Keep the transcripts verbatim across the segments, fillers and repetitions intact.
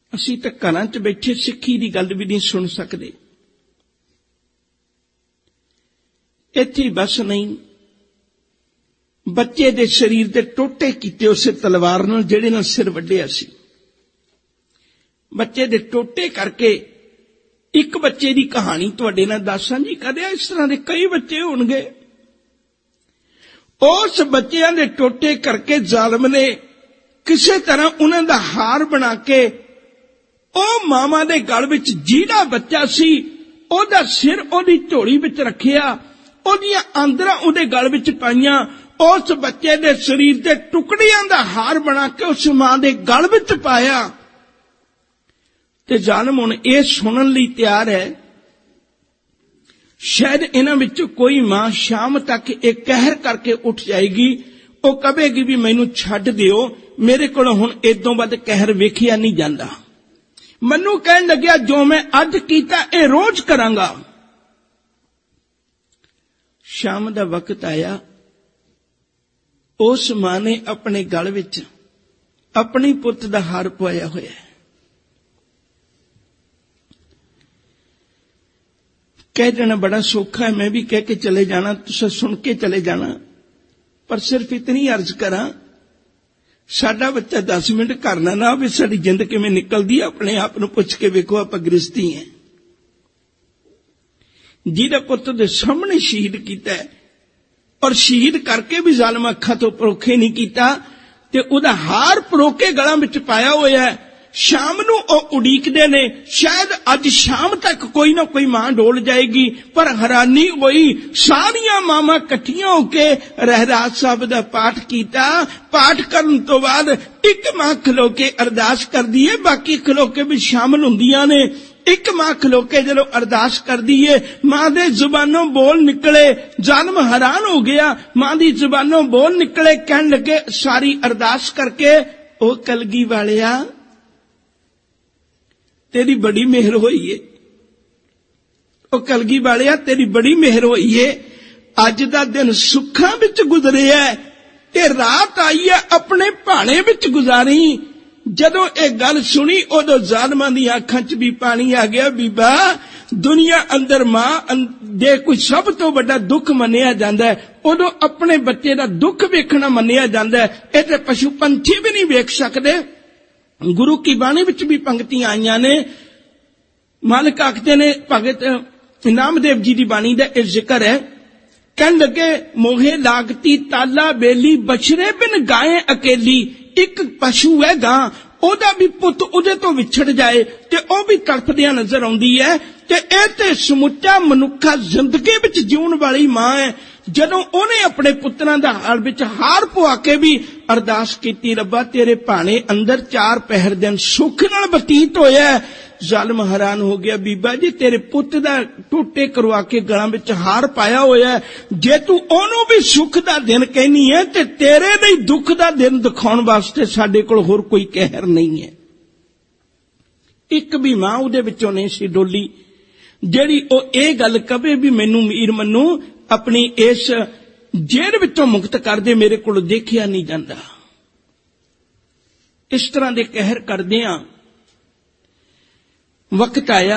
ਅਸੀਂ ਤਾਂ ਘਰਾਂ 'ਚ ਬੈਠੇ ਸਿੱਖੀ ਦੀ ਗੱਲ ਵੀ ਨਹੀਂ ਸੁਣ ਸਕਦੇ। ਇੱਥੇ ਹੀ ਬਸ ਨਹੀਂ, ਬੱਚੇ ਦੇ ਸਰੀਰ ਦੇ ਟੋਟੇ ਕੀਤੇ ਉਸੇ ਤਲਵਾਰ ਨਾਲ ਜਿਹੜੇ ਨਾਲ ਸਿਰ ਵੱਢਿਆ ਸੀ। ਬੱਚੇ ਦੇ ਟੋਟੇ ਕਰਕੇ ਇੱਕ ਬੱਚੇ ਦੀ ਕਹਾਣੀ ਤੁਹਾਡੇ ਨਾਲ ਦੱਸਾਂ ਜੀ। ਕਦੇ ਇਸ ਤਰ੍ਹਾਂ ਦੇ ਕਈ ਬੱਚੇ ਹੋਣਗੇ। ਉਸ ਬੱਚਿਆਂ ਦੇ ਟੋਟੇ ਕਰਕੇ ਜ਼ਾਲਮ ਨੇ ਕਿਸੇ ਤਰ੍ਹਾਂ ਉਹਨਾਂ ਦਾ ਹਾਰ ਬਣਾ ਕੇ ਉਹ ਮਾਵਾਂ ਦੇ ਗਲ ਵਿੱਚ ਜਿਹੜਾ ਬੱਚਾ ਸੀ ਉਹਦਾ ਸਿਰ ਉਹਦੀ ਝੋਲੀ ਵਿੱਚ ਰੱਖਿਆ, ਉਹਦੀਆਂ ਆਂਦਰਾਂ ਉਹਦੇ ਗਲ ਵਿੱਚ ਪਾਈਆਂ, ਉਸ ਬੱਚੇ ਦੇ ਸਰੀਰ ਦੇ ਟੁਕੜਿਆਂ ਦਾ ਹਾਰ ਬਣਾ ਕੇ ਉਸ ਮਾਂ ਦੇ ਗਲ ਵਿੱਚ ਪਾਇਆ। ਤੇ ਜ਼ਾਲਮ ਹੁਣ ਇਹ ਸੁਣਨ ਲਈ ਤਿਆਰ ਹੈ, ਸ਼ਾਇਦ ਇਹਨਾਂ ਵਿੱਚੋਂ ਕੋਈ ਮਾਂ ਸ਼ਾਮ ਤੱਕ ਇਹ ਕਹਿਰ ਕਰਕੇ ਉੱਠ ਜਾਏਗੀ, ਉਹ ਕਹੇਗੀ ਵੀ ਮੈਨੂੰ ਛੱਡ ਦਿਓ, ਮੇਰੇ ਕੋਲ ਹੁਣ ਇਦੋਂ ਵੱਧ ਕਹਿਰ ਵੇਖਿਆ ਨਹੀਂ ਜਾਂਦਾ। ਮੈਨੂੰ ਕਹਿਣ ਲੱਗਿਆ ਜੋ ਮੈਂ ਅੱਜ ਕੀਤਾ ਇਹ ਰੋਜ਼ ਕਰਾਂਗਾ। ਸ਼ਾਮ ਦਾ ਵਕਤ ਆਇਆ, ਉਸ ਮਾਂ ਨੇ ਆਪਣੇ ਗਲ ਵਿੱਚ ਆਪਣੇ ਪੁੱਤ ਦਾ ਹਾਰ ਪਵਾਇਆ ਹੋਇਆ ਹੈ। ਕਹਿ ਦੇਣਾ ਬੜਾ ਸੌਖਾ ਹੈ, ਮੈਂ ਵੀ ਕਹਿ ਕੇ ਚਲੇ ਜਾਣਾ, ਤੁਸੀਂ ਸੁਣ ਕੇ ਚਲੇ ਜਾਣਾ, ਪਰ ਸਿਰਫ ਇਤਨੀ ਅਰਜ਼ ਕਰਾਂ, ਸਾਡਾ ਬੱਚਾ ਦਸ ਮਿੰਟ ਕਰਨਾ ਨਾ ਵੀ ਸਾਡੀ ਜਿੰਦ ਕਿਵੇਂ ਨਿਕਲਦੀ ਹੈ, ਆਪਣੇ ਆਪ ਨੂੰ ਪੁੱਛ ਕੇ ਵੇਖੋ, ਆਪਾਂ ਗ੍ਰਸਤੀ ਹੈ। ਜਿਹਦਾ ਪੁੱਤ ਦੇ ਸਾਹਮਣੇ ਸ਼ਹੀਦ ਕੀਤਾ ਹੈ ਔਰ ਸ਼ਹੀਦ ਕਰਕੇ ਵੀ ਜ਼ਾਲਮ ਅੱਖਾਂ ਤੋਂ ਪਰੋਖੇ ਨਹੀਂ ਕੀਤਾ ਤੇ ਉਹਦਾ ਹਾਰ ਪਰੋਕੇ ਗਲਾਂ ਵਿੱਚ ਪਾਇਆ ਹੋਇਆ ਹੈ। ਸ਼ਾਮ ਨੂੰ ਉਹ ਉਡੀਕਦੇ ਨੇ, ਸ਼ਾਇਦ ਅੱਜ ਸ਼ਾਮ ਤੱਕ ਕੋਈ ਨਾ ਕੋਈ ਮਾਂ ਡੋਲ ਜਾਏਗੀ। ਪਰ ਹੈਰਾਨੀ ਹੋਈ, ਸਾਰੀਆਂ ਮਾਵਾਂ ਇਕੱਠੀਆਂ ਹੋ ਕੇ ਰਹਿਰਾਸ ਸਾਹਿਬ ਦਾ ਪਾਠ ਕੀਤਾ। ਪਾਠ ਕਰਨ ਤੋਂ ਬਾਅਦ ਇੱਕ ਮਾਂ ਖਲੋ ਕੇ ਅਰਦਾਸ ਕਰਦੀ ਹੈ, ਬਾਕੀ ਖਲੋ ਕੇ ਵੀ ਸ਼ਾਮਲ ਹੁੰਦੀਆਂ ਨੇ। ਇੱਕ ਮਾਂ ਖਲੋ ਕੇ ਜਦੋਂ ਅਰਦਾਸ ਕਰਦੀ ਏ, ਮਾਂ ਦੇ ਜ਼ੁਬਾਨੋਂ ਬੋਲ ਨਿਕਲੇ। ਜ਼ਾਲਮ ਹੈਰਾਨ ਹੋ ਗਿਆ, ਮਾਂ ਦੀ ਜ਼ੁਬਾਨੋਂ ਬੋਲ ਨਿਕਲੇ, ਕਹਿਣ ਲੱਗੇ ਸਾਰੀ ਅਰਦਾਸ ਕਰਕੇ, ਉਹ ਕਲਗੀ ਵਾਲਿਆ तेरी बड़ी मेहर होई है, ओ कलगी वालिया तेरी बड़ी मेहर होई है। अज दा दिन सुखां विच गुजरिया ते रात आई है अपने भाणे विच गुजारी। जदों ये गल सुनी उदों ज़ालिमां दी आंखां च भी पानी आ गया। बीबा, दुनिया अंदर मां दे कोई सब तो बड़ा दुख मन्निया जांदा है, उदों अपने बच्चे दा दुख वेखना मन्निया जांदा है। इह ते पशु पंछी भी नहीं वेख सकदे। गुरु की बाणी विच भी पंक्तियां आईयां ने। मालिक आखदे ने, भगत नामदेव जी की बाणी दा इह जिक्र है, कहन लगे मोहे लागती ताला बेली बछरे बिन गाय अकेली। एक पशु है गां, ओदा भी पुत उहदे तो विछड़ जाए ते ओह भी तड़फदियां नजर आउंदी है। ते इह ते समुचा मनुखा जिंदगी विच जीउण वाली मां है। जदों ओहने अपने पुत्रां दा हाल विच हार पवा के भी अरदास कीती, रब्बा तेरे भाणे अंदर चार पहर दिन सुख नाल बतीत होया। ਜ਼ਾਲਮ हैरान हो गया, बीबा जी तेरे पुत दा टोटे करवा के गलां विच हार पाया होया, जे तू ओनू भी सुख दा दिन कहनी है ते तेरे लिए दुख दा दिन दिखाउण वास्ते साडे कोल होर कोई कहर नहीं है। एक भी मां उहदे विचों नहीं सी डोली जेड़ी ओह इह गल कहे भी मैनू मीर मन्नू अपनी इस जेल विचों मुक्त कर दे, मेरे कोल देखिया नहीं जांदा। इस तरह दे कहर करदियां वक्त आया।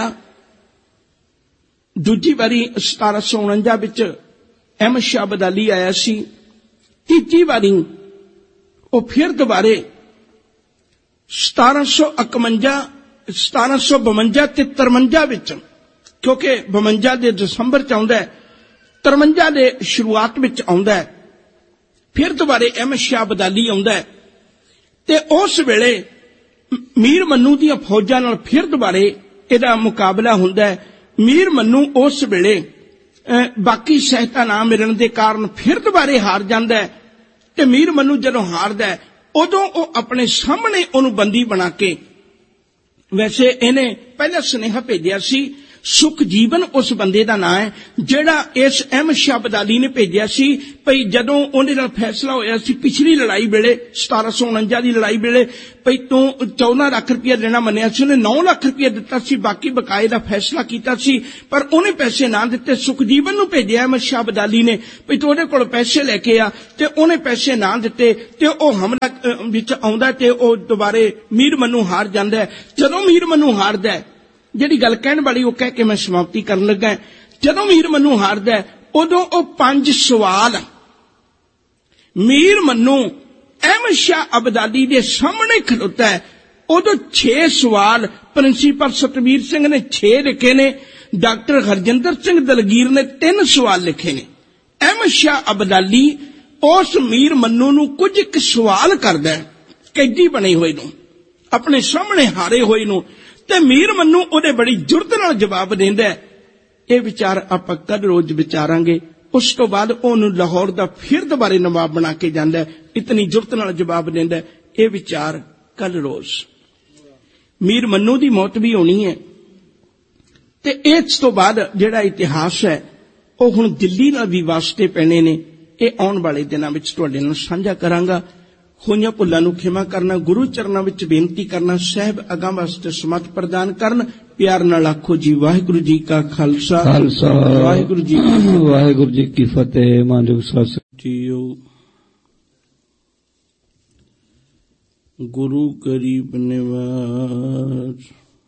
दूजी बारी सतारा सौ उनंजा विच अहमद शाह अब्दाली आया सी। तीजी बारी वो फिर दोबारे सतारा सौ इकवंजा सतारा सौ बवंजा ते तरवंजा विच, क्योंकि बवंजा दे दसंबर च आउंदा है, तरवंजा दे शुरुआत विच आउंदा है, फिर दोबारे अहमद शाह अब्दाली आउंदा है। ते उस वेले मीर मन्नू दी फौजां नाल फिर दोबारे इहदा मुकाबला हुंदा है। मीर मन्नू उस वेले बाकी सहायता ना मिलण दे कारण फिर दोबारे हार जांदा है। ते मीर मन्नू जदों हारदा है उदों ओह अपने सामने उहनूं बंदी बना के, वैसे इहने पहला सुनेहा भेजिया सी ਸੁਖਜੀਵਨ ਉਸ ਬੰਦੇ ਦਾ ਨਾਂ ਹੈ ਜਿਹੜਾ ਇਸ ਅਹਿਮਦ ਸ਼ਾਹ ਅਬਦਾਲੀ ਨੇ ਭੇਜਿਆ ਸੀ। ਭਈ ਜਦੋਂ ਉਹਦੇ ਨਾਲ ਫੈਸਲਾ ਹੋਇਆ ਸੀ ਪਿਛਲੀ ਲੜਾਈ ਵੇਲੇ ਸਤਾਰਾਂ ਸੌ ਉਣੰਜਾ ਦੀ ਲੜਾਈ ਵੇਲੇ, ਭਈ ਤੂੰ ਚੌਦਾਂ ਲੱਖ ਰੁਪਇਆ ਦੇਣਾ ਮੰਨਿਆ ਸੀ, ਉਹਨੇ ਨੌ ਲੱਖ ਰੁਪਇਆ ਦਿੱਤਾ ਸੀ, ਬਾਕੀ ਬਕਾਏ ਦਾ ਫੈਸਲਾ ਕੀਤਾ ਸੀ, ਪਰ ਉਹਨੇ ਪੈਸੇ ਨਾ ਦਿੱਤੇ। ਸੁਖਜੀਵਨ ਨੂੰ ਭੇਜਿਆ ਅਹਿਮਦ ਸ਼ਾਹ ਅਬਦਾਲੀ ਨੇ ਭਈ ਤੂੰ ਉਹਦੇ ਕੋਲ ਪੈਸੇ ਲੈ ਕੇ ਆ, ਤੇ ਉਹਨੇ ਪੈਸੇ ਨਾ ਦਿੱਤੇ ਤੇ ਉਹ ਹਮਲਾ ਵਿੱਚ ਆਉਂਦਾ ਤੇ ਉਹ ਦੁਬਾਰੇ ਮੀਰ ਮਨੂੰ ਹਾਰ ਜਾਂਦਾ। ਜਦੋਂ ਮੀਰ ਮਨੂੰ ਹਾਰਦਾ, ਜਿਹੜੀ ਗੱਲ ਕਹਿਣ ਵਾਲੀ ਉਹ ਕਹਿ ਕੇ ਮੈਂ ਸਮਾਪਤੀ ਕਰਨ ਲੱਗਾ, ਜਦੋਂ ਮੀਰ ਮਨੂੰ ਹਾਰਦਾ ਉਦੋਂ ਉਹ ਪੰਜ ਸਵਾਲ ਮੀਰ ਮਨੂੰ ਅਹਿਮਦ ਸ਼ਾਹ ਅਬਦਾਲੀ ਦੇ ਸਾਹਮਣੇ ਖਲੋਤਾ ਹੈ। ਉਦੋਂ ਛੇ ਸਵਾਲ ਪ੍ਰਿੰਸੀਪਲ ਸਤਵੀਰ ਸਿੰਘ ਨੇ ਛੇ ਲਿਖੇ ਨੇ, ਡਾਕਟਰ ਹਰਜਿੰਦਰ ਸਿੰਘ ਦਲਗੀਰ ਨੇ ਤਿੰਨ ਸਵਾਲ ਲਿਖੇ ਨੇ। ਅਹਿਮਦ ਸ਼ਾਹ ਅਬਦਾਲੀ ਉਸ ਮੀਰ ਮਨੂੰ ਨੂੰ ਕੁਝ ਇੱਕ ਸਵਾਲ ਕਰਦਾ, ਕੈਦੀ ਬਣੇ ਹੋਏ ਨੂੰ, ਆਪਣੇ ਸਾਹਮਣੇ ਹਾਰੇ ਹੋਏ ਨੂੰ, ਤੇ ਮੀਰ ਮਨੂੰ ਉਹਦੇ ਬੜੀ ਜੁਰਤ ਨਾਲ ਜਵਾਬ ਦਿੰਦਾ। ਇਹ ਵਿਚਾਰ ਆਪਾਂ ਕੱਲ ਰੋਜ਼ ਵਿਚਾਰਾਂਗੇ। ਉਸ ਤੋਂ ਬਾਅਦ ਉਹਨੂੰ ਲਾਹੌਰ ਦਾ ਫਿਰ ਦੁਬਾਰੇ ਨਵਾਬ ਬਣਾ ਕੇ ਜਾਂਦਾ, ਇਤਨੀ ਜੁਰਤ ਨਾਲ ਜਵਾਬ ਦਿੰਦਾ। ਇਹ ਵਿਚਾਰ ਕੱਲ ਰੋਜ਼। ਮੀਰ ਮਨੂੰ ਦੀ ਮੌਤ ਵੀ ਹੋਣੀ ਹੈ, ਤੇ ਇਸ ਤੋਂ ਬਾਅਦ ਜਿਹੜਾ ਇਤਿਹਾਸ ਹੈ ਉਹ ਹੁਣ ਦਿੱਲੀ ਨਾਲ ਵੀ ਵਾਸਤੇ ਪੈਣੇ ਨੇ। ਇਹ ਆਉਣ ਵਾਲੇ ਦਿਨਾਂ ਵਿੱਚ ਤੁਹਾਡੇ ਨਾਲ ਸਾਂਝਾ ਕਰਾਂਗਾ। ਹੋਈਆਂ ਭੁੱਲਾਂ ਨੂੰ ਖਿਮਾ ਕਰਨਾ, ਗੁਰੂ ਚਰਨਾਂ ਵਿੱਚ ਬੇਨਤੀ ਕਰਨਾ, ਸਾਹਿਬ ਅਗਾਂਹ ਵਾਸਤੇ ਸਮਤ ਪ੍ਰਦਾਨ ਕਰਨ। ਪਿਆਰ ਨਾਲ ਆਖੋ ਜੀ ਵਾਹਿਗੁਰੂ ਜੀ ਕਾ ਖਾਲਸਾ, ਵਾਹਿਗੁਰੂ ਜੀ ਵਾਹਿਗੁਰੂ ਜੀ ਕੀ ਫਤਿਹ। ਮਾਨਯੋਗ ਸਾਧ ਜੀਓ, ਗੁਰੂ ਗਰੀਬ ਨਿਵਾਜ,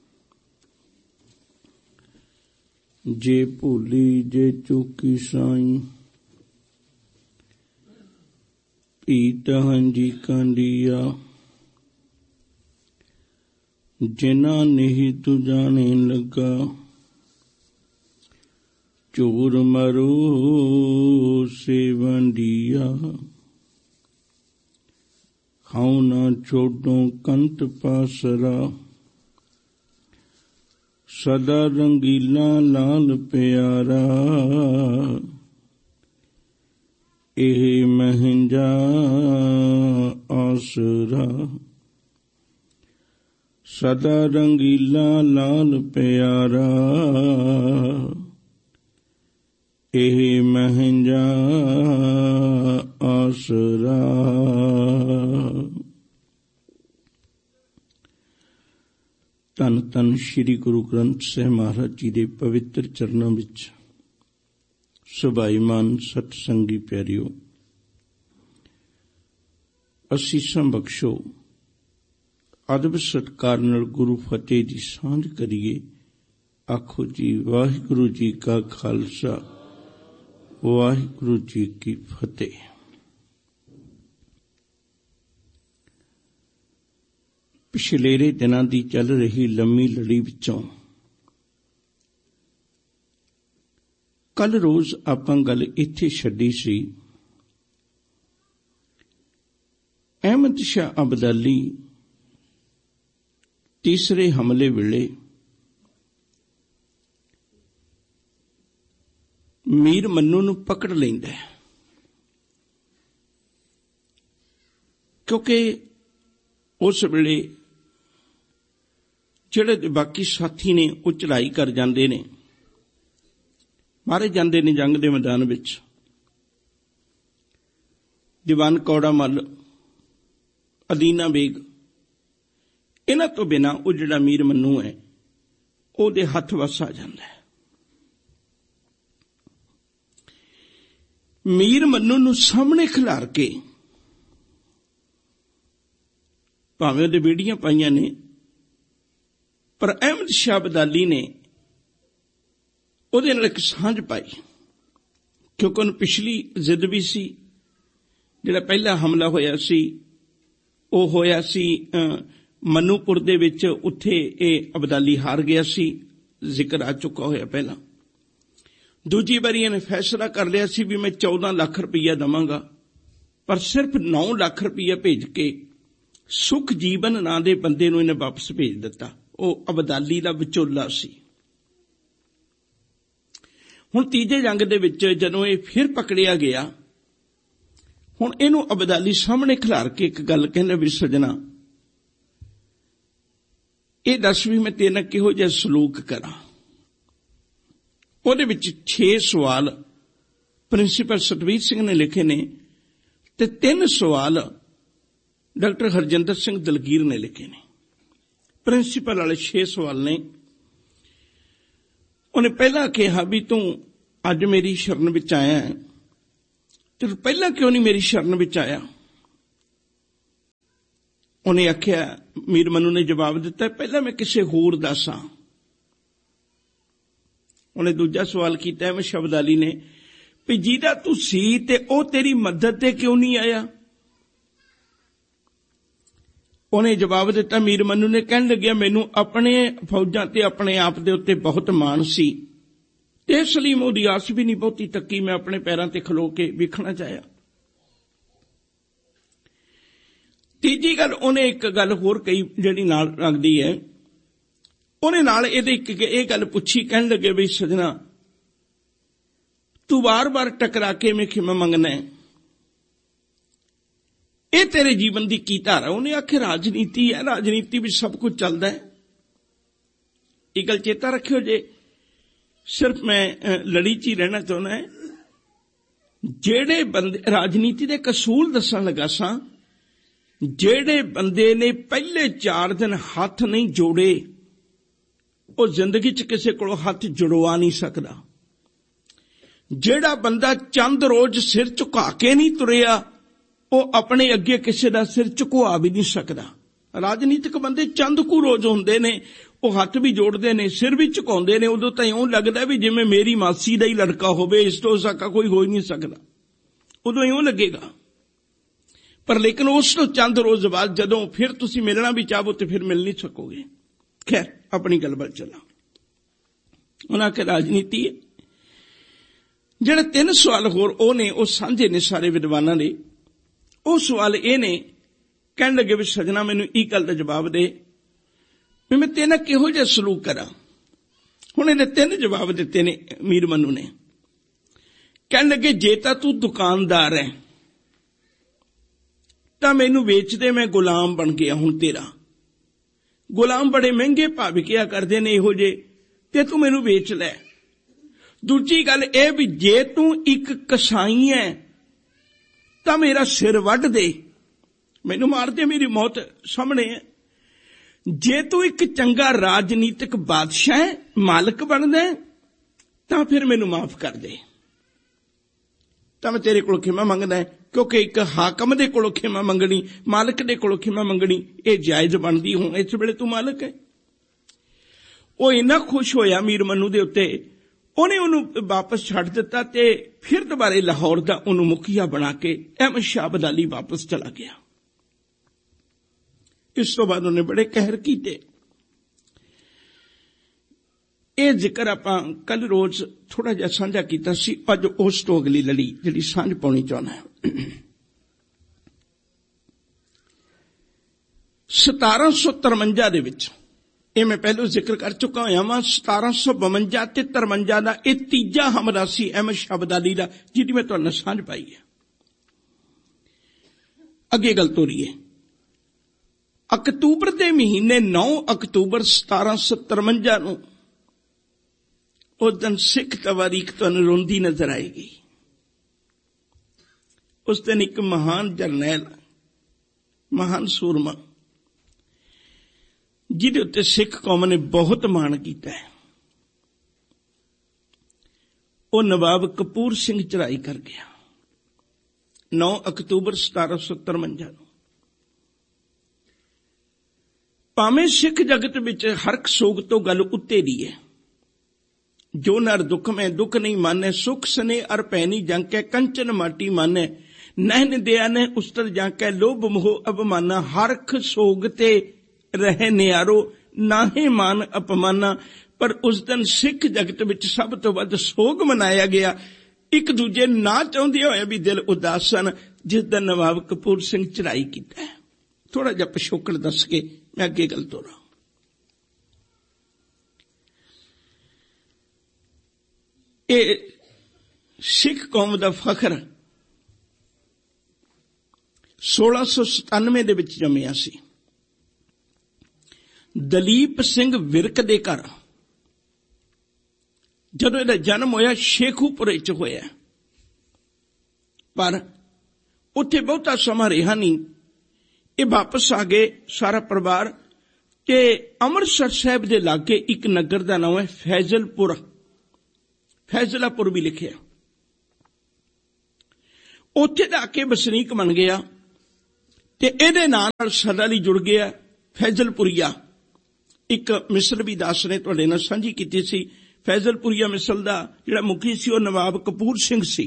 ਜੇ ਭੁੱਲੀ ਜੇ ਚੁੱਕੀ ਸਾਈਂ, ਪੀਤਹੰ ਜੀ ਕਾਂਡੀਆ, ਜਿਨਾ ਨਹੀਂ ਤੂੰ ਜਾਣੇ ਲੱਗਾ, ਚੋਰ ਮਰੋ ਸੇਵੰਡੀਆ, ਹਾਉ ਨਾ ਛੋਡੋ ਕੰਤ ਪਾਸਰਾ, ਸਦਾ ਰੰਗੀਲਾ ਲਾਲ ਪਿਆਰਾ, ਇਹ ਮਹਿੰਜਾ ਆਸਰਾ, ਸਦਾ ਰੰਗੀਲਾ ਲਾਲ ਪਿਆਰਾ, ਇਹ ਮਹਿੰਜਾ ਆਸਰਾ। ਧੰਨ ਧੰਨ ਸ੍ਰੀ ਗੁਰੂ ਗ੍ਰੰਥ ਸਾਹਿਬ ਮਹਾਰਾਜ ਜੀ ਦੇ ਪਵਿੱਤਰ ਚਰਨਾਂ ਵਿੱਚ ਸੁਭਾਈਮਾਨ ਸਤ ਸੰਗੀ ਪਿਆਰਿਓ, ਅਸੀਸਾਂ ਬਖਸ਼ੋ, ਅਦਬ ਸਤਿਕਾਰ ਨਾਲ ਗੁਰੂ ਫਤਿਹ ਦੀ ਸਾਂਝ ਕਰੀਏ। ਆਖੋ ਜੀ ਵਾਹਿਗੁਰੂ ਜੀ ਕਾ ਖਾਲਸਾ, ਵਾਹਿਗੁਰੂ ਜੀ ਕੀ ਫਤਿਹ। ਪਿਛਲੇਰੇ ਦਿਨਾਂ ਦੀ ਚੱਲ ਰਹੀ ਲੰਮੀ ਲੜੀ ਵਿੱਚੋਂ ਕੱਲ ਰੋਜ਼ ਆਪਾਂ ਗੱਲ ਇੱਥੇ ਛੱਡੀ ਸੀ। ਅਹਿਮਦ ਸ਼ਾਹ ਅਬਦਾਲੀ ਤੀਸਰੇ ਹਮਲੇ ਵੇਲੇ ਮੀਰ ਮਨੂੰ ਨੂੰ ਪਕੜ ਲੈਂਦਾ ਹੈ, ਕਿਉਂਕਿ ਉਸ ਵੇਲੇ ਜਿਹੜੇ ਬਾਕੀ ਸਾਥੀ ਨੇ ਉਹ ਚੜ੍ਹਾਈ ਕਰ ਜਾਂਦੇ ਨੇ, ਮਾਰੇ ਜਾਂਦੇ ਨੇ ਜੰਗ ਦੇ ਮੈਦਾਨ ਵਿੱਚ। ਦੀਵਾਨ ਕੌੜਾ ਮੱਲ, ਅਦੀਨਾ ਬੇਗ, ਇਹਨਾਂ ਤੋਂ ਬਿਨਾਂ ਉਹ ਜਿਹੜਾ ਮੀਰ ਮਨੂੰ ਹੈ ਉਹਦੇ ਹੱਥ ਵੱਸ ਆ ਜਾਂਦਾ ਹੈ। ਮੀਰ ਮਨੂੰ ਨੂੰ ਸਾਹਮਣੇ ਖਿਲਾਰ ਕੇ ਭਾਵੇਂ ਉਹਦੇ ਬੇੜੀਆਂ ਪਾਈਆਂ ਨੇ, ਪਰ ਅਹਿਮਦ ਸ਼ਾਹ ਅਬਦਾਲੀ ਨੇ ਉਹਦੇ ਨਾਲ ਇੱਕ ਸਾਂਝ ਪਾਈ, ਕਿਉਂਕਿ ਉਹਨੂੰ ਪਿਛਲੀ ਜ਼ਿੱਦ ਵੀ ਸੀ। ਜਿਹੜਾ ਪਹਿਲਾ ਹਮਲਾ ਹੋਇਆ ਸੀ ਉਹ ਹੋਇਆ ਸੀ ਮਨੂਪੁਰ ਦੇ ਵਿੱਚ, ਉੱਥੇ ਇਹ ਅਬਦਾਲੀ ਹਾਰ ਗਿਆ ਸੀ, ਜ਼ਿਕਰ ਆ ਚੁੱਕਾ ਹੋਇਆ ਪਹਿਲਾਂ। ਦੂਜੀ ਵਾਰੀ ਇਹਨੇ ਫੈਸਲਾ ਕਰ ਲਿਆ ਸੀ ਵੀ ਮੈਂ ਚੌਦਾਂ ਲੱਖ ਰੁਪਈਆ ਦੇਵਾਂਗਾ, ਪਰ ਸਿਰਫ ਨੌ ਲੱਖ ਰੁਪਈਆ ਭੇਜ ਕੇ ਸੁਖਜੀਵਨ ਨਾਂ ਦੇ ਬੰਦੇ ਨੂੰ ਇਹਨੇ ਵਾਪਸ ਭੇਜ ਦਿੱਤਾ। ਉਹ ਅਬਦਾਲੀ ਦਾ ਵਿਚੋਲਾ ਸੀ। ਹੁਣ ਤੀਜੇ ਜੰਗ ਦੇ ਵਿੱਚ ਜਦੋਂ ਇਹ ਫਿਰ ਪਕੜਿਆ ਗਿਆ, ਹੁਣ ਇਹਨੂੰ ਅਬਦਾਲੀ ਸਾਹਮਣੇ ਖਿਲਾਰ ਕੇ ਇੱਕ ਗੱਲ ਕਹਿੰਦਾ ਵੀ ਸਜਣਾ, ਇਹ ਦੱਸ ਵੀ ਮੈਂ ਤੇਰੇ ਨਾਲ ਕਿਹੋ ਜਿਹਾ ਸਲੂਕ ਕਰਾਂ। ਉਹਦੇ ਵਿੱਚ ਛੇ ਸਵਾਲ ਪ੍ਰਿੰਸੀਪਲ ਸਤਵੀਰ ਸਿੰਘ ਨੇ ਲਿਖੇ ਨੇ ਤੇ ਤਿੰਨ ਸਵਾਲ ਡਾਕਟਰ ਹਰਜਿੰਦਰ ਸਿੰਘ ਦਲਗੀਰ ਨੇ ਲਿਖੇ ਨੇ। ਪ੍ਰਿੰਸੀਪਲ ਵਾਲੇ ਛੇ ਸਵਾਲ ਨੇ। ਉਹਨੇ ਪਹਿਲਾਂ ਕਿਹਾ ਵੀ ਤੂੰ ਅੱਜ ਮੇਰੀ ਸ਼ਰਨ ਵਿੱਚ ਆਇਆ ਹੈ, ਤੇ ਪਹਿਲਾਂ ਕਿਉਂ ਨਹੀਂ ਮੇਰੀ ਸ਼ਰਨ ਵਿੱਚ ਆਇਆ? ਉਹਨੇ ਆਖਿਆ, ਮੀਰ ਮਨੂ ਨੇ ਜਵਾਬ ਦਿੱਤਾ, ਪਹਿਲਾਂ ਮੈਂ ਕਿਸੇ ਹੋਰ ਦਾ ਸਾਂ। ਉਹਨੇ ਦੂਜਾ ਸਵਾਲ ਕੀਤਾ ਅਹਿਮਦ ਸ਼ਬਦਾਲੀ ਨੇ ਵੀ ਜਿਹਦਾ ਤੂੰ ਸੀ ਤੇ ਉਹ ਤੇਰੀ ਮਦਦ ਤੇ ਕਿਉਂ ਨਹੀਂ ਆਇਆ? ਉਹਨੇ ਜਵਾਬ ਦਿੱਤਾ, ਮੀਰ ਮਨੂ ਨੇ ਕਹਿਣ ਲੱਗਿਆ, ਮੈਨੂੰ ਆਪਣੇ ਫੌਜਾਂ ਤੇ ਆਪਣੇ ਆਪ ਦੇ ਉੱਤੇ ਬਹੁਤ ਮਾਣ ਸੀ ਤੇ ਇਸ ਲਈ ਮੈਂ ਉਹਦੀ ਆਸ ਵੀ ਨਹੀਂ ਬਹੁਤੀ ਤੱਕੀ, ਮੈਂ ਆਪਣੇ ਪੈਰਾਂ ਤੇ ਖਲੋ ਕੇ ਵੇਖਣਾ ਚਾਹਿਆ। ਤੀਜੀ ਗੱਲ ਉਹਨੇ ਇੱਕ ਗੱਲ ਹੋਰ ਕਹੀ ਜਿਹੜੀ ਨਾਲ ਲੱਗਦੀ ਹੈ। ਉਹਨੇ ਨਾਲ ਇਹਦੇ ਇੱਕ ਇਹ ਗੱਲ ਪੁੱਛੀ, ਕਹਿਣ ਲੱਗੇ ਵੀ ਸਜਣਾ ਤੂੰ ਵਾਰ-ਵਾਰ ਟਕਰਾ ਕੇ ਮੈਂ ਖਿਮਾ ਮੰਗਣਾ ਹੈ, ਇਹ ਤੇਰੇ ਜੀਵਨ ਦੀ ਕੀ ਧਾਰਾ? ਉਹਨੇ ਆਖਿਆ ਰਾਜਨੀਤੀ ਹੈ, ਰਾਜਨੀਤੀ ਵਿੱਚ ਸਭ ਕੁਝ ਚੱਲਦਾ ਹੈ। ਇਹ ਗੱਲ ਚੇਤਾ ਰੱਖਿਓ, ਜੇ ਸਿਰਫ ਮੈਂ ਲੜੀ 'ਚ ਹੀ ਰਹਿਣਾ ਚਾਹੁੰਦਾ ਹੈ। ਜਿਹੜੇ ਬੰਦੇ ਰਾਜਨੀਤੀ ਦੇ ਕਸੂਲ ਦੱਸਣ ਲੱਗਾ ਸਾਂ, ਜਿਹੜੇ ਬੰਦੇ ਨੇ ਪਹਿਲੇ ਚਾਰ ਦਿਨ ਹੱਥ ਨਹੀਂ ਜੋੜੇ ਉਹ ਜ਼ਿੰਦਗੀ 'ਚ ਕਿਸੇ ਕੋਲੋਂ ਹੱਥ ਜੁੜਵਾ ਨਹੀਂ ਸਕਦਾ। ਜਿਹੜਾ ਬੰਦਾ ਚੰਦ ਰੋਜ਼ ਸਿਰ ਝੁਕਾ ਕੇ ਨਹੀਂ ਤੁਰਿਆ ਉਹ ਆਪਣੇ ਅੱਗੇ ਕਿਸੇ ਦਾ ਸਿਰ ਝੁਕਵਾ ਵੀ ਨਹੀਂ ਸਕਦਾ। ਰਾਜਨੀਤਿਕ ਬੰਦੇ ਚੰਦ ਕੁ ਰੋਜ਼ ਹੁੰਦੇ ਨੇ, ਉਹ ਹੱਥ ਵੀ ਜੋੜਦੇ ਨੇ, ਸਿਰ ਵੀ ਝੁਕਾਉਂਦੇ ਨੇ, ਉਦੋਂ ਤਾਂ ਇਉਂ ਲੱਗਦਾ ਵੀ ਜਿਵੇਂ ਮੇਰੀ ਮਾਸੀ ਦਾ ਹੀ ਲੜਕਾ ਹੋਵੇ, ਇਸ ਤੋਂ ਸਕਾ ਕੋਈ ਹੋ ਹੀ ਨਹੀਂ ਸਕਦਾ, ਉਦੋਂ ਇਉਂ ਲੱਗੇਗਾ। ਪਰ ਲੇਕਿਨ ਉਸ ਤੋਂ ਚੰਦ ਰੋਜ਼ ਬਾਅਦ ਜਦੋਂ ਫਿਰ ਤੁਸੀਂ ਮਿਲਣਾ ਵੀ ਚਾਹੋ ਤੇ ਫਿਰ ਮਿਲ ਨਹੀਂ ਸਕੋਗੇ। ਖੈਰ ਆਪਣੀ ਗੱਲ ਵੱਲ ਚੱਲਾਂ। ਉਹਨਾਂ ਕਿ ਰਾਜਨੀਤੀ ਹੈ। ਜਿਹੜੇ ਤਿੰਨ ਸਵਾਲ ਹੋਰ ਉਹ ਨੇ ਉਹ ਸਾਂਝੇ ਨੇ ਸਾਰੇ ਵਿਦਵਾਨਾਂ ਦੇ। ਉਹ ਸਵਾਲ ਇਹ ਨੇ, ਕਹਿਣ ਲੱਗੇ ਵੀ ਸਜਣਾ ਮੈਨੂੰ ਇਹ ਗੱਲ ਦਾ ਜਵਾਬ ਦੇ ਵੀ ਮੈਂ ਤੇਰੇ ਨਾਲ ਕਿਹੋ ਜਿਹਾ ਸਲੂਕ ਕਰਾਂ। ਹੁਣ ਇਹਨੇ ਤਿੰਨ ਜਵਾਬ ਦਿੱਤੇ ਨੇ ਮੀਰ ਮਨੂ ਨੇ। ਕਹਿਣ ਲੱਗੇ ਜੇ ਤਾਂ ਤੂੰ ਦੁਕਾਨਦਾਰ ਹੈ ਤਾਂ ਮੈਨੂੰ ਵੇਚ ਦੇ, ਮੈਂ ਗੁਲਾਮ ਬਣ ਗਿਆ ਹੁਣ ਤੇਰਾ। ਗੁਲਾਮ ਬੜੇ ਮਹਿੰਗੇ ਭਾਅ ਵਿਕਿਆ ਕਰਦੇ ਨੇ ਇਹੋ ਜਿਹੇ, ਤੇ ਤੂੰ ਮੈਨੂੰ ਵੇਚ ਲੈ। ਦੂਜੀ ਗੱਲ ਇਹ ਵੀ ਜੇ ਤੂੰ ਇੱਕ ਕਸਾਈ ਹੈ ਤਾਂ ਮੇਰਾ ਸਿਰ ਵੱਢ ਦੇ, ਮੈਨੂੰ ਮਾਰ ਦੇ, ਮੇਰੀ ਮੌਤ ਸਾਹਮਣੇ ਹੈ। ਜੇ ਤੂੰ ਇੱਕ ਚੰਗਾ ਰਾਜਨੀਤਿਕ ਬਾਦਸ਼ਾਹ ਹੈ, ਮਾਲਕ ਬਣਦਾ ਤਾਂ ਫਿਰ ਮੈਨੂੰ ਮਾਫ ਕਰ ਦੇ, ਤਾਂ ਮੈਂ ਤੇਰੇ ਕੋਲ ਖਿਮਾ ਮੰਗਦਾ ਹੈ। ਕਿਉਂਕਿ ਇੱਕ ਹਾਕਮ ਦੇ ਕੋਲੋਂ ਖਿਮਾ ਮੰਗਣੀ, ਮਾਲਕ ਦੇ ਕੋਲੋਂ ਖਿਮਾ ਮੰਗਣੀ ਇਹ ਜਾਇਜ਼ ਬਣਦੀ। ਹੁਣ ਇਸ ਵੇਲੇ ਤੂੰ ਮਾਲਕ ਹੈ। ਉਹ ਇੰਨਾ ਖੁਸ਼ ਹੋਇਆ ਮੀਰ ਮਨੂ ਦੇ ਉੱਤੇ, ਉਹਨੇ ਉਹਨੂੰ ਵਾਪਸ ਛੱਡ ਦਿੱਤਾ ਤੇ ਫਿਰ ਦੁਬਾਰੇ ਲਾਹੌਰ ਦਾ ਉਹਨੂੰ ਮੁਖੀਆ ਬਣਾ ਕੇ ਅਹਿਮਦ ਸ਼ਾਹ ਅਬਦਾਲੀ ਵਾਪਸ ਚਲਾ ਗਿਆ। ਇਸ ਤੋਂ ਬਾਅਦ ਉਹਨੇ ਬੜੇ ਕਹਿਰ ਕੀਤੇ। ਇਹ ਜ਼ਿਕਰ ਆਪਾਂ ਕੱਲ ਰੋਜ਼ ਥੋੜਾ ਜਿਹਾ ਸਾਂਝਾ ਕੀਤਾ ਸੀ। ਅੱਜ ਉਸ ਤੋਂ ਅਗਲੀ ਲੜੀ ਜਿਹੜੀ ਸਾਂਝ ਪਾਉਣੀ ਚਾਹੁੰਦਾ ਹੈ। ਸਤਾਰਾਂ ਸੌ ਤਰਵੰਜਾ ਦੇ ਵਿੱਚ, ਇਹ ਮੈਂ ਪਹਿਲਾਂ ਜ਼ਿਕਰ ਕਰ ਚੁੱਕਾ ਹੋਇਆ ਵਾਂ, ਸਤਾਰਾਂ ਸੌ ਬਵੰਜਾ ਤੇ ਤਰਵੰਜਾ ਦਾ ਇਹ ਤੀਜਾ ਹਮਲਾ ਸੀ ਅਹਿਮਦ ਸ਼ਾਹ ਅਬਦਾਲੀ ਦਾ, ਜਿਹਦੀ ਮੈਂ ਤੁਹਾਨੂੰ ਸਾਂਝ ਪਾਈ ਹੈ। ਅੱਗੇ ਗੱਲ ਤੋਰੀਏ। ਅਕਤੂਬਰ ਦੇ ਮਹੀਨੇ ਨੌ ਅਕਤੂਬਰ ਸਤਾਰਾਂ ਸੌ ਤਰਵੰਜਾ ਨੂੰ ਉਸ ਦਿਨ ਸਿੱਖ ਤਵਾਰੀਖ ਤੁਹਾਨੂੰ ਰੋਂਦੀ ਨਜ਼ਰ ਆਏਗੀ। ਉਸ ਦਿਨ ਇੱਕ ਮਹਾਨ ਜਰਨੈਲ, ਮਹਾਨ ਸੂਰਮਾ, ਜਿਹਦੇ ਉੱਤੇ ਸਿੱਖ ਕੌਮ ਨੇ ਬਹੁਤ ਮਾਣ ਕੀਤਾ ਹੈ, ਉਹ ਨਵਾਬ ਕਪੂਰ ਸਿੰਘ ਚੜ੍ਹਾਈ ਕਰ ਗਿਆ ਨੌ ਅਕਤੂਬਰ ਸਤਾਰਾਂ ਸੌ ਤਰਵੰਜਾ ਨੂੰ। ਭਾਵੇਂ ਸਿੱਖ ਜਗਤ ਵਿੱਚ ਹਰਕ ਸੋਗ ਤੋਂ ਗੱਲ ਉੱਤੇ ਦੀ ਹੈ। ਜੋ ਨਰ ਦੁੱਖ ਮੈਂ ਦੁੱਖ ਨਹੀਂ ਮਾਨੈ, ਸੁਖ ਸਨੇ ਅਰ ਪੈਨੀ ਜਾਂਕੈ, ਕੰਚਨ ਮਾਟੀ ਮਾਨੈ, ਨਹਿਨ ਦਿਆ ਨੇ ਉਸਤਰ ਜਾਂਕੈ, ਲੋਭ ਮੋਹ ਅਪਮਾਨਾ, ਹਰਖ ਸੋਗ ਤੇ ਰਹੇ ਨਿਆਰੋ, ਨਾਹੇ ਮਾਨ ਅਪਮਾਨਾ। ਪਰ ਉਸ ਦਿਨ ਸਿੱਖ ਜਗਤ ਵਿੱਚ ਸਭ ਤੋਂ ਵੱਧ ਸੋਗ ਮਨਾਇਆ ਗਿਆ। ਇੱਕ ਦੂਜੇ ਨਾ ਚਾਹੁੰਦੇ ਹੋਏ ਵੀ ਦਿਲ ਉਦਾਸ ਸਨ ਜਿਸ ਦਿਨ ਨਵਾਬ ਕਪੂਰ ਸਿੰਘ ਚੜ੍ਹਾਈ ਕੀਤਾ। ਥੋੜਾ ਜਿਹਾ ਪਿਛੋਕੜ ਦੱਸ ਕੇ ਮੈਂ ਅੱਗੇ ਗੱਲ ਤੋਰਾਂ। ਇਹ ਸਿੱਖ ਕੌਮ ਦਾ ਫਖਰ ਸੋਲਾਂ ਸੌ ਸਤਾਨਵੇਂ ਦੇ ਵਿੱਚ ਜੰਮਿਆ ਸੀ। ਦਲੀਪ ਸਿੰਘ ਵਿਰਕ ਦੇ ਘਰ ਜਦੋਂ ਇਹਦਾ ਜਨਮ ਹੋਇਆ ਸ਼ੇਖੂਪੁਰੇ ਚ ਹੋਇਆ, ਪਰ ਉੱਥੇ ਬਹੁਤਾ ਸਮਾਂ ਰਿਹਾ ਨਹੀਂ। ਇਹ ਵਾਪਸ ਆ ਗਏ ਸਾਰਾ ਪਰਿਵਾਰ, ਤੇ ਅੰਮ੍ਰਿਤਸਰ ਸਾਹਿਬ ਦੇ ਲਾਗੇ ਇੱਕ ਨਗਰ ਦਾ ਨਾਮ ਹੈ ਫੈਜ਼ਲਪੁਰ, ਫੈਜ਼ਲਾਪੁਰ ਵੀ ਲਿਖਿਆ। ਉੱਥੇ ਜਾ ਕੇ ਵਸਨੀਕ ਬਣ ਗਿਆ ਤੇ ਇਹਦੇ ਨਾਂ ਨਾਲ ਸਦਾ ਲਈ ਜੁੜ ਗਿਆ ਫੈਜ਼ਲਪੁਰੀਆ। ਇੱਕ ਮਿਸਲ ਵੀ ਦਾਸ ਨੇ ਤੁਹਾਡੇ ਨਾਲ ਸਾਂਝੀ ਕੀਤੀ ਸੀ। ਫੈਜ਼ਲਪੁਰੀਆ ਮਿਸਲ ਦਾ ਜਿਹੜਾ ਮੁਖੀ ਸੀ ਉਹ ਨਵਾਬ ਕਪੂਰ ਸਿੰਘ ਸੀ।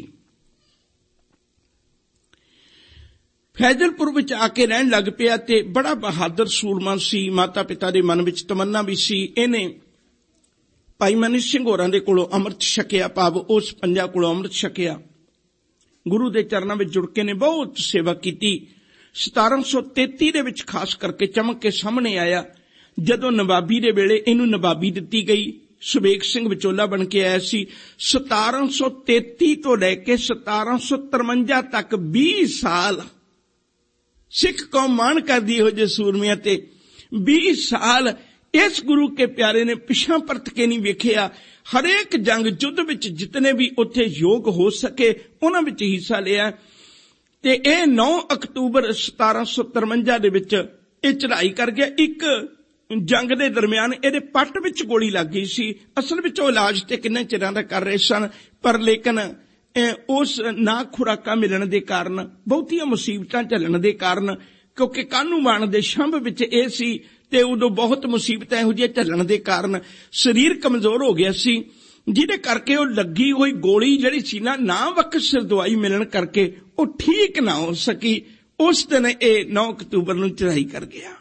ਫੈਜ਼ਲਪੁਰ ਵਿੱਚ ਆ ਕੇ ਰਹਿਣ ਲੱਗ ਪਿਆ ਤੇ ਬੜਾ ਬਹਾਦਰ ਸੂਰਮਾ ਸੀ। ਮਾਤਾ ਪਿਤਾ ਦੇ ਮਨ ਵਿੱਚ ਤਮੰਨਾ ਵੀ ਸੀ। ਇਹਨੇ ਭਾਈ ਮਨੀ ਸਿੰਘ ਹੋਰਾਂ ਦੇ ਕੋਲੋਂ ਅੰਮ੍ਰਿਤ ਛਕਿਆ, ਭਾਵ ਉਸ ਪੰਜਾ ਕੋਲੋਂ ਅੰਮ੍ਰਿਤ ਛਕਿਆ। ਗੁਰੂ ਦੇ ਚਰਨਾਂ ਵਿੱਚ ਜੁੜ ਕੇ ਨੇ ਬਹੁਤ ਸੇਵਾ ਕੀਤੀ। ਸਤਾਰਾਂ ਸੌ ਤੇਤੀ ਦੇ ਵਿੱਚ ਖਾਸ ਕਰਕੇ ਚਮਕ ਕੇ ਸਾਹਮਣੇ ਆਇਆ, ਜਦੋਂ ਨਵਾਬੀ ਦੇ ਵੇਲੇ ਇਹਨੂੰ ਨਵਾਬੀ ਦਿੱਤੀ ਗਈ। ਸੁਬੇਗ ਸਿੰਘ ਵਿਚੋਲਾ ਬਣ ਕੇ ਆਇਆ ਸੀ। ਸਤਾਰਾਂ ਸੌ ਤੇਤੀ ਤੋਂ ਲੈ ਕੇ ਸਤਾਰਾਂ ਸੌ ਤਰਵੰਜਾ ਤੱਕ ਵੀਹ ਸਾਲ ਸਿੱਖ ਕੌਮ ਮਾਣ ਕਰਦੀ ਹੋ ਜੇ ਸੂਰਮਿਆਂ ਤੇ। ਵੀਹ ਸਾਲ ਇਸ ਗੁਰੂ ਕੇ ਪਿਆਰੇ ਨੇ ਪਿਛਾਂ ਪਰਤ ਕੇ ਨਹੀਂ ਵੇਖਿਆ। ਹਰੇਕ ਜੰਗ ਯੁੱਧ ਵਿੱਚ ਜਿਤਨੇ ਵੀ ਉੱਥੇ ਯੋਗ ਹੋ ਸਕੇ ਉਹਨਾਂ ਵਿੱਚ ਹਿੱਸਾ ਲਿਆ। ਤੇ ਇਹ ਨੌ ਅਕਤੂਬਰ ਸਤਾਰਾਂ ਸੌ ਤਰਵੰਜਾ ਦੇ ਵਿੱਚ ਇਹ ਚੜ੍ਹਾਈ ਕਰ ਗਿਆ। ਇੱਕ ਜੰਗ ਦੇ ਦਰਮਿਆਨ ਇਹਦੇ ਪੱਟ ਵਿੱਚ ਗੋਲੀ ਲੱਗ ਗਈ ਸੀ। ਅਸਲ ਵਿੱਚ ਉਹ ਇਲਾਜ ਤੇ ਕਿੰਨੇ ਚਿਰਾਂ ਦਾ ਕਰ ਰਹੇ ਸਨ, ਪਰ ਲੇਕਿਨ ਉਸ ਨਾ ਖੁਰਾਕਾਂ ਮਿਲਣ ਦੇ ਕਾਰਨ, ਬਹੁਤੀਆਂ ਮੁਸੀਬਤਾਂ ਝੱਲਣ ਦੇ ਕਾਰਨ, ਕਿਉਂਕਿ ਕਾਹਨੂੰ ਮਾਣ ਦੇ ਸ਼ੰਭ ਵਿੱਚ ਇਹ ਸੀ ਤੇ ਉਦੋਂ ਬਹੁਤ ਮੁਸੀਬਤਾਂ ਇਹੋ ਜਿਹੀਆਂ ਝੱਲਣ ਦੇ ਕਾਰਨ ਸਰੀਰ ਕਮਜ਼ੋਰ ਹੋ ਗਿਆ ਸੀ, ਜਿਹਦੇ ਕਰਕੇ ਉਹ ਲੱਗੀ ਹੋਈ ਗੋਲੀ ਜਿਹੜੀ ਸੀ ਨਾ, ਨਾ ਵਕਤ ਸਿਰ ਦਵਾਈ ਮਿਲਣ ਕਰਕੇ ਉਹ ਠੀਕ ਨਾ ਹੋ ਸਕੀ। ਉਸ ਦਿਨ ਇਹ ਨੌ ਅਕਤੂਬਰ ਨੂੰ ਚੜ੍ਹਾਈ ਕਰ ਗਿਆ।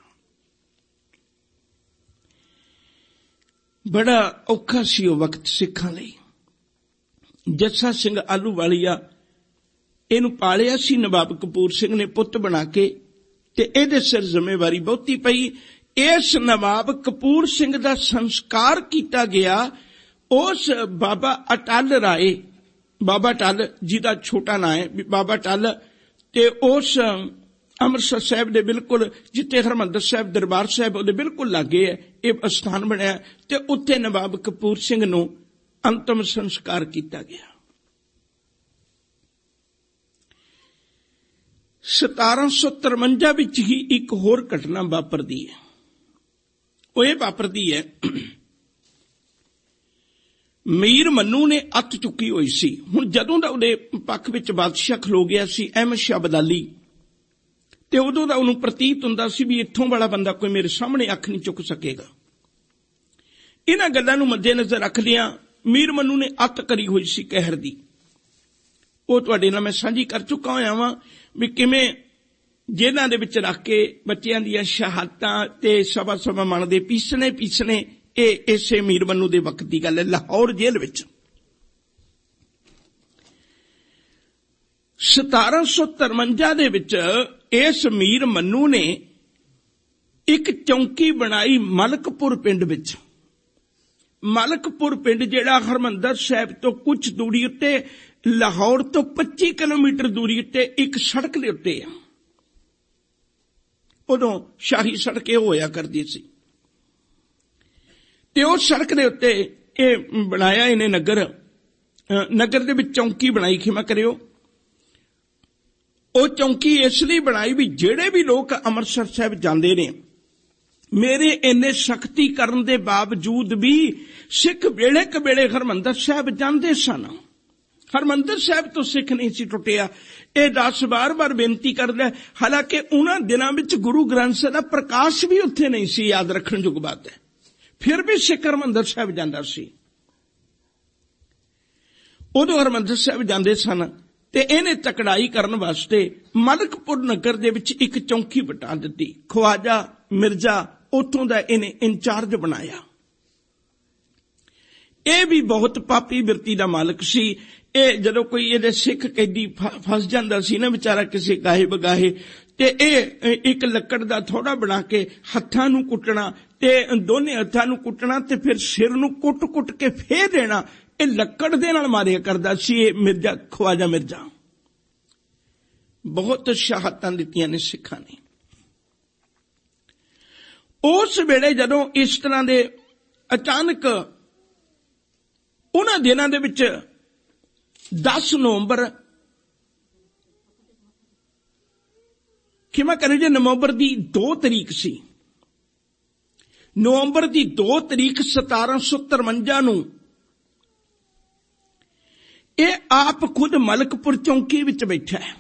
ਬੜਾ ਔਖਾ ਸੀ ਉਹ ਵਕਤ ਸਿੱਖਾਂ ਲਈ। ਜੱਸਾ ਸਿੰਘ ਆਹਲੂਵਾਲੀਆ ਇਹਨੂੰ ਪਾਲਿਆ ਸੀ ਨਵਾਬ ਕਪੂਰ ਸਿੰਘ ਨੇ ਪੁੱਤ ਬਣਾ ਕੇ, ਤੇ ਇਹਦੇ ਸਿਰ ਜ਼ਿੰਮੇਵਾਰੀ ਬਹੁਤੀ ਪਈ। ਇਸ ਨਵਾਬ ਕਪੂਰ ਸਿੰਘ ਦਾ ਸੰਸਕਾਰ ਕੀਤਾ ਗਿਆ ਉਸ ਬਾਬਾ ਅਟਲ ਰਾਏ, ਬਾਬਾ ਅਟਲ ਜਿਹਦਾ ਛੋਟਾ ਨਾਂ ਹੈ ਬਾਬਾ ਅਟਲ, ਤੇ ਉਸ ਅੰਮ੍ਰਿਤਸਰ ਸਾਹਿਬ ਦੇ ਬਿਲਕੁਲ ਜਿੱਥੇ ਹਰਿਮੰਦਰ ਸਾਹਿਬ ਦਰਬਾਰ ਸਾਹਿਬ ਉਹਦੇ ਬਿਲਕੁਲ ਲਾਗੇ ਹੈ ਇਹ ਅਸਥਾਨ ਬਣਿਆ, ਤੇ ਉੱਥੇ ਨਵਾਬ ਕਪੂਰ ਸਿੰਘ ਨੂੰ ਅੰਤਮ ਸੰਸਕਾਰ ਕੀਤਾ ਗਿਆ। ਸਤਾਰਾਂ ਸੌ ਤਰਵੰਜਾ ਵਿੱਚ ਹੀ ਇੱਕ ਹੋਰ ਘਟਨਾ ਵਾਪਰਦੀ ਹੈ। ਉਹ ਇਹ ਵਾਪਰਦੀ ਹੈ, ਮੀਰ ਮੰਨੂ ਨੇ ਅੱਤ ਚੁੱਕੀ ਹੋਈ ਸੀ। ਹੁਣ ਜਦੋਂ ਦਾ ਉਹਦੇ ਪੱਖ ਵਿੱਚ ਬਾਦਸ਼ਾਹ ਖਲੋ ਗਿਆ ਸੀ ਅਹਿਮਦ ਸ਼ਾਹ ਅਬਦਾਲੀ, ਤੇ ਉਦੋਂ ਦਾ ਉਹਨੂੰ ਪ੍ਰਤੀਤ ਹੁੰਦਾ ਸੀ ਵੀ ਇੱਥੋਂ ਵਾਲਾ ਬੰਦਾ ਕੋਈ ਮੇਰੇ ਸਾਹਮਣੇ ਅੱਖ ਨਹੀਂ ਚੁੱਕ ਸਕੇਗਾ। ਇਹਨਾਂ ਗੱਲਾਂ ਨੂੰ ਮੱਦੇਨਜ਼ਰ ਰੱਖਦਿਆਂ ਮੀਰ ਮੰਨੂ ਨੇ ਅੱਤ ਕਰੀ ਹੋਈ ਸੀ ਕਹਿਰ ਦੀ। ਉਹ ਤੁਹਾਡੇ ਨਾਲ ਮੈਂ ਸਾਂਝੀ ਕਰ ਚੁੱਕਾ ਹੋਇਆ ਵਾਂ ਵੀ ਕਿਵੇਂ ਜੇਲ੍ਹਾਂ ਦੇ ਵਿੱਚ ਰੱਖ ਕੇ ਬੱਚਿਆਂ ਦੀਆਂ ਸ਼ਹਾਦਤਾਂ ਤੇ ਸਵਾ ਸਵਾ ਮਣ ਦੇ ਪੀਸਣੇ ਪੀਸਣੇ, ਇਹ ਇਸੇ ਮੀਰ ਮੰਨੂ ਦੇ ਵਕਤ ਦੀ ਗੱਲ ਹੈ, ਲਾਹੌਰ ਜੇਲ੍ਹ ਵਿੱਚ। ਸਤਾਰਾਂ ਸੌ ਤਰਵੰਜਾ ਦੇ ਵਿੱਚ ਇਸ ਮੀਰ ਮੰਨੂ ਨੇ ਇੱਕ ਚੌਂਕੀ ਬਣਾਈ ਮਲਕਪੁਰ ਪਿੰਡ ਵਿੱਚ। ਮਲਕਪੁਰ ਪਿੰਡ ਜਿਹੜਾ ਹਰਿਮੰਦਰ ਸਾਹਿਬ ਤੋਂ ਕੁਝ ਦੂਰੀ ਉੱਤੇ, ਲਾਹੌਰ ਤੋਂ ਪੱਚੀ ਕਿਲੋਮੀਟਰ ਦੂਰੀ ਉੱਤੇ ਇੱਕ ਸੜਕ ਦੇ ਉੱਤੇ ਆ। ਉਦੋਂ ਸ਼ਾਹੀ ਸੜਕ ਇਹ ਹੋਇਆ ਕਰਦੀ ਸੀ, ਤੇ ਉਸ ਸੜਕ ਦੇ ਉੱਤੇ ਇਹ ਬਣਾਇਆ ਇਹਨੇ ਨਗਰ। ਨਗਰ ਦੇ ਵਿੱਚ ਚੌਂਕੀ ਬਣਾਈ, ਖਿਮਾ ਕਰਿਓ। ਉਹ ਚੌਂਕੀ ਇਸ ਲਈ ਬਣਾਈ ਵੀ ਜਿਹੜੇ ਵੀ ਲੋਕ ਅੰਮ੍ਰਿਤਸਰ ਸਾਹਿਬ ਜਾਂਦੇ ਨੇ, ਮੇਰੇ ਇੰਨੇ ਸਖਤੀ ਕਰਨ ਦੇ ਬਾਵਜੂਦ ਵੀ ਸਿੱਖ ਵੇਲੇ ਕਵੇਲੇ ਹਰਿਮੰਦਰ ਸਾਹਿਬ ਜਾਂਦੇ ਸਨ। ਹਰਿਮੰਦਰ ਸਾਹਿਬ ਤੋਂ ਸਿੱਖ ਨਹੀਂ ਸੀ ਟੁੱਟਿਆ। ਇਹ ਦਸ ਵਾਰ-ਵਾਰ ਬੇਨਤੀ ਕਰਦਾ, ਹਾਲਾਂਕਿ ਉਹਨਾਂ ਦਿਨਾਂ ਵਿੱਚ ਗੁਰੂ ਗ੍ਰੰਥ ਸਾਹਿਬ ਦਾ ਪ੍ਰਕਾਸ਼ ਵੀ ਉੱਥੇ ਨਹੀਂ ਸੀ, ਯਾਦ ਰੱਖਣ ਯੋਗ ਬਾਤ ਹੈ, ਫਿਰ ਵੀ ਸਿੱਖ ਹਰਿਮੰਦਰ ਸਾਹਿਬ ਜਾਂਦਾ ਸੀ। ਉਦੋਂ ਹਰਿਮੰਦਰ ਸਾਹਿਬ ਜਾਂਦੇ ਸਨ, ਤੇ ਇਹਨੇ ਤਕੜਾਈ ਕਰਨ ਵਾਸਤੇ ਮਲਕਪੁਰ ਨਗਰ ਦੇ ਵਿੱਚ ਇੱਕ ਚੌਂਕੀ ਵਟਾ ਦਿੱਤੀ। ਖਵਾਜਾ ਮਿਰਜ਼ਾ ਉੱਥੋਂ ਦਾ ਇਹਨੇ ਇੰਚਾਰਜ ਬਣਾਇਆ। ਇਹ ਵੀ ਬਹੁਤ ਪਾਪੀ ਬਿਰਤੀ ਦਾ ਮਾਲਕ ਸੀ। ਇਹ ਜਦੋਂ ਕੋਈ ਇਹਦੇ ਸਿੱਖ ਕੈਦੀ ਫਸ ਜਾਂਦਾ ਸੀ ਨਾ ਵਿਚਾਰਾ ਕਿਸੇ ਗਾਹੇ ਬਗਾਹੇ, ਤੇ ਇਹ ਇੱਕ ਲੱਕੜ ਦਾ ਥੋੜਾ ਬਣਾ ਕੇ ਹੱਥਾਂ ਨੂੰ ਕੁੱਟਣਾ, ਤੇ ਦੋਨੇ ਹੱਥਾਂ ਨੂੰ ਕੁੱਟਣਾ, ਤੇ ਫਿਰ ਸਿਰ ਨੂੰ ਕੁੱਟ-ਕੁੱਟ ਕੇ ਫੇਰ ਦੇਣਾ। ਇਹ ਲੱਕੜ ਦੇ ਨਾਲ ਮਾਰਿਆ ਕਰਦਾ ਸੀ ਇਹ ਮਿਰਜ਼ਾ, ਖਵਾਜਾ ਮਿਰਜ਼ਾ। ਬਹੁਤ ਸ਼ਹਾਦਤਾਂ ਦਿੱਤੀਆਂ ਨੇ ਸਿੱਖਾਂ ਨੇ। ਉਸ ਵੇਲੇ ਜਦੋਂ ਇਸ ਤਰ੍ਹਾਂ ਦੇ ਅਚਾਨਕ ਉਹਨਾਂ ਦਿਨਾਂ ਦੇ ਵਿੱਚ ਦਸ ਨਵੰਬਰ ਖਿਮਾ ਕਰੇ ਜੇ ਨਵੰਬਰ ਦੀ ਦੋ ਤਰੀਕ ਸੀ। ਨਵੰਬਰ ਦੀ ਦੋ ਤਰੀਕ ਸਤਾਰਾਂ ਸੌ ਤਰਵੰਜਾ ਨੂੰ ਇਹ ਆਪ ਖੁਦ ਮਲਕਪੁਰ ਚੌਂਕੀ ਵਿੱਚ ਬੈਠਾ ਹੈ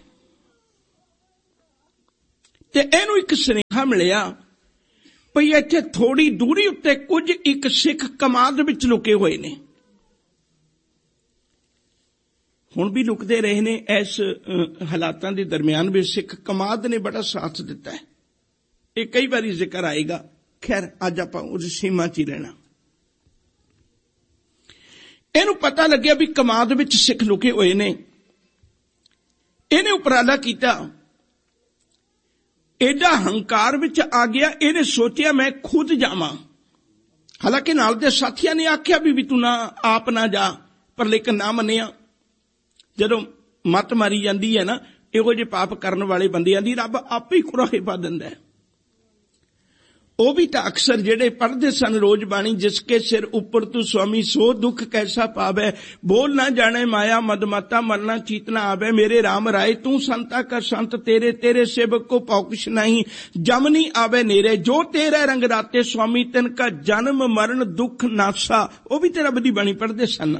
ਤੇ ਇਹਨੂੰ ਇੱਕ ਸੁਨੇਹਾ ਮਿਲਿਆ ਭਈ ਇੱਥੇ ਥੋੜੀ ਦੂਰੀ ਉੱਤੇ ਕੁਝ ਇੱਕ ਸਿੱਖ ਕਮਾਦ ਵਿੱਚ ਲੁਕੇ ਹੋਏ ਨੇ। ਹੁਣ ਵੀ ਲੁਕਦੇ ਰਹੇ ਨੇ। ਇਸ ਹਾਲਾਤਾਂ ਦੇ ਦਰਮਿਆਨ ਵੀ ਸਿੱਖ ਕਮਾਦ ਨੇ ਬੜਾ ਸਾਥ ਦਿੱਤਾ ਹੈ। ਇਹ ਕਈ ਵਾਰੀ ਜ਼ਿਕਰ ਆਏਗਾ। ਖੈਰ ਅੱਜ ਆਪਾਂ ਉਸ ਸੀਮਾ 'ਚ ਹੀ ਰਹਿਣਾ। ਇਹਨੂੰ ਪਤਾ ਲੱਗਿਆ ਵੀ ਕਮਾਦ ਵਿੱਚ ਸਿੱਖ ਲੁਕੇ ਹੋਏ ਨੇ। ਇਹਨੇ ਉਪਰਾਲਾ ਕੀਤਾ, ਐਡਾ ਹੰਕਾਰ ਵਿੱਚ ਆ ਗਿਆ। ਇਹਨੇ ਸੋਚਿਆ ਮੈਂ ਖੁਦ ਜਾਵਾਂ। ਹਾਲਾਂਕਿ ਨਾਲ ਦੇ ਸਾਥੀਆਂ ਨੇ ਆਖਿਆ ਵੀ ਵੀ ਤੂੰ ਨਾ ਆਪ ਨਾ ਜਾ, ਪਰ ਲੇਕਿਨ ਨਾ ਮੰਨਿਆ। ਜਦੋਂ ਮੱਤ ਮਾਰੀ ਜਾਂਦੀ ਹੈ ਨਾ ਇਹੋ ਜਿਹੇ ਪਾਪ ਕਰਨ ਵਾਲੇ ਬੰਦਿਆਂ ਦੀ, ਰੱਬ ਆਪੇ ਹੀ ਕੁਰਾਹੇ ਪਾ ਦਿੰਦਾ ਹੈ। ਉਹ ਵੀ ਤਾਂ ਅਕਸਰ ਜਿਹੜੇ ਪੜ੍ਹਦੇ ਸਨ ਰੋਜ਼ ਬਾਣੀ, ਜਿਸ ਕੇ ਸਿਰ ਉੱਪਰ ਤੂੰ ਸੁਆਮੀ ਸੋ ਦੁੱਖ ਕੈਸਾ ਪਾਵੈ, ਬੋਲ ਨਾ ਜਾਣੇ ਮਾਇਆ ਮਦਮਾਤਾ ਮਰਨਾ ਚੀਤ ਨਾ ਆਵੇ, ਮੇਰੇ ਰਾਮ ਰਾਏ ਤੂੰ ਸੰਤਾ ਕਰ ਸੰਤ ਤੇਰੇ, ਤੇਰੇ ਸੇਵਕ ਕੋ ਪੌਕਸ਼ ਨਹੀਂ, ਜਮ ਨਹੀਂ ਆਵੇ ਨੇਰੇ, ਜੋ ਤੇਰੇ ਰੰਗ ਰਾਤੇ ਸੁਆਮੀ ਤਿਨ ਕਾ ਜਨਮ ਮਰਨ ਦੁੱਖ ਨਾਸਾ। ਉਹ ਵੀ ਤੇ ਰੱਬ ਦੀ ਬਾਣੀ ਪੜ੍ਹਦੇ ਸਨ।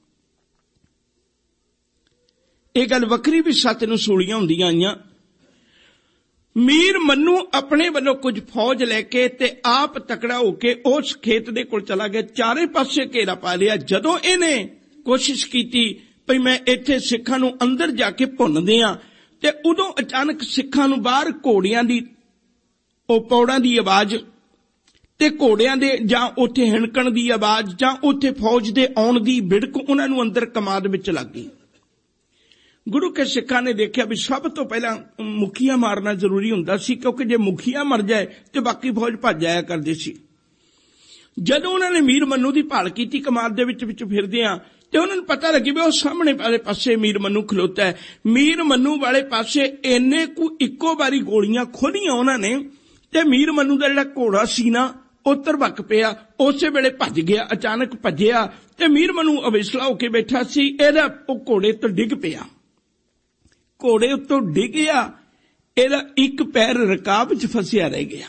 ਇਹ ਗੱਲ ਵੱਖਰੀ ਵੀ ਸੱਤ ਨੂੰ ਸੂਲੀਆਂ ਹੁੰਦੀਆਂ ਆਈਆਂ। ਮੀਰ ਮੰਨੂ ਆਪਣੇ ਵੱਲੋਂ ਕੁਝ ਫੌਜ ਲੈ ਕੇ ਤੇ ਆਪ ਤਕੜਾ ਹੋ ਕੇ ਉਸ ਖੇਤ ਦੇ ਕੋਲ ਚਲਾ ਗਿਆ। ਚਾਰੇ ਪਾਸੇ ਘੇਰਾ ਪਾ ਲਿਆ। ਜਦੋਂ ਇਹਨੇ ਕੋਸ਼ਿਸ਼ ਕੀਤੀ ਭਈ ਮੈਂ ਇੱਥੇ ਸਿੱਖਾਂ ਨੂੰ ਅੰਦਰ ਜਾ ਕੇ ਭੁੰਨਦੇ ਆ, ਤੇ ਉਦੋਂ ਅਚਾਨਕ ਸਿੱਖਾਂ ਨੂੰ ਬਾਹਰ ਘੋੜਿਆਂ ਦੀ ਉਹ ਪੌੜਾਂ ਦੀ ਆਵਾਜ਼ ਤੇ ਘੋੜਿਆਂ ਦੇ ਜਾਂ ਉੱਥੇ ਹਿਣਕਣ ਦੀ ਆਵਾਜ਼ ਜਾਂ ਉੱਥੇ ਫੌਜ ਦੇ ਆਉਣ ਦੀ ਬਿੜਕ ਉਹਨਾਂ ਨੂੰ ਅੰਦਰ ਕਮਾਦ ਵਿੱਚ ਲੱਗ ਗਈ। ਗੁਰੂ ਕੇ ਸਿੱਖਾਂ ਨੇ ਦੇਖਿਆ ਵੀ ਸਭ ਤੋਂ ਪਹਿਲਾਂ ਮੁਖੀਆ ਮਾਰਨਾ ਜ਼ਰੂਰੀ ਹੁੰਦਾ ਸੀ, ਕਿਉਂਕਿ ਜੇ ਮੁਖੀਆ ਮਰ ਜਾਏ ਤੇ ਬਾਕੀ ਫੌਜ ਭੱਜ ਜਾਇਆ ਕਰਦੀ ਸੀ। ਜਦੋਂ ਉਹਨਾਂ ਨੇ ਮੀਰ ਮੰਨੂ ਦੀ ਭਾਲ ਕੀਤੀ ਕਮਾਦ ਦੇ ਵਿੱਚ ਵਿੱਚ ਫਿਰਦਿਆਂ, ਤੇ ਉਹਨਾਂ ਨੂੰ ਪਤਾ ਲੱਗੀ ਵੀ ਉਹ ਸਾਹਮਣੇ ਵਾਲੇ ਪਾਸੇ ਮੀਰ ਮੰਨੂ ਖਲੋਤਾ ਹੈ। ਮੀਰ ਮੰਨੂ ਵਾਲੇ ਪਾਸੇ ਇੰਨੇ ਕੁ ਇੱਕੋ ਵਾਰੀ ਗੋਲੀਆਂ ਖੋਲੀਆਂ ਉਹਨਾਂ ਨੇ, ਤੇ ਮੀਰ ਮੰਨੂ ਦਾ ਜਿਹੜਾ ਘੋੜਾ ਸੀ ਨਾ ਉਹ ਤਰਵਕ ਪਿਆ। ਉਸੇ ਵੇਲੇ ਭੱਜ ਗਿਆ, ਅਚਾਨਕ ਭੱਜਿਆ ਤੇ ਮੀਰ ਮੰਨੂ ਅਵੇਸਲਾ ਹੋ ਕੇ ਬੈਠਾ ਸੀ। ਇਹਦਾ ਉਹ ਘੋੜੇ ਤੋਂ ਡਿੱਗ ਪਿਆ। ਘੋੜੇ ਉੱਤੋਂ ਡਿੱਗਿਆ, ਇਹਦਾ ਇੱਕ ਪੈਰ ਰਕਾਬ ਵਿੱਚ ਫਸਿਆ ਰਹਿ ਗਿਆ।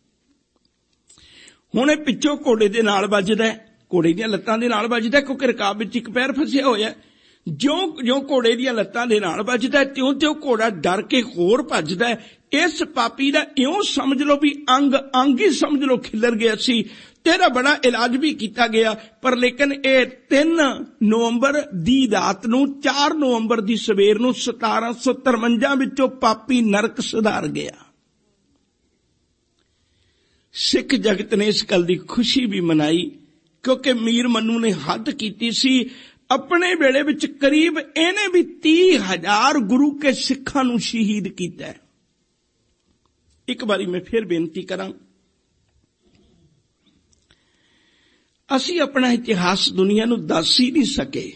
ਹੁਣ ਇਹ ਪਿੱਛੋਂ ਘੋੜੇ ਦੇ ਨਾਲ ਵੱਜਦਾ, ਘੋੜੇ ਦੀਆਂ ਲੱਤਾਂ ਦੇ ਨਾਲ ਵੱਜਦਾ, ਕਿਉਂਕਿ ਰਕਾਬ ਵਿੱਚ ਇੱਕ ਪੈਰ ਫਸਿਆ ਹੋਇਆ। ਜਿਉਂ ਜਿਉਂ ਘੋੜੇ ਦੀਆਂ ਲੱਤਾਂ ਦੇ ਨਾਲ ਵੱਜਦਾ, ਤਿਉਂ ਤਿਉਂ ਘੋੜਾ ਡਰ ਕੇ ਹੋਰ ਭੱਜਦਾ। ਇਸ ਪਾਪੀ ਦਾ ਇਉਂ ਸਮਝ ਲਓ ਵੀ ਅੰਗ ਅੰਗ ਹੀ ਸਮਝ ਲਓ ਖਿੱਲਰ ਗਿਆ ਸੀ। ਤੇਰਾ ਬੜਾ ਇਲਾਜ ਵੀ ਕੀਤਾ ਗਿਆ, ਪਰ ਲੇਕਿਨ ਇਹ ਤਿੰਨ ਨਵੰਬਰ ਦੀ ਰਾਤ ਨੂੰ ਚਾਰ ਨਵੰਬਰ ਦੀ ਸਵੇਰ ਨੂੰ ਸਤਾਰਾਂ ਸੌ ਤਰਵੰਜਾ ਵਿੱਚੋਂ ਪਾਪੀ ਨਰਕ ਸੁਧਾਰ ਗਿਆ। ਸਿੱਖ ਜਗਤ ਨੇ ਇਸ ਗੱਲ ਦੀ ਖੁਸ਼ੀ ਵੀ ਮਨਾਈ, ਕਿਉਂਕਿ ਮੀਰ ਮੰਨੂ ਨੇ ਹੱਦ ਕੀਤੀ ਸੀ। ਆਪਣੇ ਵੇਲੇ ਵਿੱਚ ਕਰੀਬ ਇਹਨੇ ਵੀ ਤੀਹ ਹਜ਼ਾਰ ਗੁਰੂ ਕੇ ਸਿੱਖਾਂ ਨੂੰ ਸ਼ਹੀਦ ਕੀਤਾ। ਇੱਕ ਵਾਰੀ ਮੈਂ ਫਿਰ ਬੇਨਤੀ ਕਰਾਂ, ਅਸੀਂ ਆਪਣਾ ਇਤਿਹਾਸ ਦੁਨੀਆ ਨੂੰ ਦੱਸ ਹੀ ਨਹੀਂ ਸਕੇ।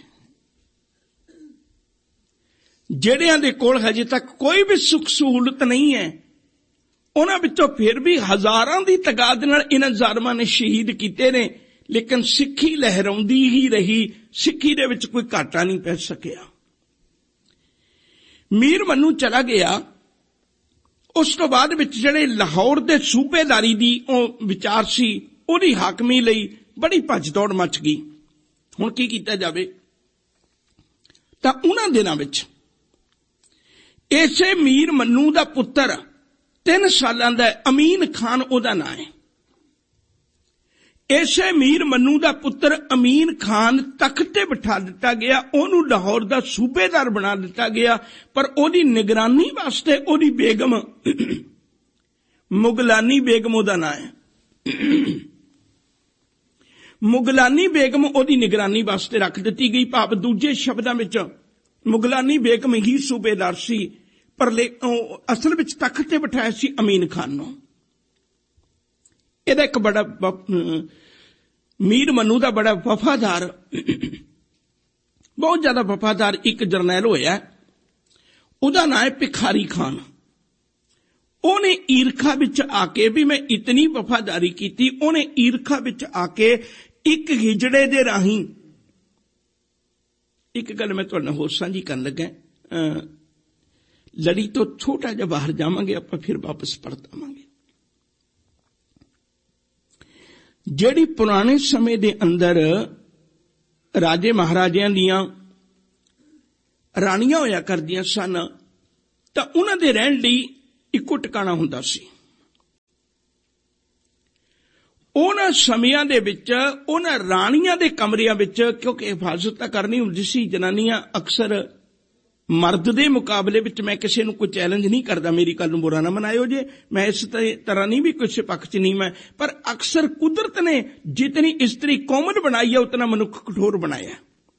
ਜਿਹੜਿਆਂ ਦੇ ਕੋਲ ਹਜੇ ਤੱਕ ਕੋਈ ਵੀ ਸੁੱਖ ਸਹੂਲਤ ਨਹੀਂ ਹੈ, ਉਹਨਾਂ ਵਿੱਚੋਂ ਫਿਰ ਵੀ ਹਜ਼ਾਰਾਂ ਦੀ ਤਾਦਾਦ ਨਾਲ ਇਹਨਾਂ ਜ਼ਾਲਮਾਂ ਨੇ ਸ਼ਹੀਦ ਕੀਤੇ ਨੇ, ਲੇਕਿਨ ਸਿੱਖੀ ਲਹਿਰਾਉਂਦੀ ਹੀ ਰਹੀ। ਸਿੱਖੀ ਦੇ ਵਿੱਚ ਕੋਈ ਘਾਟਾ ਨਹੀਂ ਪੈ ਸਕਿਆ। ਮੀਰ ਮੰਨੂ ਚਲਾ ਗਿਆ। ਉਸ ਤੋਂ ਬਾਅਦ ਵਿੱਚ ਜਿਹੜੇ ਲਾਹੌਰ ਦੇ ਸੂਬੇਦਾਰੀ ਦੀ ਉਹ ਵਿਚਾਰ ਸੀ, ਉਹਦੀ ਹਾਕਮੀ ਲਈ ਬੜੀ ਭੱਜ ਦੌੜ ਮਚ ਗਈ। ਹੁਣ ਕੀ ਕੀਤਾ ਜਾਵੇ? ਤਾਂ ਉਹਨਾਂ ਦਿਨਾਂ ਵਿੱਚ ਇਸੇ ਮੀਰ ਮੰਨੂ ਦਾ ਪੁੱਤਰ ਤਿੰਨ ਸਾਲਾਂ ਦਾ ਅਮੀਨ ਖਾਨ ਉਹਦਾ ਨਾਂ ਹੈ। ਇਸੇ ਮੀਰ ਮੰਨੂ ਦਾ ਪੁੱਤਰ ਅਮੀਨ ਖਾਨ ਤਖਤ ਤੇ ਬਿਠਾ ਦਿੱਤਾ ਗਿਆ। ਉਹਨੂੰ ਲਾਹੌਰ ਦਾ ਸੂਬੇਦਾਰ ਬਣਾ ਦਿੱਤਾ ਗਿਆ, ਪਰ ਉਹਦੀ ਨਿਗਰਾਨੀ ਵਾਸਤੇ ਉਹਦੀ ਬੇਗਮ ਮੁਗਲਾਨੀ ਬੇਗਮ ਉਹਦਾ ਨਾਂ ਹੈ। ਮੁਗਲਾਨੀ ਬੇਗਮ ਉਹਦੀ ਨਿਗਰਾਨੀ ਵਾਸਤੇ ਰੱਖ ਦਿੱਤੀ ਗਈ। ਭਾਵ ਦੂਜੇ ਸ਼ਬਦਾਂ ਵਿੱਚ ਮੁਗਲਾਨੀ ਬੇਗਮ ਹੀ ਸੂਬੇਦਾਰ ਸੀ, ਪਰ ਅਸਲ ਵਿੱਚ ਤਖਤ ਤੇ ਬਿਠਾਇਆ ਸੀ ਅਮੀਨ ਖਾਨ ਨੂੰ। ਇਹਦਾ ਇੱਕ ਬੜਾ ਮੀਰ ਮੰਨੂ ਦਾ ਬੜਾ ਵਫਾਦਾਰ, ਬਹੁਤ ਜ਼ਿਆਦਾ ਵਫਾਦਾਰ ਇੱਕ ਜਰਨੈਲ ਹੋਇਆ। ਉਹਦਾ ਨਾਂ ਹੈ ਭਿਖਾਰੀ ਖਾਨ। ਉਹਨੇ ਈਰਖਾ ਵਿੱਚ ਆ ਕੇ ਵੀ ਮੈਂ ਇਤਨੀ ਵਫਾਦਾਰੀ ਕੀਤੀ, ਉਹਨੇ ਈਰਖਾ ਵਿੱਚ ਆ ਕੇ ਇੱਕ ਹਿਜੜੇ ਦੇ ਰਾਹੀਂ ਇੱਕ ਗੱਲ ਮੈਂ ਤੁਹਾਡੇ ਨਾਲ ਹੋਰ ਸਾਂਝੀ ਕਰਨ ਲੱਗਾ। ਲੜੀ ਤੋਂ ਛੋਟਾ ਜਿਹਾ ਬਾਹਰ ਜਾਵਾਂਗੇ ਆਪਾਂ, ਫਿਰ ਵਾਪਸ ਪਰਤ ਆਵਾਂਗੇ। ਜਿਹੜੀ ਪੁਰਾਣੇ ਸਮੇਂ ਦੇ ਅੰਦਰ ਰਾਜੇ ਮਹਾਰਾਜਿਆਂ ਦੀਆਂ ਰਾਣੀਆਂ ਹੋਇਆ ਕਰਦੀਆਂ ਸਨ, ਤਾਂ ਉਹਨਾਂ ਦੇ ਰਹਿਣ ਲਈ ਇੱਕੋ ਟਿਕਾਣਾ ਹੁੰਦਾ ਸੀ। ਉਹਨਾਂ ਸਮਿਆਂ ਦੇ ਵਿੱਚ ਉਹਨਾਂ ਰਾਣੀਆਂ ਦੇ ਕਮਰਿਆਂ ਵਿੱਚ, ਕਿਉਂਕਿ ਹਿਫਾਜ਼ਤ ਤਾਂ ਕਰਨੀ ਹੁੰਦੀ ਸੀ, ਜਨਾਨੀਆਂ ਅਕਸਰ ਮਰਦ ਦੇ ਮੁਕਾਬਲੇ ਵਿੱਚ, ਮੈਂ ਕਿਸੇ ਨੂੰ ਕੋਈ ਚੈਲੰਜ ਨਹੀਂ ਕਰਦਾ, ਮੇਰੀ ਗੱਲ ਨੂੰ ਬੁਰਾ ਨਾ ਮਨਾਇਓ ਜੇ, ਮੈਂ ਇਸ ਤਰ੍ਹਾਂ ਨਹੀਂ ਵੀ ਕਿਸੇ ਪੱਖ 'ਚ ਨਹੀਂ ਮੈਂ, ਪਰ ਅਕਸਰ ਕੁਦਰਤ ਨੇ ਜਿਤਨੀ ਇਸਤਰੀ ਕੋਮਲ ਬਣਾਈ ਹੈ ਉਤਨਾ ਮਨੁੱਖ ਕਠੋਰ ਬਣਾਇਆ,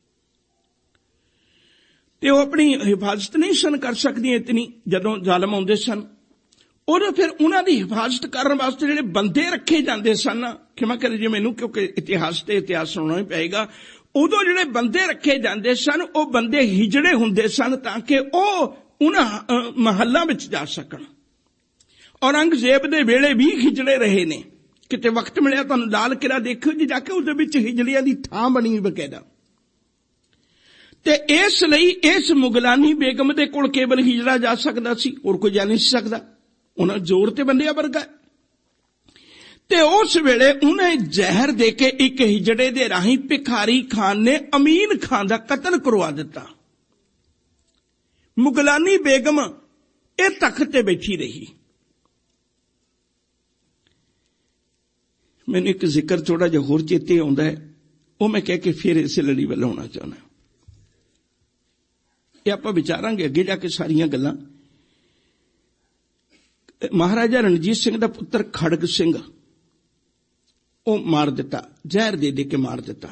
ਤੇ ਉਹ ਆਪਣੀ ਹਿਫਾਜ਼ਤ ਨਹੀਂ ਸਨ ਕਰ ਸਕਦੀਆਂ ਇਤਨੀ। ਜਦੋਂ ਜ਼ਾਲਮ ਆਉਂਦੇ ਸਨ ਉਦੋਂ ਫਿਰ ਉਹਨਾਂ ਦੀ ਹਿਫਾਜ਼ਤ ਕਰਨ ਵਾਸਤੇ ਜਿਹੜੇ ਬੰਦੇ ਰੱਖੇ ਜਾਂਦੇ ਸਨ, ਖਿਮਾ ਕਰੇ ਜੀ ਮੈਨੂੰ, ਕਿਉਂਕਿ ਇਤਿਹਾਸ ਤੇ ਇਤਿਹਾਸ ਸੁਣਨਾ ਹੀ ਪਏਗਾ, ਉਦੋਂ ਜਿਹੜੇ ਬੰਦੇ ਰੱਖੇ ਜਾਂਦੇ ਸਨ ਉਹ ਬੰਦੇ ਹਿਜੜੇ ਹੁੰਦੇ ਸਨ ਤਾਂ ਕਿ ਉਹ ਉਹਨਾਂ ਮਹੱਲਾਂ ਵਿੱਚ ਜਾ ਸਕਣ। ਔਰੰਗਜ਼ੇਬ ਦੇ ਵੇਲੇ ਵੀ ਹਿਜੜੇ ਰਹੇ ਨੇ। ਕਿਤੇ ਵਕਤ ਮਿਲਿਆ ਤੁਹਾਨੂੰ ਲਾਲ ਕਿਲ੍ਹਾ ਦੇਖਿਓ ਜੀ ਜਾ ਕੇ, ਉਹਦੇ ਵਿੱਚ ਹਿਜੜਿਆਂ ਦੀ ਥਾਂ ਬਣੀ ਬਕਾਇਦਾ। ਤੇ ਇਸ ਲਈ ਇਸ ਮੁਗਲਾਨੀ ਬੇਗਮ ਦੇ ਕੋਲ ਕੇਵਲ ਹਿਜੜਾ ਜਾ ਸਕਦਾ ਸੀ, ਹੋਰ ਕੋਈ ਜਾ ਨਹੀਂ ਸਕਦਾ। ਉਹਨਾਂ ਜ਼ੋਰ ਤੇ ਬੰਦਿਆ ਵਰਗਾ। ਤੇ ਉਸ ਵੇਲੇ ਉਹਨੇ ਜ਼ਹਿਰ ਦੇ ਕੇ ਇੱਕ ਹਿਜੜੇ ਦੇ ਰਾਹੀਂ ਭਿਖਾਰੀ ਖਾਨ ਨੇ ਅਮੀਨ ਖਾਨ ਦਾ ਕਤਲ ਕਰਵਾ ਦਿੱਤਾ। ਮੁਗਲਾਨੀ ਬੇਗਮ ਇਹ ਤਖਤ ਤੇ ਬੈਠੀ ਰਹੀ। ਮੈਨੂੰ ਇੱਕ ਜ਼ਿਕਰ ਥੋੜਾ ਜਿਹਾ ਹੋਰ ਚੇਤੇ ਆਉਂਦਾ ਹੈ, ਉਹ ਮੈਂ ਕਹਿ ਕੇ ਫਿਰ ਇਸੇ ਲੜੀ ਵੱਲ ਆਉਣਾ ਚਾਹੁੰਦਾ। ਇਹ ਆਪਾਂ ਵਿਚਾਰਾਂਗੇ ਅੱਗੇ ਜਾ ਕੇ ਸਾਰੀਆਂ ਗੱਲਾਂ। ਮਹਾਰਾਜਾ ਰਣਜੀਤ ਸਿੰਘ ਦਾ ਪੁੱਤਰ ਖੜਗ ਸਿੰਘ, ਉਹ ਮਾਰ ਦਿੱਤਾ, ਜ਼ਹਿਰ ਦੇ ਦੇ ਕੇ ਮਾਰ ਦਿੱਤਾ।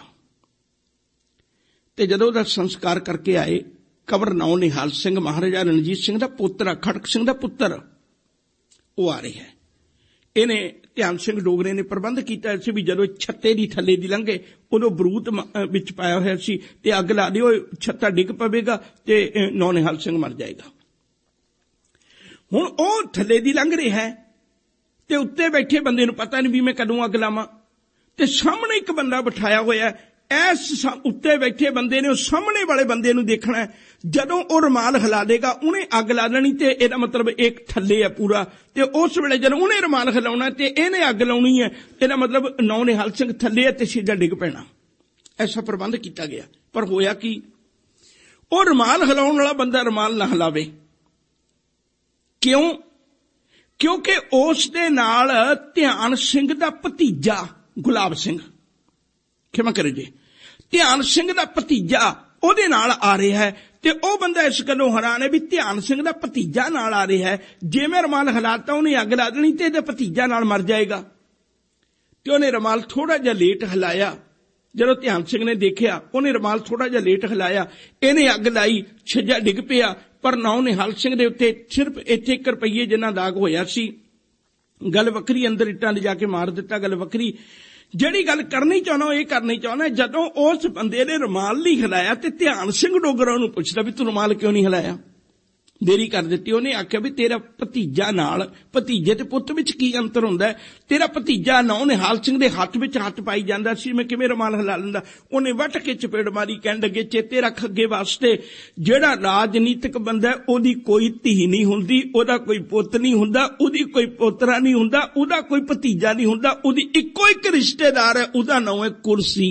ਤੇ ਜਦੋਂ ਉਹਦਾ ਸੰਸਕਾਰ ਕਰਕੇ ਆਏ, ਕਬਰ ਨੌ ਨਿਹਾਲ ਸਿੰਘ ਮਹਾਰਾਜਾ ਰਣਜੀਤ ਸਿੰਘ ਦਾ ਪੁੱਤਰ, ਖੜਗ ਸਿੰਘ ਦਾ ਪੁੱਤਰ, ਉਹ ਆ ਰਿਹਾ ਹੈ। ਇਹਨੇ ਧਿਆਨ ਸਿੰਘ ਡੋਗਰੇ ਨੇ ਪ੍ਰਬੰਧ ਕੀਤਾ ਸੀ ਵੀ ਜਦੋਂ ਛੱਤੇ ਦੀ ਥੱਲੇ ਦੀ ਲੰਘੇ ਉਦੋਂ ਬਰੂਤ ਵਿੱਚ ਪਾਇਆ ਹੋਇਆ ਸੀ ਤੇ ਅੱਗ ਲਾ ਦਿਓ, ਛੱਤਾ ਡਿੱਗ ਪਵੇਗਾ ਤੇ ਨੌ ਨਿਹਾਲ ਸਿੰਘ ਮਰ ਜਾਏਗਾ। ਹੁਣ ਉਹ ਥੱਲੇ ਦੀ ਲੰਘ ਰਿਹਾ ਹੈ ਤੇ ਉੱਤੇ ਬੈਠੇ ਬੰਦੇ ਨੂੰ ਪਤਾ ਨਹੀਂ ਵੀ ਮੈਂ ਕਦੋਂ ਅੱਗ ਲਾਵਾਂ, ਤੇ ਸਾਹਮਣੇ ਇੱਕ ਬੰਦਾ ਬਿਠਾਇਆ ਹੋਇਆ। ਇਸ ਉੱਤੇ ਬੈਠੇ ਬੰਦੇ ਨੇ ਉਹ ਸਾਹਮਣੇ ਵਾਲੇ ਬੰਦੇ ਨੂੰ ਦੇਖਣਾ। ਜਦੋਂ ਉਹ ਰੁਮਾਲ ਹਿਲਾ ਦੇਗਾ ਉਹਨੇ ਅੱਗ ਲਾ ਲੈਣੀ, ਤੇ ਇਹਦਾ ਮਤਲਬ ਇੱਕ ਥੱਲੇ ਹੈ ਪੂਰਾ। ਤੇ ਉਸ ਵੇਲੇ ਜਦੋਂ ਉਹਨੇ ਰੁਮਾਲ ਹਿਲਾਉਣਾ ਤੇ ਇਹਨੇ ਅੱਗ ਲਾਉਣੀ ਹੈ, ਇਹਦਾ ਮਤਲਬ ਨੌ ਨਿਹਾਲ ਸਿੰਘ ਥੱਲੇ ਹੈ ਤੇ ਸਿੱਧਾ ਡਿੱਗ ਪੈਣਾ। ਐਸਾ ਪ੍ਰਬੰਧ ਕੀਤਾ ਗਿਆ। ਪਰ ਹੋਇਆ ਕੀ, ਉਹ ਰੁਮਾਲ ਹਿਲਾਉਣ ਵਾਲਾ ਬੰਦਾ ਰੁਮਾਲ ਨਾ ਹਿਲਾਵੇ। ਕਿਉਂ? ਕਿਉਂਕਿ ਉਸ ਦੇ ਨਾਲ ਧਿਆਨ ਸਿੰਘ ਦਾ ਭਤੀਜਾ ਗੁਲਾਬ ਸਿੰਘ, ਖਿਮਾ ਕਰੇ ਜੀ, ਧਿਆਨ ਸਿੰਘ ਦਾ ਭਤੀਜਾ ਉਹਦੇ ਨਾਲ ਆ ਰਿਹਾ ਹੈ। ਤੇ ਉਹ ਬੰਦਾ ਇਸ ਗੱਲੋਂ ਹੈਰਾਨ ਹੈ ਵੀ ਧਿਆਨ ਸਿੰਘ ਦਾ ਭਤੀਜਾ ਨਾਲ ਆ ਰਿਹਾ ਹੈ, ਜੇ ਮੈਂ ਰੁਮਾਲ ਹਿਲਾਤਾ ਉਹਨੇ ਅੱਗ ਲਾ ਦੇਣੀ ਤੇ ਇਹਦਾ ਭਤੀਜਾ ਨਾਲ ਮਰ ਜਾਏਗਾ। ਤੇ ਉਹਨੇ ਰੁਮਾਲ ਥੋੜਾ ਜਿਹਾ ਲੇਟ ਹਿਲਾਇਆ। ਜਦੋਂ ਧਿਆਨ ਸਿੰਘ ਨੇ ਦੇਖਿਆ ਉਹਨੇ ਰੁਮਾਲ ਥੋੜਾ ਜਿਹਾ ਲੇਟ ਹਿਲਾਇਆ, ਇਹਨੇ ਅੱਗ ਲਾਈ, ਛੱਜਾ ਡਿੱਗ ਪਿਆ। ਪਰ ਨੌ ਨਿਹਾਲ ਸਿੰਘ ਦੇ ਉੱਤੇ ਸਿਰਫ ਇੱਥੇ ਇੱਕ ਰੁਪਈਏ ਜਿੰਨਾ ਦਾਗ ਹੋਇਆ ਸੀ। ਗੱਲ ਵੱਖਰੀ, ਅੰਦਰ ਇੱਟਾਂ ਲਿਜਾ ਕੇ ਮਾਰ ਦਿੱਤਾ, ਗੱਲ ਵੱਖਰੀ। ਜਿਹੜੀ ਗੱਲ ਕਰਨੀ ਚਾਹੁੰਦਾ ਇਹ ਕਰਨੀ ਚਾਹੁੰਦਾ, ਜਦੋਂ ਉਸ ਬੰਦੇ ਨੇ ਰੁਮਾਲ ਨਹੀਂ ਹਿਲਾਇਆ ਤੇ ਧਿਆਨ ਸਿੰਘ ਡੋਗਰਾ ਉਹਨੂੰ ਪੁੱਛਦਾ ਵੀ ਤੂੰ ਰੁਮਾਲ ਕਿਉਂ ਨਹੀਂ ਹਿਲਾਇਆ, ਦੇਰੀ ਕਰ ਦਿੱਤੀ। ਉਹਨੇ ਆਖਿਆ ਵੀ ਤੇਰਾ ਭਤੀਜਾ ਨਾਲ, ਭਤੀਜੇ ਤੇ ਪੁੱਤ ਵਿੱਚ ਕੀ ਅੰਤਰ ਹੁੰਦਾ? ਤੇਰਾ ਭਤੀਜਾ ਨੌ ਨਿਹਾਲ ਸਿੰਘ ਦੇ ਹੱਥ ਵਿੱਚ ਹੱਥ ਪਾਈ ਜਾਂਦਾ ਸੀ, ਮੈਂ ਕਿਵੇਂ ਰੁਮਾਲ ਹਿਲਾ ਲੈਂਦਾ? ਉਹਨੇ ਵੱਟ ਕੇ ਚਪੇੜ ਮਾਰੀ, ਕਹਿਣ ਲੱਗੇ ਚੇਤੇ ਰੱਖ ਅੱਗੇ ਵਾਸਤੇ, ਜਿਹੜਾ ਰਾਜਨੀਤਿਕ ਬੰਦਾ ਉਹਦੀ ਕੋਈ ਧੀ ਨਹੀਂ ਹੁੰਦੀ, ਉਹਦਾ ਕੋਈ ਪੁੱਤ ਨਹੀਂ ਹੁੰਦਾ, ਉਹਦੀ ਕੋਈ ਪੋਤਰਾ ਨਹੀਂ ਹੁੰਦਾ, ਉਹਦਾ ਕੋਈ ਭਤੀਜਾ ਨਹੀਂ ਹੁੰਦਾ, ਉਹਦੀ ਇੱਕੋ ਇੱਕ ਰਿਸ਼ਤੇਦਾਰ ਹੈ, ਉਹਦਾ ਨਾਂ ਹੈ ਕੁਰਸੀ।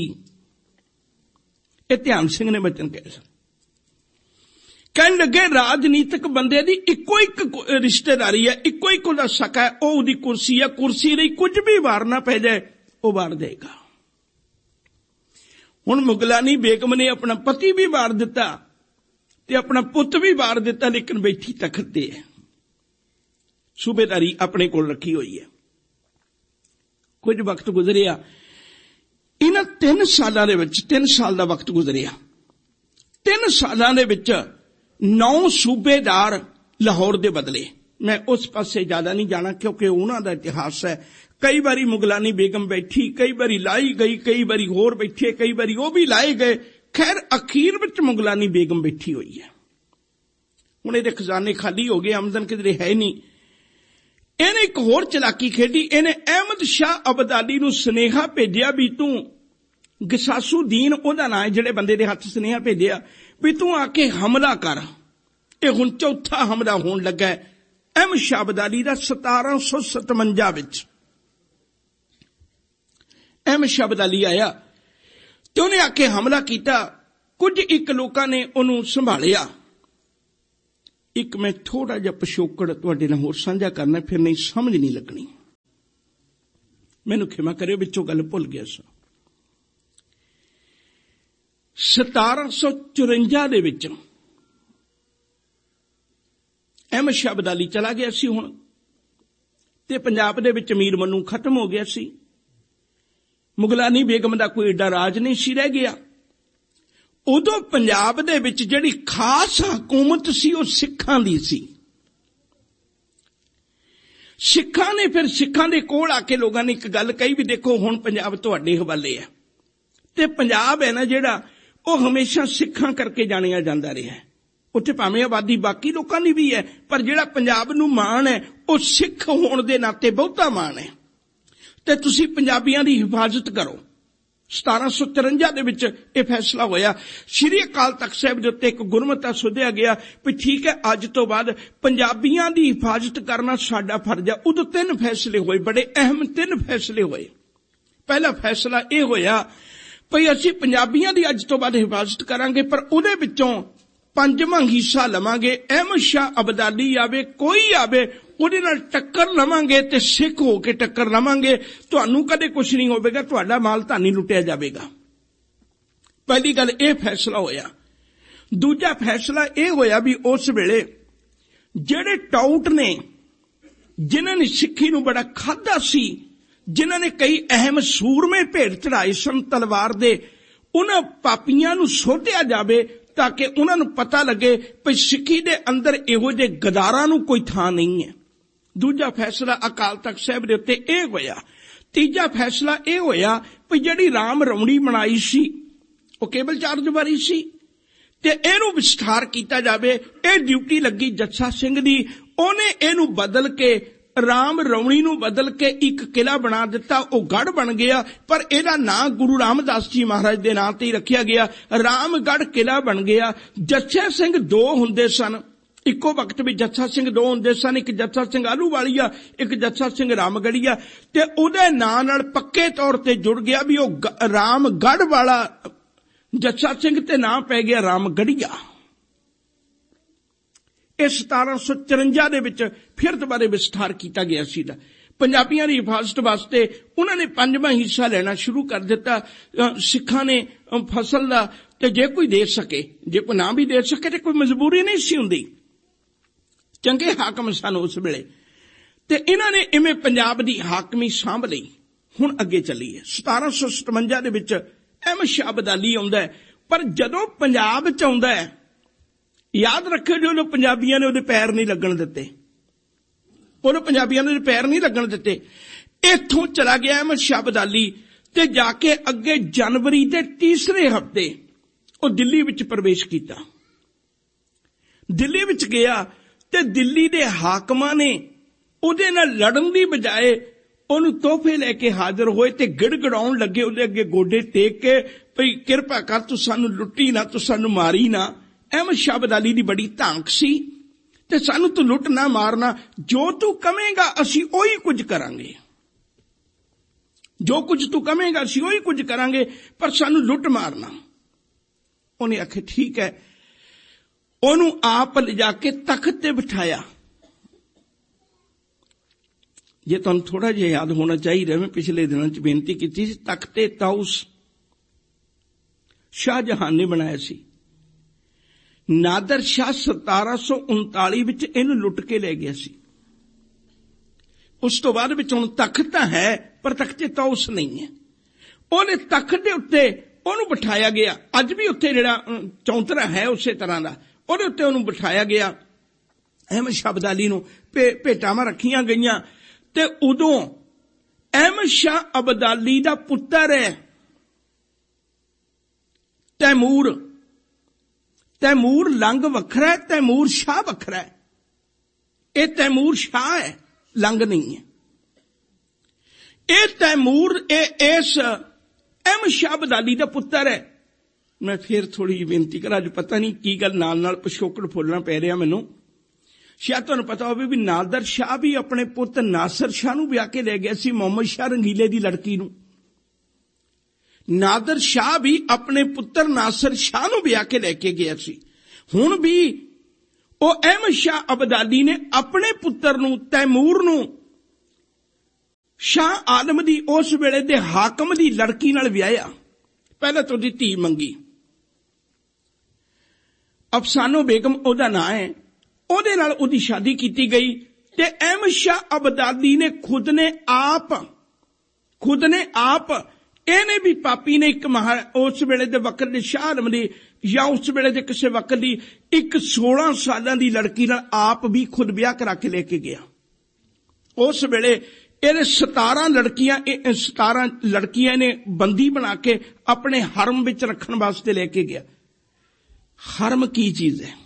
ਇਹ ਧਿਆਨ ਸਿੰਘ ਨੇ ਬਚਨ ਕਹੇ ਸਨ। ਕਹਿਣ ਲੱਗੇ ਰਾਜਨੀਤਿਕ ਬੰਦੇ ਦੀ ਇੱਕੋ ਇੱਕ ਰਿਸ਼ਤੇਦਾਰੀ ਹੈ, ਇੱਕੋ ਇੱਕ ਉਹਦਾ ਸਕਾ ਹੈ, ਉਹ ਉਹਦੀ ਕੁਰਸੀ ਹੈ। ਕੁਰਸੀ ਲਈ ਕੁਝ ਵੀ ਵਾਰਨਾ ਪੈ ਜਾਏ ਉਹ ਵਾਰ ਦੇਗਾ। ਹੁਣ ਮੁਗਲਾਨੀ ਬੇਗਮ ਨੇ ਆਪਣਾ ਪਤੀ ਵੀ ਵਾਰ ਦਿੱਤਾ ਤੇ ਆਪਣਾ ਪੁੱਤ ਵੀ ਵਾਰ ਦਿੱਤਾ, ਲੇਕਿਨ ਬੈਠੀ ਤਖਤ ਤੇ ਹੈ, ਸੂਬੇਦਾਰੀ ਆਪਣੇ ਕੋਲ ਰੱਖੀ ਹੋਈ ਹੈ। ਕੁਝ ਵਕਤ ਗੁਜ਼ਰਿਆ, ਇਹਨਾਂ ਤਿੰਨ ਸਾਲਾਂ ਦੇ ਵਿੱਚ, ਤਿੰਨ ਸਾਲ ਦਾ ਵਕਤ ਗੁਜ਼ਰਿਆ। ਤਿੰਨ ਸਾਲਾਂ ਦੇ ਵਿੱਚ ਨੌ ਸੂਬੇਦਾਰ ਲਾਹੌਰ ਦੇ ਬਦਲੇ। ਮੈਂ ਉਸ ਪਾਸੇ ਜ਼ਿਆਦਾ ਨਹੀਂ ਜਾਣਾ ਕਿਉਂਕਿ ਉਹਨਾਂ ਦਾ ਇਤਿਹਾਸ ਹੈ। ਕਈ ਵਾਰੀ ਮੁਗਲਾਨੀ ਬੇਗਮ ਬੈਠੀ, ਕਈ ਵਾਰੀ ਲਾਈ ਗਈ, ਕਈ ਵਾਰੀ ਹੋਰ ਬੈਠੇ, ਕਈ ਵਾਰੀ ਉਹ ਵੀ ਲਾਏ ਗਏ। ਖੈਰ ਅਖੀਰ ਵਿੱਚ ਮੁਗਲਾਨੀ ਬੇਗਮ ਬੈਠੀ ਹੋਈ ਹੈ। ਹੁਣ ਇਹਦੇ ਖਜ਼ਾਨੇ ਖਾਲੀ ਹੋ ਗਏ, ਆਮਦਨ ਕਿਧਰੇ ਹੈ ਨਹੀਂ। ਇਹਨੇ ਇੱਕ ਹੋਰ ਚਲਾਕੀ ਖੇਡੀ। ਇਹਨੇ ਅਹਿਮਦ ਸ਼ਾਹ ਅਬਦਾਲੀ ਨੂੰ ਸੁਨੇਹਾ ਭੇਜਿਆ ਵੀ ਤੂੰ ਗਸਾਸੂਦੀਨ ਉਹਦਾ ਨਾਂ ਹੈ, ਜਿਹੜੇ ਬੰਦੇ ਦੇ ਹੱਥ ਸੁਨੇਹਾ ਭੇਜਿਆ ਵੀ ਤੂੰ ਆ ਕੇ ਹਮਲਾ ਕਰ। ਇਹ ਹੁਣ ਚੌਥਾ ਹਮਲਾ ਹੋਣ ਲੱਗਾ ਅਹਿਮਦ ਸ਼ਾਹ ਅਬਦਾਲੀ ਦਾ ਸਤਾਰਾਂ ਸੌ ਸਤਵੰਜਾ ਵਿੱਚ। ਅਹਿਮਦ ਸ਼ਾਹ ਅਬਦਾਲੀ ਆਇਆ ਤੇ ਉਹਨੇ ਆ ਕੇ ਹਮਲਾ ਕੀਤਾ। ਕੁਝ ਇੱਕ ਲੋਕਾਂ ਨੇ ਉਹਨੂੰ ਸੰਭਾਲਿਆ। ਇੱਕ ਮੈਂ ਥੋੜਾ ਜਿਹਾ ਪਿਛੋਕੜ ਤੁਹਾਡੇ ਨਾਲ ਹੋਰ ਸਾਂਝਾ ਕਰਨਾ, ਫਿਰ ਨਹੀਂ ਸਮਝ ਨਹੀਂ ਲੱਗਣੀ, ਮੈਨੂੰ ਖਿਮਾ ਕਰਿਓ, ਵਿੱਚੋਂ ਗੱਲ ਭੁੱਲ ਗਿਆ ਸਾਂ। ਸਤਾਰਾਂ ਸੌ ਚੁਰੰਜਾ ਦੇ ਵਿੱਚ ਅਹਿਮਦ ਸ਼ਾਹ ਅਬਦਾਲੀ ਚਲਾ ਗਿਆ ਸੀ ਹੁਣ, ਤੇ ਪੰਜਾਬ ਦੇ ਵਿੱਚ ਅਮੀਰ ਮਨੂੰ ਖਤਮ ਹੋ ਗਿਆ ਸੀ। ਮੁਗਲਾਨੀ ਬੇਗਮ ਦਾ ਕੋਈ ਏਡਾ ਰਾਜ ਨਹੀਂ ਸੀ ਰਹਿ ਗਿਆ। ਉਦੋਂ ਪੰਜਾਬ ਦੇ ਵਿੱਚ ਜਿਹੜੀ ਖਾਸ ਹਕੂਮਤ ਸੀ ਉਹ ਸਿੱਖਾਂ ਦੀ ਸੀ। ਸਿੱਖਾਂ ਨੇ ਫਿਰ ਸਿੱਖਾਂ ਦੇ ਕੋਲ ਆ ਕੇ ਲੋਕਾਂ ਨੇ ਇੱਕ ਗੱਲ ਕਹੀ ਵੀ ਦੇਖੋ ਹੁਣ ਪੰਜਾਬ ਤੁਹਾਡੇ ਹਵਾਲੇ ਹੈ। ਤੇ ਪੰਜਾਬ ਹੈ ਨਾ ਜਿਹੜਾ, ਉਹ ਹਮੇਸ਼ਾ ਸਿੱਖਾਂ ਕਰਕੇ ਜਾਣਿਆ ਜਾਂਦਾ ਰਿਹਾ। ਉੱਥੇ ਭਾਵੇਂ ਆਬਾਦੀ ਬਾਕੀ ਲੋਕਾਂ ਦੀ ਵੀ ਹੈ, ਪਰ ਜਿਹੜਾ ਪੰਜਾਬ ਨੂੰ ਮਾਣ ਹੈ ਉਹ ਸਿੱਖ ਹੋਣ ਦੇ ਨਾਤੇ ਬਹੁਤਾ ਮਾਣ ਹੈ। ਤੇ ਤੁਸੀਂ ਪੰਜਾਬੀਆਂ ਦੀ ਹਿਫਾਜ਼ਤ ਕਰੋ। ਸਤਾਰਾਂ ਸੌ ਚੁਰੰਜਾ ਦੇ ਵਿੱਚ ਇਹ ਫੈਸਲਾ ਹੋਇਆ। ਸ਼੍ਰੀ ਅਕਾਲ ਤਖਤ ਸਾਹਿਬ ਦੇ ਉੱਤੇ ਇੱਕ ਗੁਰਮਤਾ ਸੋਧਿਆ ਗਿਆ ਵੀ ਠੀਕ ਹੈ, ਅੱਜ ਤੋਂ ਬਾਅਦ ਪੰਜਾਬੀਆਂ ਦੀ ਹਿਫਾਜ਼ਤ ਕਰਨਾ ਸਾਡਾ ਫਰਜ਼ ਹੈ। ਉਦੋਂ ਤਿੰਨ ਫੈਸਲੇ ਹੋਏ, ਬੜੇ ਅਹਿਮ ਤਿੰਨ ਫੈਸਲੇ ਹੋਏ। ਪਹਿਲਾ ਫੈਸਲਾ ਇਹ ਹੋਇਆ ਭਈ ਅਸੀਂ ਪੰਜਾਬੀਆਂ ਦੀ ਅੱਜ ਤੋਂ ਬਾਅਦ ਹਿਫਾਜ਼ਤ ਕਰਾਂਗੇ, ਪਰ ਉਹਦੇ ਵਿੱਚੋਂ ਪੰਜਵਾਂ ਹਿੱਸਾ ਲਵਾਂਗੇ। ਅਹਿਮਦ ਸ਼ਾਹ ਅਬਦਾਲੀ ਆਵੇ, ਕੋਈ ਆਵੇ, ਉਹਦੇ ਨਾਲ ਟੱਕਰ ਲਵਾਂਗੇ ਤੇ ਸਿੱਖ ਹੋ ਕੇ ਟੱਕਰ ਲਵਾਂਗੇ। ਤੁਹਾਨੂੰ ਕਦੇ ਕੁਝ ਨਹੀਂ ਹੋਵੇਗਾ, ਤੁਹਾਡਾ ਮਾਲ ਤਾਂ ਨਹੀਂ ਲੁੱਟਿਆ ਜਾਵੇਗਾ। ਪਹਿਲੀ ਗੱਲ ਇਹ ਫੈਸਲਾ ਹੋਇਆ। ਦੂਜਾ ਫੈਸਲਾ ਇਹ ਹੋਇਆ ਵੀ ਉਸ ਵੇਲੇ ਜਿਹੜੇ ਟਾਊਟ ਨੇ, ਜਿਨ੍ਹਾਂ ਨੇ ਸਿੱਖੀ ਨੂੰ ਬੜਾ ਖਾਧਾ ਸੀ, ਜਿਨ੍ਹਾਂ ਨੇ ਕਈ ਅਹਿਮ ਸੂਰਮੇ ਭੇਟ ਚੜਾਏ ਸਨ ਤਲਵਾਰ ਦੇ, ਉਹਨਾਂ ਪਾਪੀਆਂ ਨੂੰ ਸੋਧਿਆ ਜਾਵੇ ਤਾਂ ਕਿ ਉਹਨਾਂ ਨੂੰ ਪਤਾ ਲੱਗੇ ਕਿ ਸਿੱਖੀ ਦੇ ਅੰਦਰ ਇਹੋ ਜਿਹੇ ਗਦਾਰਾਂ ਨੂੰ ਕੋਈ ਥਾਂ ਨਹੀਂ ਹੈ। ਦੂਜਾ ਫੈਸਲਾ ਅਕਾਲ ਤਖਤ ਸਾਹਿਬ ਦੇ ਉੱਤੇ ਇਹ ਹੋਇਆ। ਤੀਜਾ ਫੈਸਲਾ ਇਹ ਹੋਇਆ ਕਿ ਜਿਹੜੀ ਰਾਮ ਰਮਣੀ ਬਣਾਈ ਸੀ ਉਹ ਕੇਬਲ ਚਾਰਜ ਵਾਲੀ ਸੀ ਤੇ ਇਹਨੂੰ ਵਿਸਥਾਰ ਕੀਤਾ ਜਾਵੇ। ਇਹ ਡਿਊਟੀ ਲੱਗੀ ਜੱਸਾ ਸਿੰਘ ਦੀ। ਉਹਨੇ ਇਹਨੂੰ ਬਦਲ ਕੇ, ਰਾਮ ਰਮਣੀ ਨੂੰ ਬਦਲ ਕੇ ਇੱਕ ਕਿਲਾ ਬਣਾ ਦਿੱਤਾ। ਉਹ ਗੜ੍ਹ ਬਣ ਗਿਆ, ਪਰ ਇਹਦਾ ਨਾਂ ਗੁਰੂ ਰਾਮਦਾਸ ਜੀ ਮਹਾਰਾਜ ਦੇ ਨਾਂ ਤੇ ਹੀ ਰੱਖਿਆ ਗਿਆ। ਰਾਮਗੜ੍ਹ ਕਿਲਾ ਬਣ ਗਿਆ। ਜੱਸਾ ਸਿੰਘ ਦੋ ਹੁੰਦੇ ਸਨ, ਇੱਕੋ ਵਕਤ ਵਿੱਚ ਜੱਸਾ ਸਿੰਘ ਦੋ ਹੁੰਦੇ ਸਨ। ਇੱਕ ਜੱਸਾ ਸਿੰਘ ਆਹਲੂਵਾਲੀਆ, ਇੱਕ ਜੱਸਾ ਸਿੰਘ ਰਾਮਗੜੀਆ। ਤੇ ਉਹਦੇ ਨਾਂ ਨਾਲ ਪੱਕੇ ਤੌਰ ਤੇ ਜੁੜ ਗਿਆ ਵੀ ਉਹ ਰਾਮਗੜ੍ਹ ਵਾਲਾ ਜੱਸਾ ਸਿੰਘ, ਤੇ ਨਾਂ ਪੈ ਗਿਆ ਰਾਮਗੜੀਆ। ਇਹ ਸਤਾਰਾਂ ਸੌ ਚੁਰੰਜਾ ਦੇ ਵਿੱਚ ਫਿਰ ਦੁਬਾਰੇ ਵਿਸਥਾਰ ਕੀਤਾ ਗਿਆ ਸੀ। ਪੰਜਾਬੀਆਂ ਦੀ ਹਿਫਾਜ਼ਤ ਵਾਸਤੇ ਉਹਨਾਂ ਨੇ ਪੰਜਵਾਂ ਹਿੱਸਾ ਲੈਣਾ ਸ਼ੁਰੂ ਕਰ ਦਿੱਤਾ। ਸਿੱਖਾਂ ਨੇ ਫਸਲ ਦਾ, ਤੇ ਜੇ ਕੋਈ ਦੇ ਸਕੇ, ਜੇ ਕੋਈ ਨਾ ਵੀ ਦੇ ਸਕੇ ਤੇ ਕੋਈ ਮਜਬੂਰੀ ਨਹੀਂ ਸੀ ਹੁੰਦੀ। ਚੰਗੇ ਹਾਕਮ ਸਨ ਉਸ ਵੇਲੇ, ਤੇ ਇਹਨਾਂ ਨੇ ਇਵੇਂ ਪੰਜਾਬ ਦੀ ਹਾਕਮੀ ਸਾਂਭ ਲਈ। ਹੁਣ ਅੱਗੇ ਚੱਲੀਏ। ਸਤਾਰਾਂ ਸੌ ਸਤਵੰਜਾ ਦੇ ਵਿੱਚ ਅਹਿਮਦ ਸ਼ਾਹ ਅਬਦਾਲੀ ਆਉਂਦਾ ਹੈ, ਪਰ ਜਦੋਂ ਪੰਜਾਬ ਚ ਆਉਂਦਾ ਹੈ, ਯਾਦ ਰੱਖਿਓ ਜੋ ਪੰਜਾਬੀਆਂ ਨੇ ਉਹਦੇ ਪੈਰ ਨਹੀਂ ਲੱਗਣ ਦਿੱਤੇ। ਉਹਨੂੰ ਪੰਜਾਬੀਆਂ ਨੇ ਪੈਰ ਨਹੀਂ ਲੱਗਣ ਦਿੱਤੇ। ਇੱਥੋਂ ਚਲਾ ਗਿਆ ਅਹਿਮਦ ਸ਼ਾਹ ਅਬਦਾਲੀ ਤੇ ਜਾ ਕੇ ਅੱਗੇ ਜਨਵਰੀ ਦੇ ਤੀਸਰੇ ਹਫ਼ਤੇ ਉਹ ਦਿੱਲੀ ਵਿੱਚ ਪ੍ਰਵੇਸ਼ ਕੀਤਾ। ਦਿੱਲੀ ਵਿੱਚ ਗਿਆ ਤੇ ਦਿੱਲੀ ਦੇ ਹਾਕਮਾਂ ਨੇ ਉਹਦੇ ਨਾਲ ਲੜਨ ਦੀ ਬਜਾਏ ਉਹਨੂੰ ਤੋਹਫੇ ਲੈ ਕੇ ਹਾਜ਼ਰ ਹੋਏ ਤੇ ਗਿੜਗੜਾਉਣ ਲੱਗੇ ਉਹਦੇ ਅੱਗੇ ਗੋਡੇ ਟੇਕ ਕੇ, ਭਈ ਕਿਰਪਾ ਕਰ ਤੂੰ ਸਾਨੂੰ ਲੁੱਟੀ ਨਾ, ਤੂੰ ਸਾਨੂੰ ਮਾਰੀ ਨਾ। ਅਹਿਮਦ ਸ਼ਾਹ ਅਬਦਾਲੀ ਦੀ ਬੜੀ ਧਾਂਕ ਸੀ ਤੇ ਸਾਨੂੰ ਤੂੰ ਲੁੱਟ ਨਾ ਮਾਰਨਾ, ਜੋ ਤੂੰ ਕਵੇਂਗਾ ਅਸੀਂ ਉਹੀ ਕੁਝ ਕਰਾਂਗੇ, ਜੋ ਕੁਝ ਤੂੰ ਕਵੇਂਗਾ ਅਸੀਂ ਉਹੀ ਕੁਝ ਕਰਾਂਗੇ, ਪਰ ਸਾਨੂੰ ਲੁੱਟ ਮਾਰਨਾ। ਉਹਨੇ ਆਖਿਆ ਠੀਕ ਹੈ। ਉਹਨੂੰ ਆਪ ਲਿਜਾ ਕੇ ਤਖਤ ਤੇ ਬਿਠਾਇਆ। ਜੇ ਤੁਹਾਨੂੰ ਥੋੜਾ ਜਿਹਾ ਯਾਦ ਹੋਣਾ ਚਾਹੀਦਾ, ਮੈਂ ਪਿਛਲੇ ਦਿਨਾਂ ਚ ਬੇਨਤੀ ਕੀਤੀ ਸੀ, ਤਖਤੇ ਤਾਊਸ ਸ਼ਾਹਜਹਾਨ ਨੇ ਬਣਾਇਆ ਸੀ। ਨਾਦਰ ਸ਼ਾਹ ਸਤਾਰਾਂ ਸੌ ਉਨਤਾਲੀ ਵਿੱਚ ਇਹਨੂੰ ਲੁੱਟ ਕੇ ਲੈ ਗਿਆ ਸੀ। ਉਸ ਤੋਂ ਬਾਅਦ ਵਿੱਚ ਹੁਣ ਤਖਤ ਤਾਂ ਹੈ, ਪਰ ਤਖਤੇ ਤਾਊਸ ਨਹੀਂ ਹੈ। ਉਹਨੇ ਤਖਤ ਦੇ ਉੱਤੇ ਉਹਨੂੰ ਬਿਠਾਇਆ ਗਿਆ। ਅੱਜ ਵੀ ਉੱਥੇ ਜਿਹੜਾ ਚੌਂਤਰਾ ਹੈ ਉਸੇ ਤਰ੍ਹਾਂ ਦਾ, ਉਹਦੇ ਉੱਤੇ ਉਹਨੂੰ ਬਿਠਾਇਆ ਗਿਆ। ਅਹਿਮਦ ਸ਼ਾਹ ਅਬਦਾਲੀ ਨੂੰ ਭੇਟਾਵਾਂ ਰੱਖੀਆਂ ਗਈਆਂ। ਤੇ ਉਦੋਂ ਅਹਿਮਦ ਸ਼ਾਹ ਅਬਦਾਲੀ ਦਾ ਪੁੱਤਰ ਹੈ ਤੈਮੂਰ। ਤੈਮੂਰ ਲੰਗ ਵੱਖਰਾ ਹੈ, ਤੈਮੂਰ ਸ਼ਾਹ ਵੱਖਰਾ ਹੈ। ਇਹ ਤੈਮੂਰ ਸ਼ਾਹ ਹੈ, ਲੰਗ ਨਹੀਂ ਹੈ। ਇਹ ਤੈਮੂਰ ਇਹ ਇਸ ਅਹਿਮਦ ਸ਼ਾਹ ਅਬਦਾਲੀ ਦਾ ਪੁੱਤਰ ਹੈ। ਮੈਂ ਫੇਰ ਥੋੜੀ ਜਿਹੀ ਬੇਨਤੀ ਕਰਾਂ, ਅੱਜ ਪਤਾ ਨਹੀਂ ਕੀ ਗੱਲ ਨਾਲ ਨਾਲ ਪਿਛੋਕੜ ਫੁੱਲਣਾ ਪੈ ਰਿਹਾ ਮੈਨੂੰ। ਸ਼ਾਇਦ ਤੁਹਾਨੂੰ ਪਤਾ ਹੋਵੇ ਵੀ ਨਾਦਰ ਸ਼ਾਹ ਵੀ ਆਪਣੇ ਪੁੱਤ ਨਾਸਰ ਸ਼ਾਹ ਨੂੰ ਵਿਆਹ ਕੇ ਲੈ ਗਿਆ ਸੀ, ਮੁਹੰਮਦ ਸ਼ਾਹ ਰੰਗੀਲੇ ਦੀ ਲੜਕੀ ਨੂੰ। ਨਾਦਰ ਸ਼ਾਹ ਵੀ ਆਪਣੇ ਪੁੱਤਰ ਨਾਸਰ ਸ਼ਾਹ ਨੂੰ ਵਿਆਹ ਕੇ ਲੈ ਕੇ ਗਿਆ ਸੀ। ਹੁਣ ਵੀ ਉਹ ਅਹਿਮਦ ਸ਼ਾਹ ਅਬਦਾਲੀ ਨੇ ਆਪਣੇ ਪੁੱਤਰ ਨੂੰ ਤੈਮੂਰ ਨੂੰ ਸ਼ਾਹ ਆਲਮ ਦੀ ਉਸ ਵੇਲੇ ਦੇ ਹਾਕਮ ਦੀ ਲੜਕੀ ਨਾਲ ਵਿਆਹਿਆ। ਪਹਿਲਾਂ ਤੋਂ ਉਹਦੀ ਧੀ ਮੰਗੀ, ਅਫਸਾਨੋ ਬੇਗਮ ਉਹਦਾ ਨਾਂ ਹੈ, ਉਹਦੇ ਨਾਲ ਉਹਦੀ ਸ਼ਾਦੀ ਕੀਤੀ ਗਈ। ਤੇ ਅਹਿਮਦ ਸ਼ਾਹ ਅਬਦਾਲੀ ਨੇ ਖੁਦ ਨੇ ਆਪ ਖੁਦ ਨੇ ਆਪ ਇਹਨੇ ਵੀ ਪਾਪੀ ਨੇ ਇੱਕ ਉਸ ਵੇਲੇ ਦੇ ਵਕਤ ਦੇ ਸ਼ਾਹ ਆਲਮ ਦੀ ਜਾਂ ਉਸ ਵੇਲੇ ਦੇ ਕਿਸੇ ਵਕਤ ਦੀ ਇੱਕ ਸੋਲਾਂ ਸਾਲਾਂ ਦੀ ਲੜਕੀ ਨਾਲ ਆਪ ਵੀ ਖੁਦ ਵਿਆਹ ਕਰਾ ਕੇ ਲੈ ਕੇ ਗਿਆ। ਉਸ ਵੇਲੇ ਇਹਨੇ ਸਤਾਰਾਂ ਲੜਕੀਆਂ ਸਤਾਰਾਂ ਲੜਕੀਆਂ ਨੇ ਬੰਦੀ ਬਣਾ ਕੇ ਆਪਣੇ ਹਰਮ ਵਿੱਚ ਰੱਖਣ ਵਾਸਤੇ ਲੈ ਕੇ ਗਿਆ। ਹਰਮ ਕੀ ਚੀਜ਼ ਹੈ?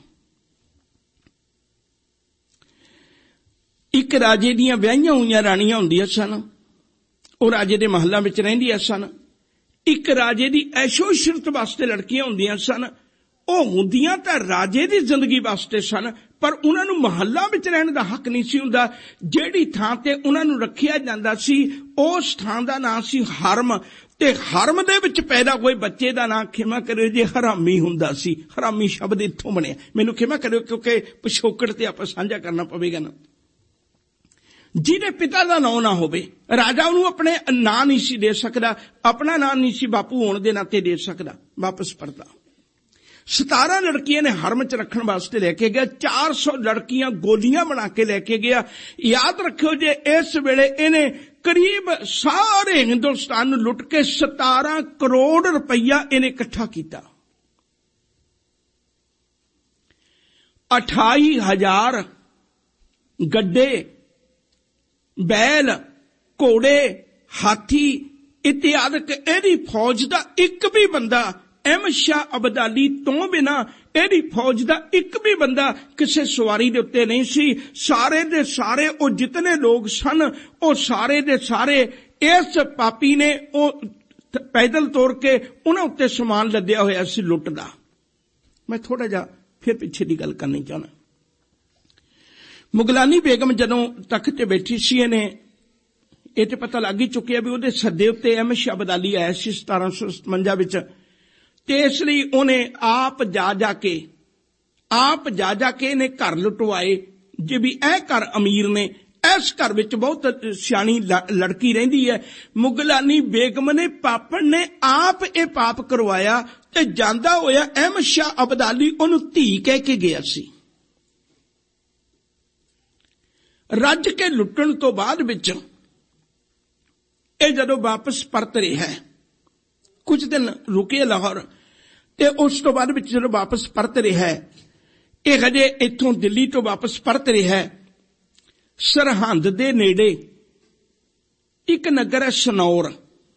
ਇੱਕ ਰਾਜੇ ਦੀਆਂ ਵਿਆਹੀਆਂ ਹੋਈਆਂ ਰਾਣੀਆਂ ਹੁੰਦੀਆਂ ਸਨ, ਉਹ ਰਾਜੇ ਦੇ ਮਹੱਲਾਂ ਵਿੱਚ ਰਹਿੰਦੀਆਂ ਸਨ। ਇੱਕ ਰਾਜੇ ਦੀ ਐਸ਼ੋ ਇਸ਼ਰਤ ਵਾਸਤੇ ਲੜਕੀਆਂ ਹੁੰਦੀਆਂ ਸਨ, ਉਹ ਹੁੰਦੀਆਂ ਤਾਂ ਰਾਜੇ ਦੀ ਜ਼ਿੰਦਗੀ ਵਾਸਤੇ ਸਨ, ਪਰ ਉਹਨਾਂ ਨੂੰ ਮਹੱਲਾਂ ਵਿੱਚ ਰਹਿਣ ਦਾ ਹੱਕ ਨਹੀਂ ਸੀ ਹੁੰਦਾ। ਜਿਹੜੀ ਥਾਂ ਤੇ ਉਹਨਾਂ ਨੂੰ ਰੱਖਿਆ ਜਾਂਦਾ ਸੀ ਉਸ ਥਾਂ ਦਾ ਨਾਂ ਸੀ ਹਰਮ, ਤੇ ਹਰਮ ਦੇ ਵਿੱਚ ਪੈਦਾ ਹੋਏ ਬੱਚੇ ਦਾ ਨਾਂ ਖਿਮਾ ਕਰਿਓ ਜੇ ਹਰਾਮੀ ਹੁੰਦਾ ਸੀ। ਹਰਾਮੀ ਸ਼ਬਦ ਇੱਥੋਂ ਬਣਿਆ, ਮੈਨੂੰ ਖਿਮਾ ਕਰਿਓ ਕਿਉਂਕਿ ਪਿਛੋਕੜ ਤੇ ਆਪਾਂ ਸਾਂਝਾ ਕਰਨਾ ਪਵੇਗਾ ਨਾ। ਜਿਹਦੇ ਪਿਤਾ ਦਾ ਨਾਂ ਨਾ ਹੋਵੇ, ਰਾਜਾ ਉਹਨੂੰ ਆਪਣੇ ਨਾਂ ਨਹੀਂ ਸੀ ਦੇ ਸਕਦਾ, ਆਪਣਾ ਨਾਂ ਨਹੀਂ ਸੀ ਬਾਪੂ ਹੋਣ ਦੇ ਨਾਤੇ ਦੇ ਸਕਦਾ। ਵਾਪਸ ਪਰਦਾ ਸਤਾਰਾਂ ਲੜਕੀਆਂ ਨੇ ਹਰਮ ਚ ਰੱਖਣ ਵਾਸਤੇ ਲੈ ਕੇ ਗਿਆ। ਚਾਰ ਸੌ ਲੜਕੀਆਂ ਗੋਲੀਆਂ ਬਣਾ ਕੇ ਲੈ ਕੇ ਗਿਆ। ਯਾਦ ਰੱਖਿਓ ਜੇ ਇਸ ਵੇਲੇ ਇਹਨੇ ਕਰੀਬ ਸਾਰੇ ਹਿੰਦੁਸਤਾਨ ਨੂੰ ਲੁੱਟ ਕੇ ਸਤਾਰਾਂ ਕਰੋੜ ਰੁਪਈਆ ਇਹਨੇ ਇਕੱਠਾ ਕੀਤਾ। ਅਠਾਈ ਹਜ਼ਾਰ ਗੱਡੇ, ਬੈਲ, ਘੋੜੇ, ਹਾਥੀ ਇਤਿਆਦਿਕ ਇਹਦੀ ਫੌਜ ਦਾ ਇੱਕ ਵੀ ਬੰਦਾ ਅਹਿਮਦ ਸ਼ਾਹ ਅਬਦਾਲੀ ਤੋਂ ਬਿਨਾਂ ਇਹਦੀ ਫੌਜ ਦਾ ਇੱਕ ਵੀ ਬੰਦਾ ਕਿਸੇ ਸਵਾਰੀ ਦੇ ਉੱਤੇ ਨਹੀਂ ਸੀ। ਸਾਰੇ ਦੇ ਸਾਰੇ ਉਹ ਜਿਤਨੇ ਲੋਕ ਸਨ ਉਹ ਸਾਰੇ ਦੇ ਸਾਰੇ ਇਸ ਪਾਪੀ ਨੇ ਉਹ ਪੈਦਲ ਤੋਰ ਕੇ ਉਹਨਾਂ ਉੱਤੇ ਸਮਾਨ ਲੱਦਿਆ ਹੋਇਆ ਸੀ ਲੁੱਟ ਦਾ। ਮੈਂ ਥੋੜਾ ਜਿਹਾ ਫਿਰ ਪਿੱਛੇ ਦੀ ਗੱਲ ਕਰਨੀ ਚਾਹੁੰਦਾ। ਮੁਗਲਾਨੀ ਬੇਗਮ ਜਦੋਂ ਤਖਤ ਤੇ ਬੈਠੀ ਸੀ, ਇਹਨੇ ਇਹ ਤੇ ਪਤਾ ਲੱਗ ਹੀ ਚੁੱਕਿਆ ਵੀ ਉਹਦੇ ਸੱਦੇ ਉੱਤੇ ਅਹਿਮਦ ਸ਼ਾਹ ਅਬਦਾਲੀ ਆਇਆ ਸੀ ਸਤਾਰਾਂ ਸੌ ਸਤਵੰਜਾ ਵਿੱਚ, ਤੇ ਇਸ ਲਈ ਉਹਨੇ ਆਪ ਜਾ ਜਾ ਕੇ ਆਪ ਜਾ ਜਾ ਕੇ ਇਹਨੇ ਘਰ ਲੁਟਵਾਏ। ਜੇ ਵੀ ਇਹ ਘਰ ਅਮੀਰ ਨੇ, ਇਸ ਘਰ ਵਿੱਚ ਬਹੁਤ ਸਿਆਣੀ ਲੜਕੀ ਰਹਿੰਦੀ ਹੈ। ਮੁਗਲਾਨੀ ਬੇਗਮ ਨੇ ਪਾਪਣ ਨੇ ਆਪ ਇਹ ਪਾਪ ਕਰਵਾਇਆ, ਤੇ ਜਾਂਦਾ ਹੋਇਆ ਅਹਿਮਦ ਸ਼ਾਹ ਅਬਦਾਲੀ ਉਹਨੂੰ ਧੀ ਕਹਿ ਕੇ ਗਿਆ ਸੀ। ਰੱਜ ਕੇ ਲੁੱਟਣ ਤੋਂ ਬਾਅਦ ਵਿੱਚ ਇਹ ਜਦੋਂ ਵਾਪਸ ਪਰਤ ਰਿਹਾ, ਕੁਝ ਦਿਨ ਰੁਕੇ ਲਾਹੌਰ, ਤੇ ਉਸ ਤੋਂ ਬਾਅਦ ਵਿੱਚ ਜਦੋਂ ਵਾਪਸ ਪਰਤ ਰਿਹਾ, ਇਹ ਹਜੇ ਇੱਥੋਂ ਦਿੱਲੀ ਤੋਂ ਵਾਪਸ ਪਰਤ ਰਿਹਾ, ਸਰਹੰਦ ਦੇ ਨੇੜੇ ਇੱਕ ਨਗਰ ਹੈ ਸਨੌਰ।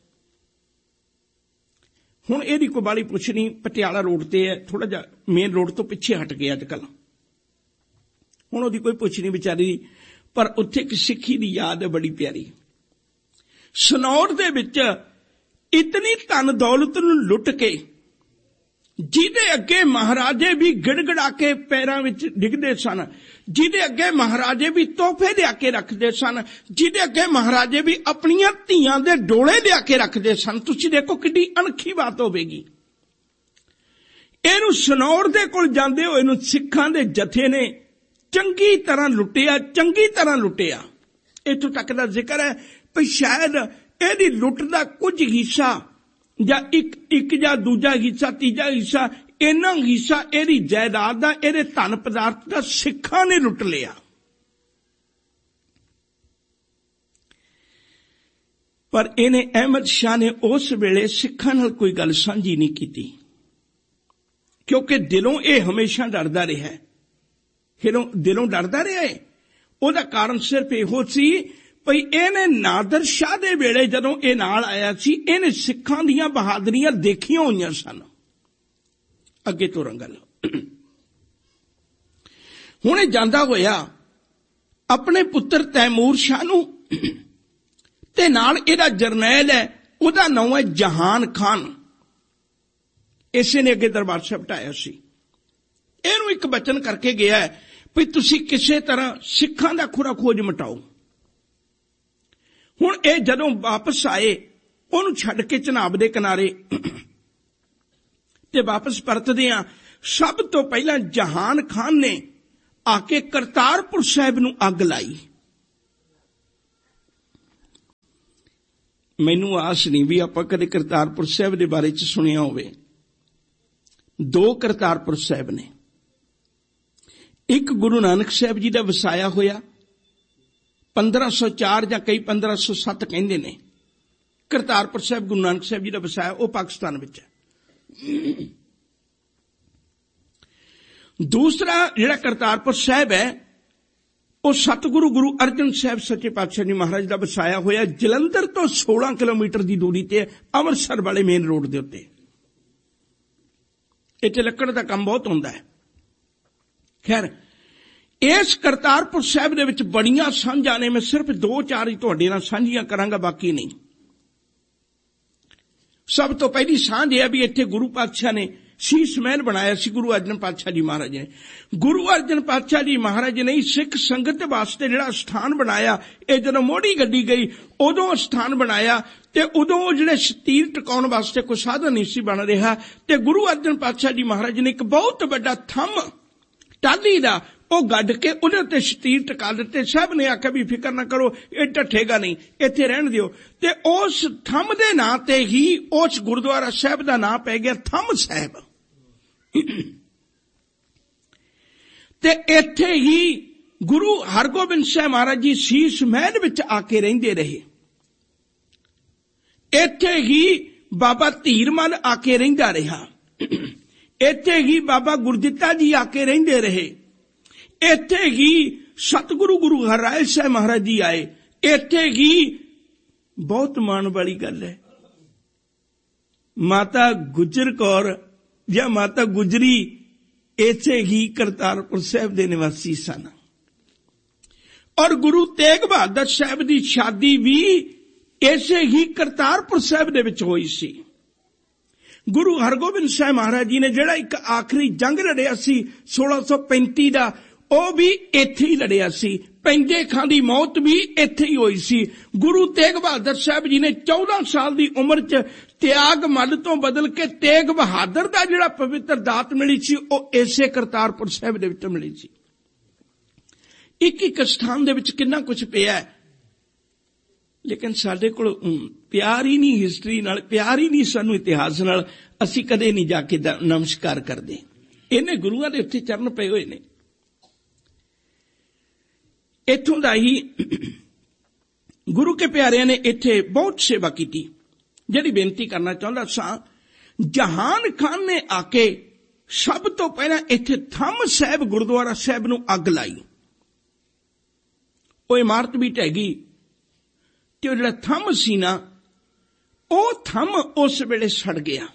ਹੁਣ ਇਹਦੀ ਕੋਈ ਬਾਲੀ ਪੁੱਛ ਨਹੀਂ, ਪਟਿਆਲਾ ਰੋਡ ਤੇ ਹੈ, ਥੋੜਾ ਜਿਹਾ ਮੇਨ ਰੋਡ ਤੋਂ ਪਿੱਛੇ ਹਟ ਗਿਆ ਅੱਜ ਕੱਲ। ਹੁਣ ਉਹਦੀ ਕੋਈ ਪੁੱਛ ਨਹੀਂ ਵਿਚਾਰੀ, ਪਰ ਉੱਥੇ ਇੱਕ ਸਿੱਖੀ ਦੀ ਯਾਦ ਹੈ ਬੜੀ ਪਿਆਰੀ। ਸਨੌਰ ਦੇ ਵਿੱਚ ਇਤਨੀ ਧਨ ਦੌਲਤ ਨੂੰ ਲੁੱਟ ਕੇ, ਜਿਹਦੇ ਅੱਗੇ ਮਹਾਰਾਜੇ ਵੀ ਗਿੜਗੜਾ ਕੇ ਪੈਰਾਂ ਵਿੱਚ ਡਿੱਗਦੇ ਸਨ, ਜਿਹਦੇ ਅੱਗੇ ਮਹਾਰਾਜੇ ਵੀ ਤੋਹਫੇ ਲਿਆ ਕੇ ਰੱਖਦੇ ਸਨ, ਜਿਹਦੇ ਅੱਗੇ ਮਹਾਰਾਜੇ ਵੀ ਆਪਣੀਆਂ ਧੀਆਂ ਦੇ ਡੋਲੇ ਲਿਆ ਕੇ ਰੱਖਦੇ ਸਨ। ਤੁਸੀਂ ਦੇਖੋ ਕਿੱਡੀ ਅਣਖੀ ਬਾਤ ਹੋਵੇਗੀ। ਇਹਨੂੰ ਸਨੌਰ ਦੇ ਕੋਲ ਜਾਂਦੇ ਹੋਏ ਨੂੰ ਸਿੱਖਾਂ ਦੇ ਜਥੇ ਨੇ ਚੰਗੀ ਤਰ੍ਹਾਂ ਲੁੱਟਿਆ, ਚੰਗੀ ਤਰ੍ਹਾਂ ਲੁੱਟਿਆ। ਇੱਥੋਂ ਤੱਕ ਦਾ ਜ਼ਿਕਰ ਹੈ ਵੀ ਸ਼ਾਇਦ ਇਹਦੀ ਲੁੱਟ ਦਾ ਕੁਝ ਹਿੱਸਾ ਜਾਂ ਇੱਕ ਇੱਕ ਜਾਂ ਦੂਜਾ ਹਿੱਸਾ, ਤੀਜਾ ਹਿੱਸਾ, ਇੰਨਾ ਹਿੱਸਾ ਇਹਦੀ ਜਾਇਦਾਦ ਦਾ, ਇਹਦੇ ਧਨ ਪਦਾਰਥ ਦਾ ਸਿੱਖਾਂ ਨੇ ਲੁੱਟ ਲਿਆ। ਪਰ ਇਹਨੇ ਅਹਿਮਦ ਸ਼ਾਹ ਨੇ ਉਸ ਵੇਲੇ ਸਿੱਖਾਂ ਨਾਲ ਕੋਈ ਗੱਲ ਸਾਂਝੀ ਨਹੀਂ ਕੀਤੀ, ਕਿਉਂਕਿ ਦਿਲੋਂ ਇਹ ਹਮੇਸ਼ਾ ਡਰਦਾ ਰਿਹਾ ਹੈ। ਦਿਲੋਂ ਦਿਲੋਂ ਡਰਦਾ ਰਿਹਾ ਹੈ। ਉਹਦਾ ਕਾਰਨ ਸਿਰਫ ਇਹੋ ਸੀ ਭਈ ਇਹਨੇ ਨਾਦਰ ਸ਼ਾਹ ਦੇ ਵੇਲੇ ਜਦੋਂ ਇਹ ਨਾਲ ਆਇਆ ਸੀ, ਇਹਨੇ ਸਿੱਖਾਂ ਦੀਆਂ ਬਹਾਦਰੀਆਂ ਦੇਖੀਆਂ ਹੋਈਆਂ ਸਨ। ਅੱਗੇ ਤੋਂ ਰੰਗਲ ਹੁਣ ਇਹ ਜਾਂਦਾ ਹੋਇਆ ਆਪਣੇ ਪੁੱਤਰ ਤੈਮੂਰ ਸ਼ਾਹ ਨੂੰ, ਤੇ ਨਾਲ ਇਹਦਾ ਜਰਨੈਲ ਹੈ ਉਹਦਾ ਨਾਮ ਹੈ ਜਹਾਨ ਖਾਨ। ਇਸੇ ਨੇ ਅੱਗੇ ਦਰਬਾਰ ਸਾਹਿਬ ਢਾਇਆ ਸੀ। ਇਹਨੂੰ ਇੱਕ ਬਚਨ ਕਰਕੇ ਗਿਆ ਹੈ ਵੀ ਤੁਸੀਂ ਕਿਸੇ ਤਰ੍ਹਾਂ ਸਿੱਖਾਂ ਦਾ ਖੁਰਾ ਖੋਜ ਮਿਟਾਓ। ਹੁਣ ਇਹ ਜਦੋਂ ਵਾਪਸ ਆਏ, ਉਹਨੂੰ ਛੱਡ ਕੇ ਚਨਾਬ ਦੇ ਕਿਨਾਰੇ ਤੇ ਵਾਪਸ ਪਰਤਦੇ ਆ, ਸਭ ਤੋਂ ਪਹਿਲਾਂ ਜਹਾਨ ਖਾਨ ਨੇ ਆ ਕੇ ਕਰਤਾਰਪੁਰ ਸਾਹਿਬ ਨੂੰ ਅੱਗ ਲਾਈ। ਮੈਨੂੰ ਆਸ ਨਹੀਂ ਵੀ ਆਪਾਂ ਕਦੇ ਕਰਤਾਰਪੁਰ ਸਾਹਿਬ ਦੇ ਬਾਰੇ ਚ ਸੁਣਿਆ ਹੋਵੇ। ਦੋ ਕਰਤਾਰਪੁਰ ਸਾਹਿਬ ਨੇ। ਇੱਕ ਗੁਰੂ ਨਾਨਕ ਸਾਹਿਬ ਜੀ ਦਾ ਵਸਾਇਆ ਹੋਇਆ ਪੰਦਰਾਂ ਸੌ ਚਾਰ ਜਾਂ ਕਈ ਪੰਦਰਾਂ ਸੌ ਸੱਤ ਕਹਿੰਦੇ ਨੇ। ਕਰਤਾਰਪੁਰ ਸਾਹਿਬ ਗੁਰੂ ਨਾਨਕ ਸਾਹਿਬ ਜੀ ਦਾ ਵਸਾਇਆ, ਉਹ ਪਾਕਿਸਤਾਨ ਵਿੱਚ ਹੈ। ਦੂਸਰਾ ਜਿਹੜਾ ਕਰਤਾਰਪੁਰ ਸਾਹਿਬ ਹੈ, ਉਹ ਸਤਿਗੁਰੂ ਗੁਰੂ ਅਰਜਨ ਸਾਹਿਬ ਸੱਚੇ ਪਾਤਸ਼ਾਹ ਜੀ ਮਹਾਰਾਜ ਦਾ ਵਸਾਇਆ ਹੋਇਆ, ਜਲੰਧਰ ਤੋਂ ਸੋਲਾਂ ਕਿਲੋਮੀਟਰ ਦੀ ਦੂਰੀ ਤੇ, ਅੰਮ੍ਰਿਤਸਰ ਵਾਲੇ ਮੇਨ ਰੋਡ ਦੇ ਉੱਤੇ। ਇੱਥੇ ਲੱਕੜ ਦਾ ਕੰਮ ਬਹੁਤ ਹੁੰਦਾ ਹੈ। ਖੈਰ, ਇਸ ਕਰਤਾਰਪੁਰ ਸਾਹਿਬ ਦੇ ਵਿੱਚ ਬੜੀਆਂ ਸਾਂਝਾਂ ਨੇ। ਮੈਂ ਸਿਰਫ ਦੋ ਚਾਰ ਹੀ ਤੁਹਾਡੇ ਨਾਲ ਸਾਂਝੀਆਂ ਕਰਾਂਗਾ, ਬਾਕੀ ਨਹੀਂ। ਸਭ ਤੋਂ ਪਹਿਲੀ ਸਾਂਝ ਇਹ ਹੈ ਵੀ ਇੱਥੇ ਗੁਰੂ ਪਾਤਸ਼ਾਹ ਨੇ ਸ਼ੀਸ਼ ਮਹਿਲ ਬਣਾਇਆ ਸੀ। ਗੁਰੂ ਅਰਜਨ ਪਾਤਸ਼ਾਹ ਜੀ ਮਹਾਰਾਜ ਨੇ ਗੁਰੂ ਅਰਜਨ ਪਾਤਸ਼ਾਹ ਜੀ ਮਹਾਰਾਜ ਨੇ ਸਿੱਖ ਸੰਗਤ ਵਾਸਤੇ ਜਿਹੜਾ ਸਥਾਨ ਬਣਾਇਆ, ਇਹ ਜਦੋਂ ਮੋਢੀ ਗੱਡੀ ਗਈ ਉਦੋਂ ਸਥਾਨ ਬਣਾਇਆ, ਤੇ ਉਦੋਂ ਜਿਹੜੇ ਸ਼ਤੀਰ ਟਿਕਾਉਣ ਵਾਸਤੇ ਕੋਈ ਸਾਧਨ ਨਹੀਂ ਸੀ ਬਣ ਰਿਹਾ, ਤੇ ਗੁਰੂ ਅਰਜਨ ਪਾਤਸ਼ਾਹ ਜੀ ਮਹਾਰਾਜ ਨੇ ਇੱਕ ਬਹੁਤ ਵੱਡਾ ਥੰਮ ਟਾਹਲੀ ਦਾ ਉਹ ਗੱਡ ਕੇ ਉਹਦੇ ਉੱਤੇ ਸ਼ਤੀਰ ਟਿਕਾ ਦਿੱਤੇ। ਸਭ ਨੇ ਆਖਿਆ ਵੀ ਫਿਕਰ ਨਾ ਕਰੋ, ਇਹ ਢੱਠੇਗਾ ਨਹੀਂ, ਇੱਥੇ ਰਹਿਣ ਦਿਓ। ਤੇ ਉਸ ਥੰਮ ਦੇ ਨਾਂ ਤੇ ਹੀ ਉਸ ਗੁਰਦੁਆਰਾ ਸਾਹਿਬ ਦਾ ਨਾਂ ਪੈ ਗਿਆ ਥੰਮ ਸਾਹਿਬ। ਤੇ ਇੱਥੇ ਹੀ ਗੁਰੂ ਹਰਗੋਬਿੰਦ ਸਾਹਿਬ ਮਹਾਰਾਜ ਜੀ ਸ਼ੀਸ਼ ਮਹਿਲ ਵਿੱਚ ਆ ਕੇ ਰਹਿੰਦੇ ਰਹੇ। ਇੱਥੇ ਹੀ ਬਾਬਾ ਧੀਰਮਲ ਆ ਕੇ ਰਹਿੰਦਾ ਰਿਹਾ। ਇੱਥੇ ਹੀ ਬਾਬਾ ਗੁਰਦਿੱਤਾ ਜੀ ਆ ਕੇ ਰਹਿੰਦੇ ਰਹੇ। ਇੱਥੇ ਹੀ ਸਤਿਗੁਰੂ ਗੁਰੂ ਹਰਿਰਾਏ ਸਾਹਿਬ ਮਹਾਰਾਜ ਜੀ ਆਏ। ਇੱਥੇ ਹੀ ਬਹੁਤ ਮਾਣ ਵਾਲੀ ਗੱਲ ਹੈ, ਮਾਤਾ ਗੁਜਰ ਕੌਰ ਜਾਂ ਮਾਤਾ ਗੁਜਰੀ ਇੱਥੇ ਹੀ ਕਰਤਾਰਪੁਰ ਸਾਹਿਬ ਦੇ ਨਿਵਾਸੀ ਸਨ। ਔਰ ਗੁਰੂ ਤੇਗ ਬਹਾਦਰ ਸਾਹਿਬ ਦੀ ਸ਼ਾਦੀ ਵੀ ਇਸੇ ਹੀ ਕਰਤਾਰਪੁਰ ਸਾਹਿਬ ਦੇ ਵਿੱਚ ਹੋਈ ਸੀ। ਗੁਰੂ ਹਰਗੋਬਿੰਦ ਸਾਹਿਬ ਮਹਾਰਾਜ ਜੀ ਨੇ ਜਿਹੜਾ ਇੱਕ ਆਖਰੀ ਜੰਗ ਲੜਿਆ ਸੀ ਸੋਲਾਂ ਸੌ ਪੈਂਤੀ ਦਾ, ਉਹ ਵੀ ਇੱਥੇ ਹੀ ਲੜਿਆ ਸੀ। ਪੈਂਦੇ ਖਾਂ ਦੀ ਮੌਤ ਵੀ ਇੱਥੇ ਹੀ ਹੋਈ ਸੀ। ਗੁਰੂ ਤੇਗ ਬਹਾਦਰ ਸਾਹਿਬ ਜੀ ਨੇ ਚੌਦਾਂ ਸਾਲ ਦੀ ਉਮਰ 'ਚ ਤਿਆਗ ਮੱਲ ਤੋਂ ਬਦਲ ਕੇ ਤੇਗ ਬਹਾਦਰ ਦਾ ਜਿਹੜਾ ਪਵਿੱਤਰ ਦਾਤ ਮਿਲੀ ਸੀ, ਉਹ ਇਸੇ ਕਰਤਾਰਪੁਰ ਸਾਹਿਬ ਦੇ ਵਿੱਚ ਮਿਲੀ ਸੀ। ਇੱਕ ਇੱਕ ਸਥਾਨ ਦੇ ਵਿੱਚ ਕਿੰਨਾ ਕੁਝ ਪਿਆ, ਲੇਕਿਨ ਸਾਡੇ ਕੋਲ ਪਿਆਰ ਹੀ ਨਹੀਂ ਹਿਸਟਰੀ ਨਾਲ, ਪਿਆਰ ਹੀ ਨਹੀਂ ਸਾਨੂੰ ਇਤਿਹਾਸ ਨਾਲ। ਅਸੀਂ ਕਦੇ ਨਹੀਂ ਜਾ ਕੇ ਨਮਸਕਾਰ ਕਰਦੇ। ਇਹਨੇ ਗੁਰੂਆਂ ਦੇ ਉੱਤੇ ਚਰਨ ਪਏ ਹੋਏ ਨੇ। ਇੱਥੋਂ ਦਾ ਹੀ ਗੁਰੂ ਕੇ ਪਿਆਰਿਆਂ ਨੇ ਇੱਥੇ ਬਹੁਤ ਸੇਵਾ ਕੀਤੀ। ਜਿਹੜੀ ਬੇਨਤੀ ਕਰਨਾ ਚਾਹੁੰਦਾ ਸਾਂ, ਜਹਾਨ ਖਾਨ ਨੇ ਆ ਕੇ ਸਭ ਤੋਂ ਪਹਿਲਾਂ ਇੱਥੇ ਥੰਮ ਸਾਹਿਬ ਗੁਰਦੁਆਰਾ ਸਾਹਿਬ ਨੂੰ ਅੱਗ ਲਾਈ। ਉਹ ਇਮਾਰਤ ਵੀ ਢਹਿ ਗਈ ਤੇ ਉਹ ਜਿਹੜਾ ਥੰਮ ਸੀ ਨਾ, ਉਹ ਥੰਮ ਉਸ ਵੇਲੇ ਸੜ ਗਿਆ।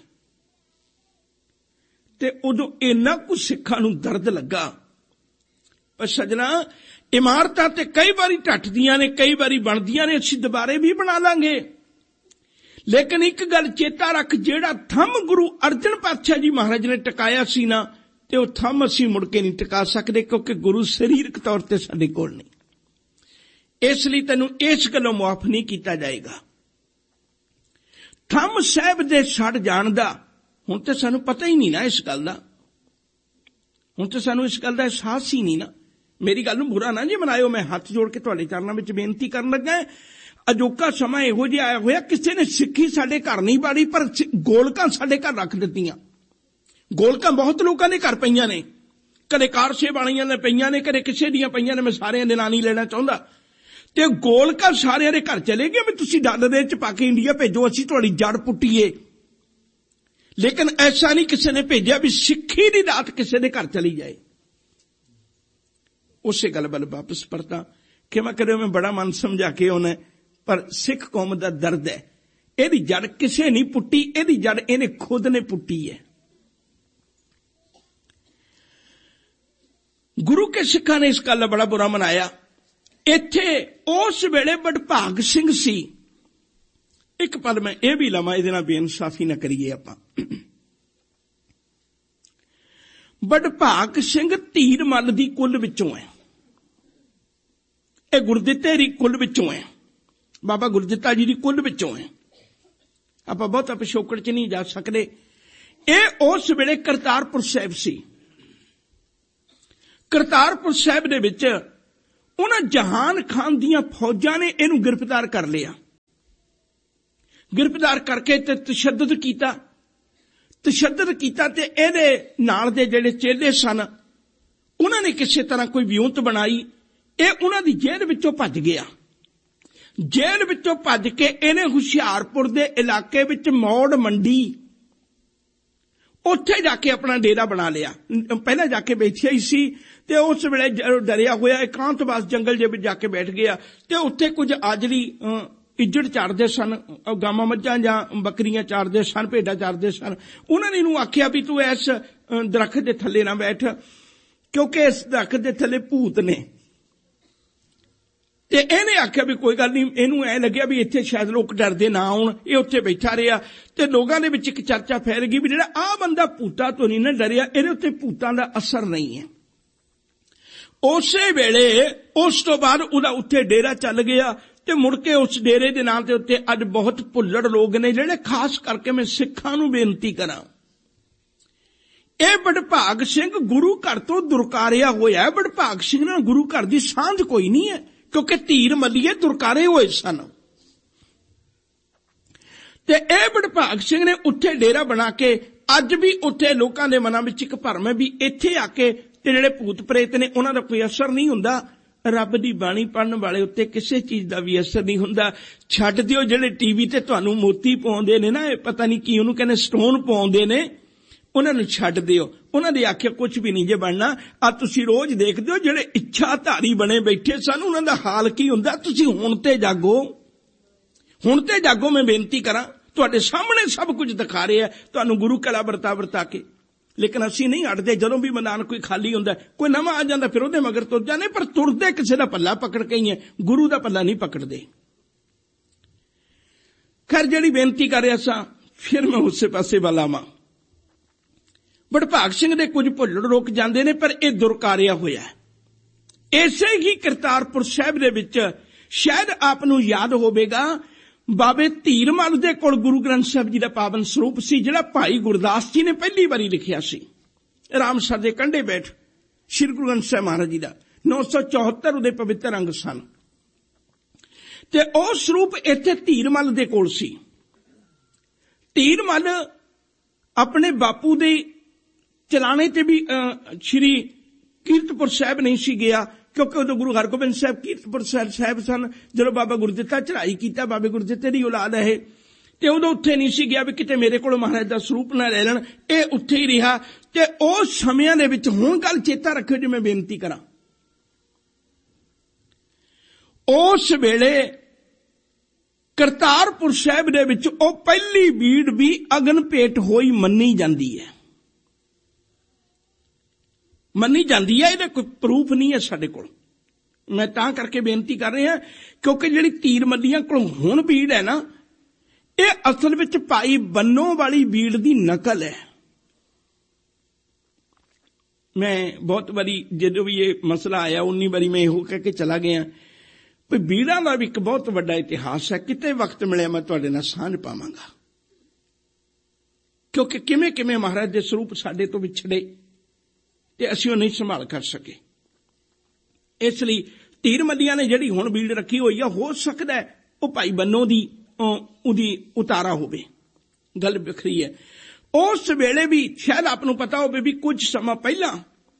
ਤੇ ਉਦੋਂ ਇੰਨਾ ਕੁ ਸਿੱਖਾਂ ਨੂੰ ਦਰਦ ਲੱਗਾ। ਪਰ ਸੱਜਣਾ, ਇਮਾਰਤਾਂ ਤੇ ਕਈ ਵਾਰੀ ਢੱਠਦੀਆਂ ਨੇ, ਕਈ ਵਾਰੀ ਬਣਦੀਆਂ ਨੇ, ਅਸੀਂ ਦੁਬਾਰੇ ਵੀ ਬਣਾ ਲਾਂਗੇ। ਲੇਕਿਨ ਇੱਕ ਗੱਲ ਚੇਤਾ ਰੱਖ, ਜਿਹੜਾ ਥੰਮ ਗੁਰੂ ਅਰਜਨ ਪਾਤਸ਼ਾਹ ਜੀ ਮਹਾਰਾਜ ਨੇ ਟਿਕਾਇਆ ਸੀ ਨਾ, ਤੇ ਉਹ ਥੰਮ ਅਸੀਂ ਮੁੜ ਕੇ ਨਹੀਂ ਟਿਕਾ ਸਕਦੇ, ਕਿਉਂਕਿ ਗੁਰੂ ਸਰੀਰਕ ਤੌਰ ਤੇ ਸਾਡੇ ਕੋਲ ਨਹੀਂ। ਇਸ ਲਈ ਤੈਨੂੰ ਇਸ ਗੱਲੋਂ ਮੁਆਫ ਨਹੀਂ ਕੀਤਾ ਜਾਏਗਾ। ਥੰਮ ਸਾਹਿਬ ਦੇ ਸੜ ਜਾਣ ਦਾ ਹੁਣ ਤੇ ਸਾਨੂੰ ਪਤਾ ਹੀ ਨਹੀਂ ਨਾ ਇਸ ਗੱਲ ਦਾ। ਹੁਣ ਤੇ ਸਾਨੂੰ ਇਸ ਗੱਲ ਦਾ ਅਹਿਸਾਸ ਹੀ ਨਹੀਂ ਨਾ। ਮੇਰੀ ਗੱਲ ਨੂੰ ਬੁਰਾ ਨਾ ਜੀ ਮਨਾਇਓ, ਮੈਂ ਹੱਥ ਜੋੜ ਕੇ ਤੁਹਾਡੇ ਚਰਨਾਂ ਵਿੱਚ ਬੇਨਤੀ ਕਰਨ ਲੱਗਾ। ਅਜੋਕਾ ਸਮਾਂ ਇਹੋ ਜਿਹਾ ਆਇਆ ਹੋਇਆ, ਕਿਸੇ ਨੇ ਸਿੱਖੀ ਸਾਡੇ ਘਰ ਨਹੀਂ ਬਾੜੀ, ਪਰ ਗੋਲਕਾਂ ਸਾਡੇ ਘਰ ਰੱਖ ਦਿੱਤੀਆਂ। ਗੋਲਕਾਂ ਬਹੁਤ ਲੋਕਾਂ ਦੇ ਘਰ ਪਈਆਂ ਨੇ, ਕਦੇ ਕਾਰਸੇ ਵਾਲੀਆਂ ਨੇ ਪਈਆਂ ਨੇ, ਕਦੇ ਕਿਸੇ ਦੀਆਂ ਪਈਆਂ ਨੇ। ਮੈਂ ਸਾਰਿਆਂ ਦੇ ਨਾਂ ਨਹੀਂ ਲੈਣਾ ਚਾਹੁੰਦਾ। ਤੇ ਗੋਲਕਾਂ ਸਾਰਿਆਂ ਦੇ ਘਰ ਚਲੇ ਗਏ ਵੀ ਤੁਸੀਂ ਡਾਲਰ ਦੇ ਵਿੱਚ ਪਾ ਕੇ ਇੰਡੀਆ ਭੇਜੋ, ਅਸੀਂ ਤੁਹਾਡੀ ਜੜ ਪੁੱਟੀਏ। ਲੇਕਿਨ ਐਸਾ ਨਹੀਂ ਕਿਸੇ ਨੇ ਭੇਜਿਆ ਵੀ ਸਿੱਖੀ ਦੀ ਦਾਤ ਕਿਸੇ ਦੇ ਘਰ ਚਲੀ ਜਾਏ। ਉਸੇ ਗੱਲ ਵੱਲ ਵਾਪਸ ਪਰਤਾਂ ਕਿ ਮੈਂ ਕਦੇ ਮੈਂ ਬੜਾ ਮਨ ਸਮਝਾ ਕੇ ਆਉਣਾ, ਪਰ ਸਿੱਖ ਕੌਮ ਦਾ ਦਰਦ ਹੈ। ਇਹਦੀ ਜੜ ਕਿਸੇ ਨਹੀਂ ਪੁੱਟੀ, ਇਹਦੀ ਜੜ ਇਹਨੇ ਖੁਦ ਨੇ ਪੁੱਟੀ ਹੈ। ਗੁਰੂ ਕੇ ਸਿੱਖਾਂ ਨੇ ਇਸ ਗੱਲ ਦਾ ਬੜਾ ਬੁਰਾ ਮਨਾਇਆ। ਇੱਥੇ ਉਸ ਵੇਲੇ ਵਡਭਾਗ ਸਿੰਘ ਸੀ, ਇੱਕ ਪਲ ਮੈਂ ਇਹ ਵੀ ਲਵਾਂ, ਇਹਦੇ ਨਾਲ ਬੇਇਨਸਾਫੀ ਨਾ ਕਰੀਏ ਆਪਾਂ। ਵਡਭਾਗ ਸਿੰਘ ਧੀਰ ਮੱਲ ਦੀ ਕੁੱਲ ਵਿੱਚੋਂ ਹੈ, ਇਹ ਗੁਰਦਿੱਤੇ ਦੀ ਕੁੱਲ ਵਿੱਚੋਂ ਹੈ, ਬਾਬਾ ਗੁਰਦਿੱਤਾ ਜੀ ਦੀ ਕੁੱਲ ਵਿੱਚੋਂ ਹੈ। ਆਪਾਂ ਬਹੁਤਾ ਪਿਛੋਕੜ ਚ ਨਹੀਂ ਜਾ ਸਕਦੇ। ਇਹ ਉਸ ਵੇਲੇ ਕਰਤਾਰਪੁਰ ਸਾਹਿਬ ਸੀ। ਕਰਤਾਰਪੁਰ ਸਾਹਿਬ ਦੇ ਵਿੱਚ ਉਹਨਾਂ ਜਹਾਨ ਖਾਨ ਦੀਆਂ ਫੌਜਾਂ ਨੇ ਇਹਨੂੰ ਗ੍ਰਿਫਤਾਰ ਕਰ ਲਿਆ। ਗ੍ਰਿਫਤਾਰ ਕਰਕੇ ਤੇ ਤਸ਼ੱਦਦ ਕੀਤਾ ਤਸ਼ੱਦਦ ਕੀਤਾ ਤੇ ਇਹਦੇ ਨਾਲ ਦੇ ਜਿਹੜੇ ਚੇਲੇ ਸਨ ਉਹਨਾਂ ਨੇ ਕਿਸੇ ਤਰ੍ਹਾਂ ਕੋਈ ਵਿਉਂਤ ਬਣਾਈ। ਇਹ ਉਹਨਾਂ ਦੀ ਜੇਲ੍ਹ ਵਿੱਚੋਂ ਭੱਜ ਗਿਆ। ਜੇਲ੍ਹ ਵਿੱਚੋਂ ਭੱਜ ਕੇ ਇਹਨੇ ਹੁਸ਼ਿਆਰਪੁਰ ਦੇ ਇਲਾਕੇ ਵਿੱਚ ਮੌੜ ਮੰਡੀ, ਉੱਥੇ ਜਾ ਕੇ ਆਪਣਾ ਡੇਰਾ ਬਣਾ ਲਿਆ। ਪਹਿਲਾਂ ਜਾ ਕੇ ਬੈਠਿਆ ਹੀ ਸੀ ਤੇ ਉਸ ਵੇਲੇ ਡਰਿਆ ਹੋਇਆ ਇਕਾਂਤਵਾਸ ਜੰਗਲ ਦੇ ਵਿੱਚ ਜਾ ਕੇ ਬੈਠ ਗਿਆ ਤੇ ਉੱਥੇ ਕੁਝ ਆਜਰੀ ਇੱਜੜ ਚਾਰਦੇ ਸਨ, ਗਾਵਾਂ ਮੱਝਾਂ ਜਾਂ ਬੱਕਰੀਆਂ ਚਾਰਦੇ ਸਨ, ਭੇਡਾਂ ਚਾਰਦੇ ਸਨ। ਉਹਨਾਂ ਨੇ ਇਹਨੂੰ ਆਖਿਆ ਵੀ ਤੂੰ ਇਸ ਦਰਖਤ ਦੇ ਥੱਲੇ ਨਾ ਬੈਠ, ਕਿਉਂਕਿ ਇਸ ਦਰਖਤ ਦੇ ਥੱਲੇ ਭੂਤ ਨੇ। ਤੇ ਇਹਨੇ ਆਖਿਆ ਵੀ ਕੋਈ ਗੱਲ ਨਹੀਂ। ਇਹਨੂੰ ਐ ਲੱਗਿਆ ਵੀ ਇੱਥੇ ਸ਼ਾਇਦ ਲੋਕ ਡਰਦੇ ਨਾ ਆਉਣ, ਇਹ ਉੱਥੇ ਬੈਠਾ ਰਿਹਾ ਤੇ ਲੋਕਾਂ ਦੇ ਵਿੱਚ ਇੱਕ ਚਰਚਾ ਫੈਲ ਗਈ ਵੀ ਜਿਹੜਾ ਆਹ ਬੰਦਾ ਭੂਤਾਂ ਤੋਂ ਨਹੀਂ ਨਾ ਡਰਿਆ, ਇਹਦੇ ਉੱਤੇ ਭੂਤਾਂ ਦਾ ਅਸਰ ਨਹੀਂ ਹੈ। ਉਸੇ ਵੇਲੇ ਉਸ ਤੋਂ ਬਾਅਦ ਉਹਦਾ ਉੱਥੇ ਡੇਰਾ ਚੱਲ ਗਿਆ ਤੇ ਮੁੜ ਕੇ ਉਸ ਡੇਰੇ ਦੇ ਨਾਂ ਦੇ ਉੱਤੇ ਅੱਜ ਬਹੁਤ ਭੁੱਲੜ ਲੋਕ ਨੇ, ਜਿਹੜੇ ਖਾਸ ਕਰਕੇ ਮੈਂ ਸਿੱਖਾਂ ਨੂੰ ਬੇਨਤੀ ਕਰਾਂ, ਇਹ ਵਡਭਾਗ ਸਿੰਘ ਗੁਰੂ ਘਰ ਤੋਂ ਦੁਰਕਾਰਿਆ ਹੋਇਆ। ਵਡਭਾਗ ਸਿੰਘ ਨਾਲ ਗੁਰੂ ਘਰ ਦੀ ਸਾਂਝ ਕੋਈ ਨਹੀਂ ਹੈ, ਕਿਉਂਕਿ ਧੀਰ ਮੱਲੀਏ ਦੁਰਕਾਰੇ ਹੋਏ ਸਨ। ਤੇ ਇਹ ਵਡਭਾਗ ਸਿੰਘ ਨੇ ਉੱਥੇ ਡੇਰਾ ਬਣਾ ਕੇ ਅੱਜ ਵੀ ਉੱਥੇ ਲੋਕਾਂ ਦੇ ਮਨਾਂ ਵਿੱਚ ਇੱਕ ਭਰਮ ਹੈ ਵੀ ਇੱਥੇ ਆ ਕੇ ਤੇ ਜਿਹੜੇ ਭੂਤ ਪ੍ਰੇਤ ਨੇ ਉਹਨਾਂ ਦਾ ਕੋਈ ਅਸਰ ਨਹੀਂ ਹੁੰਦਾ। ਰੱਬ ਦੀ ਬਾਣੀ ਪੜ੍ਹਨ ਵਾਲੇ ਉੱਤੇ ਕਿਸੇ ਚੀਜ਼ ਦਾ ਵੀ ਅਸਰ ਨਹੀਂ ਹੁੰਦਾ। ਛੱਡ ਦਿਓ ਜਿਹੜੇ ਟੀਵੀ ਤੇ ਤੁਹਾਨੂੰ ਮੋਤੀ ਪਾਉਂਦੇ ਨੇ ਨਾ, ਇਹ ਪਤਾ ਨਹੀਂ ਕੀ ਉਹਨੂੰ ਕਹਿੰਦੇ, ਸਟੋਨ ਪਾਉਂਦੇ ਨੇ, ਉਹਨਾਂ ਨੂੰ ਛੱਡ ਦਿਓ। ਉਹਨਾਂ ਦੇ ਆਖਿਆ ਕੁਝ ਵੀ ਨਹੀਂ ਜੇ ਬਣਨਾ। ਆ ਤੁਸੀਂ ਰੋਜ਼ ਦੇਖਦੇ ਹੋ ਜਿਹੜੇ ਇੱਛਾਧਾਰੀ ਬਣੇ ਬੈਠੇ ਸਨ, ਉਹਨਾਂ ਦਾ ਹਾਲ ਕੀ ਹੁੰਦਾ। ਤੁਸੀਂ ਹੁਣ ਤੇ ਜਾਗੋ, ਹੁਣ ਤੇ ਜਾਗੋ। ਮੈਂ ਬੇਨਤੀ ਕਰਾਂ, ਤੁਹਾਡੇ ਸਾਹਮਣੇ ਸਭ ਕੁਝ ਦਿਖਾ ਰਿਹਾ ਤੁਹਾਨੂੰ ਗੁਰੂ ਕਲਾ ਵਰਤਾ ਵਰਤਾ ਕੇ, ਲੇਕਿਨ ਅਸੀਂ ਨਹੀਂ ਹਟਦੇ। ਜਦੋਂ ਵੀ ਮੈਦਾਨ ਕੋਈ ਖਾਲੀ ਹੁੰਦਾ, ਕੋਈ ਨਵਾਂ ਆ ਜਾਂਦਾ, ਫਿਰ ਉਹਦੇ ਮਗਰ ਤੁਰ ਜਾਂਦੇ, ਪਰ ਤੁਰਦੇ ਕਿਸੇ ਦਾ ਪੱਲਾ ਪਕੜ ਕੇ ਹੀ ਹੈ, ਗੁਰੂ ਦਾ ਪੱਲਾ ਨਹੀਂ ਪਕੜਦੇ। ਖੈਰ, ਜਿਹੜੀ ਬੇਨਤੀ ਕਰ ਰਿਹਾ ਸਾਂ, ਫਿਰ ਮੈਂ ਉਸੇ ਪਾਸੇ ਵੱਲ ਆਵਾਂ। ਵਡਭਾਗ ਸਿੰਘ ਦੇ ਕੁਝ ਭੁੱਲੜ ਰੁਕ ਜਾਂਦੇ ਨੇ, ਪਰ ਇਹ ਦੁਰਕਾਰਿਆ ਹੋਇਆ ਹੈ। ਇਸੇ ਹੀ ਕਰਤਾਰਪੁਰ ਸਾਹਿਬ ਦੇ ਵਿੱਚ ਸ਼ਾਇਦ ਆਪ ਨੂੰ ਯਾਦ ਹੋਵੇਗਾ, ਬਾਬੇ ਧੀਰ ਮੱਲ ਦੇ ਕੋਲ ਗੁਰੂ ਗ੍ਰੰਥ ਸਾਹਿਬ ਜੀ ਦਾ ਪਾਵਨ ਸਰੂਪ ਸੀ, ਜਿਹੜਾ ਭਾਈ ਗੁਰਦਾਸ ਜੀ ਨੇ ਪਹਿਲੀ ਵਾਰੀ ਲਿਖਿਆ ਸੀ। ਰਾਮਸਰ ਦੇ ਕੰਢੇ ਬੈਠ ਸ੍ਰੀ ਗੁਰੂ ਗ੍ਰੰਥ ਸਾਹਿਬ ਮਹਾਰਾਜ ਜੀ ਦਾ ਨੌ ਸੌ ਚੌਹੱਤਰ ਉਹਦੇ ਪਵਿੱਤਰ ਅੰਗ ਸਨ ਤੇ ਉਹ ਸਰੂਪ ਇੱਥੇ ਧੀਰ ਮੱਲ ਦੇ ਕੋਲ ਸੀ। ਧੀਰ ਮੱਲ ਆਪਣੇ ਬਾਪੂ ਦੇ ਚਲਾਣੇ ਤੇ ਵੀ ਸ੍ਰੀ ਕੀਰਤਪੁਰ ਸਾਹਿਬ ਨਹੀਂ ਸੀ ਗਿਆ, ਕਿਉਂਕਿ ਉਦੋਂ ਗੁਰੂ ਹਰਗੋਬਿੰਦ ਸਾਹਿਬ ਕੀਰਤਪੁਰ ਸਾਹਿਬ ਸਨ। ਜਦੋਂ ਬਾਬਾ ਗੁਰਦਿੱਤਾ ਚੜ੍ਹਾਈ ਕੀਤਾ, ਬਾਬੇ ਗੁਰਦਿੱਤੇ ਦੀ ਔਲਾਦ ਹੈ, ਤੇ ਉਦੋਂ ਉੱਥੇ ਨਹੀਂ ਸੀ ਗਿਆ ਵੀ ਕਿਤੇ ਮੇਰੇ ਕੋਲ ਮਹਾਰਾਜ ਦਾ ਸਰੂਪ ਨਾ ਲੈ ਲੈਣ। ਇਹ ਉੱਥੇ ਹੀ ਰਿਹਾ। ਤੇ ਉਸ ਸਮਿਆਂ ਦੇ ਵਿੱਚ, ਹੁਣ ਗੱਲ ਚੇਤਾ ਰੱਖਿਓ ਜੇ ਮੈਂ ਬੇਨਤੀ ਕਰਾਂ, ਉਸ ਵੇਲੇ ਕਰਤਾਰਪੁਰ ਸਾਹਿਬ ਦੇ ਵਿੱਚ ਉਹ ਪਹਿਲੀ ਬੀੜ ਵੀ ਅਗਨ ਭੇਟ ਹੋਈ ਮੰਨੀ ਜਾਂਦੀ ਹੈ, ਮੰਨੀ ਜਾਂਦੀ ਹੈ। ਇਹਦਾ ਕੋਈ ਪ੍ਰੂਫ ਨਹੀਂ ਹੈ ਸਾਡੇ ਕੋਲ। ਮੈਂ ਤਾਂ ਕਰਕੇ ਬੇਨਤੀ ਕਰ ਰਿਹਾ ਕਿਉਂਕਿ ਜਿਹੜੀ ਧੀਰ ਮੱਲੀਆਂ ਕੋਲ ਹੁਣ ਬੀੜ ਹੈ ਨਾ, ਇਹ ਅਸਲ ਵਿੱਚ ਭਾਈ ਬੰਨੋ ਵਾਲੀ ਬੀੜ ਦੀ ਨਕਲ ਹੈ। ਮੈਂ ਬਹੁਤ ਵਾਰੀ ਜਦੋਂ ਵੀ ਇਹ ਮਸਲਾ ਆਇਆ, ਉਨੀ ਵਾਰੀ ਮੈਂ ਇਹੋ ਕਹਿ ਕੇ ਚਲਾ ਗਿਆ ਵੀ ਬੀੜਾਂ ਦਾ ਵੀ ਇੱਕ ਬਹੁਤ ਵੱਡਾ ਇਤਿਹਾਸ ਹੈ। ਕਿਤੇ ਵਕਤ ਮਿਲਿਆ ਮੈਂ ਤੁਹਾਡੇ ਨਾਲ ਸਾਂਝ ਪਾਵਾਂਗਾ, ਕਿਉਂਕਿ ਕਿਵੇਂ ਕਿਵੇਂ ਮਹਾਰਾਜ ਦੇ ਸਰੂਪ ਸਾਡੇ ਤੋਂ ਵਿਛੜੇ ਤੇ ਅਸੀਂ ਉਹ ਨਹੀਂ ਸੰਭਾਲ ਕਰ ਸਕੇ। ਇਸ ਲਈ ਧੀਰ ਮੱਲੀਆਂ ਨੇ ਜਿਹੜੀ ਹੁਣ ਬੀੜ ਰੱਖੀ ਹੋਈ ਆ, ਹੋ ਸਕਦਾ ਹੈ ਉਹ ਭਾਈ ਬੰਨੋ ਦੀ ਉਹਦੀ ਉਤਾਰਾ ਹੋਵੇ, ਗੱਲ ਵੱਖਰੀ ਹੈ। ਉਸ ਵੇਲੇ ਵੀ ਸ਼ਾਇਦ ਆਪ ਨੂੰ ਪਤਾ ਹੋਵੇ ਵੀ ਕੁਝ ਸਮਾਂ ਪਹਿਲਾਂ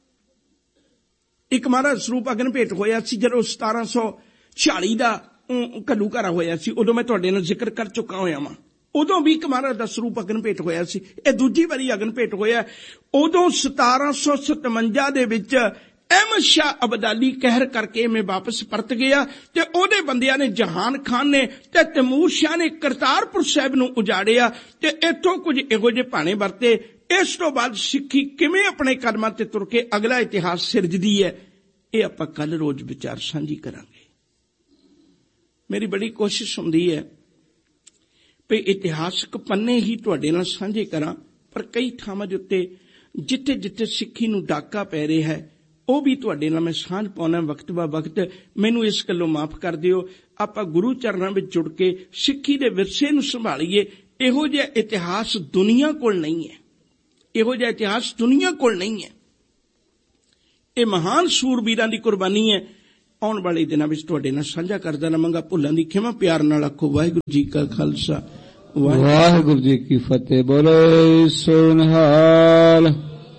ਇੱਕ ਮਹਾਰਾਜ ਸਰੂਪ ਅਗਨ ਭੇਟ ਹੋਇਆ ਸੀ, ਜਦੋਂ ਸਤਾਰਾਂ ਸੌ ਛਿਆਲੀ ਦਾ ਘੱਲੂ ਘਰਾ ਹੋਇਆ ਸੀ। ਉਦੋਂ ਮੈਂ ਤੁਹਾਡੇ ਨਾਲ ਜ਼ਿਕਰ ਕਰ ਚੁੱਕਾ ਹੋਇਆ ਵਾਂ। ਉਦੋਂ ਵੀ ਇੱਕ ਮਹਾਰਾਜ ਦਾ ਸਰੂਪ ਅਗਨ ਭੇਟ ਹੋਇਆ ਸੀ। ਇਹ ਦੂਜੀ ਵਾਰੀ ਅਗਨ ਭੇਟ ਹੋਇਆ। ਉਦੋਂ ਸਤਾਰਾਂ ਸੌ ਸਤਵੰਜਾ ਦੇ ਵਿੱਚ ਅਹਿਮਦ ਸ਼ਾਹ ਅਬਦਾਲੀ ਕਹਿਰ ਕਰਕੇ ਮੈਂ ਵਾਪਸ ਪਰਤ ਗਿਆ ਤੇ ਉਹਦੇ ਬੰਦਿਆਂ ਨੇ, ਜਹਾਨ ਖਾਨ ਨੇ ਤੇ ਤੈਮੂਰ ਸ਼ਾਹ ਨੇ ਕਰਤਾਰਪੁਰ ਸਾਹਿਬ ਨੂੰ ਉਜਾੜਿਆ ਤੇ ਇੱਥੋਂ ਕੁਝ ਇਹੋ ਜਿਹੇ ਭਾਣੇ ਵਰਤੇ। ਇਸ ਤੋਂ ਬਾਅਦ ਸਿੱਖੀ ਕਿਵੇਂ ਆਪਣੇ ਕਦਮਾਂ ਤੇ ਤੁਰ ਕੇ ਅਗਲਾ ਇਤਿਹਾਸ ਸਿਰਜਦੀ ਹੈ, ਇਹ ਆਪਾਂ ਕੱਲ ਰੋਜ਼ ਵਿਚਾਰ ਸਾਂਝੀ ਕਰਾਂਗੇ। ਮੇਰੀ ਬੜੀ ਕੋਸ਼ਿਸ਼ ਹੁੰਦੀ ਹੈ ਵੀ ਇਤਿਹਾਸਕ ਪੰਨੇ ਹੀ ਤੁਹਾਡੇ ਨਾਲ ਸਾਂਝੇ ਕਰਾਂ, ਪਰ ਕਈ ਥਾਵਾਂ ਦੇ ਉੱਤੇ ਜਿੱਥੇ ਜਿੱਥੇ ਸਿੱਖੀ ਨੂੰ ਡਾਕਾ ਪੈ ਰਿਹਾ ਹੈ ਉਹ ਵੀ ਤੁਹਾਡੇ ਨਾਲ ਮੈਂ ਸਾਂਝ ਪਾਉਣਾ ਵਕਤ ਬਾ ਵਕਤ। ਮੈਨੂੰ ਇਸ ਗੱਲੋਂ ਮਾਫ ਕਰ ਦਿਓ। ਆਪਾਂ ਗੁਰੂ ਚਰਨਾਂ ਵਿੱਚ ਜੁੜ ਕੇ ਸਿੱਖੀ ਦੇ ਵਿਰਸੇ ਨੂੰ ਸੰਭਾਲੀਏ। ਇਹੋ ਜਿਹਾ ਇਤਿਹਾਸ ਦੁਨੀਆ ਕੋਲ ਨਹੀਂ ਹੈ, ਇਹੋ ਜਿਹਾ ਇਤਿਹਾਸ ਦੁਨੀਆ ਕੋਲ ਨਹੀਂ ਹੈ। ਇਹ ਮਹਾਨ ਸੂਰਬੀਰਾਂ ਦੀ ਕੁਰਬਾਨੀ ਹੈ। ਆਉਣ ਵਾਲੇ ਦਿਨਾਂ ਵਿੱਚ ਤੁਹਾਡੇ ਨਾਲ ਸਾਂਝਾ ਕਰਦਾ ਰਹਾਂਗਾ। ਭੁੱਲਾਂ ਦੀ ਖਿਮਾ। ਪਿਆਰ ਨਾਲ ਆਖੋ ਵਾਹਿਗੁਰੂ ਜੀ ਕਾ ਖਾਲਸਾ, ਵਾਹਿਗੁਰੂ ਜੀ ਕੀ ਫਤਿਹ। ਬੋਲੇ ਸੋ ਨਿਹਾਲ।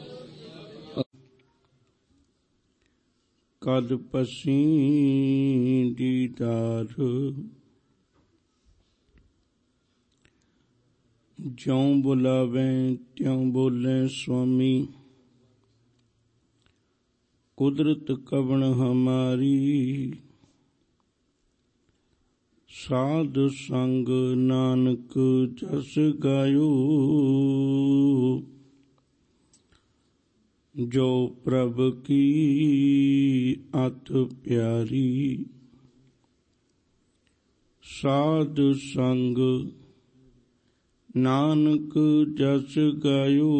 ਕਦ ਪਸੀਂ ਦੀਦਾਰ, ਜਿਉਂ ਬੁਲਾਵੇਂ ਤਿਉਂ ਬੋਲੇ ਸੁਆਮੀ। ਕੁਦਰਤ ਕਵਣ ਹਮਾਰੀ, ਸਾਧ ਸੰਗ ਨਾਨਕ ਜਸ ਗਾਇਓ। ਜੋ ਪ੍ਰਭ ਕੀ ਅਤ ਪਿਆਰੀ, ਸਾਧ ਸੰਗ ਨਾਨਕ ਜਸ ਗਾਇਓ।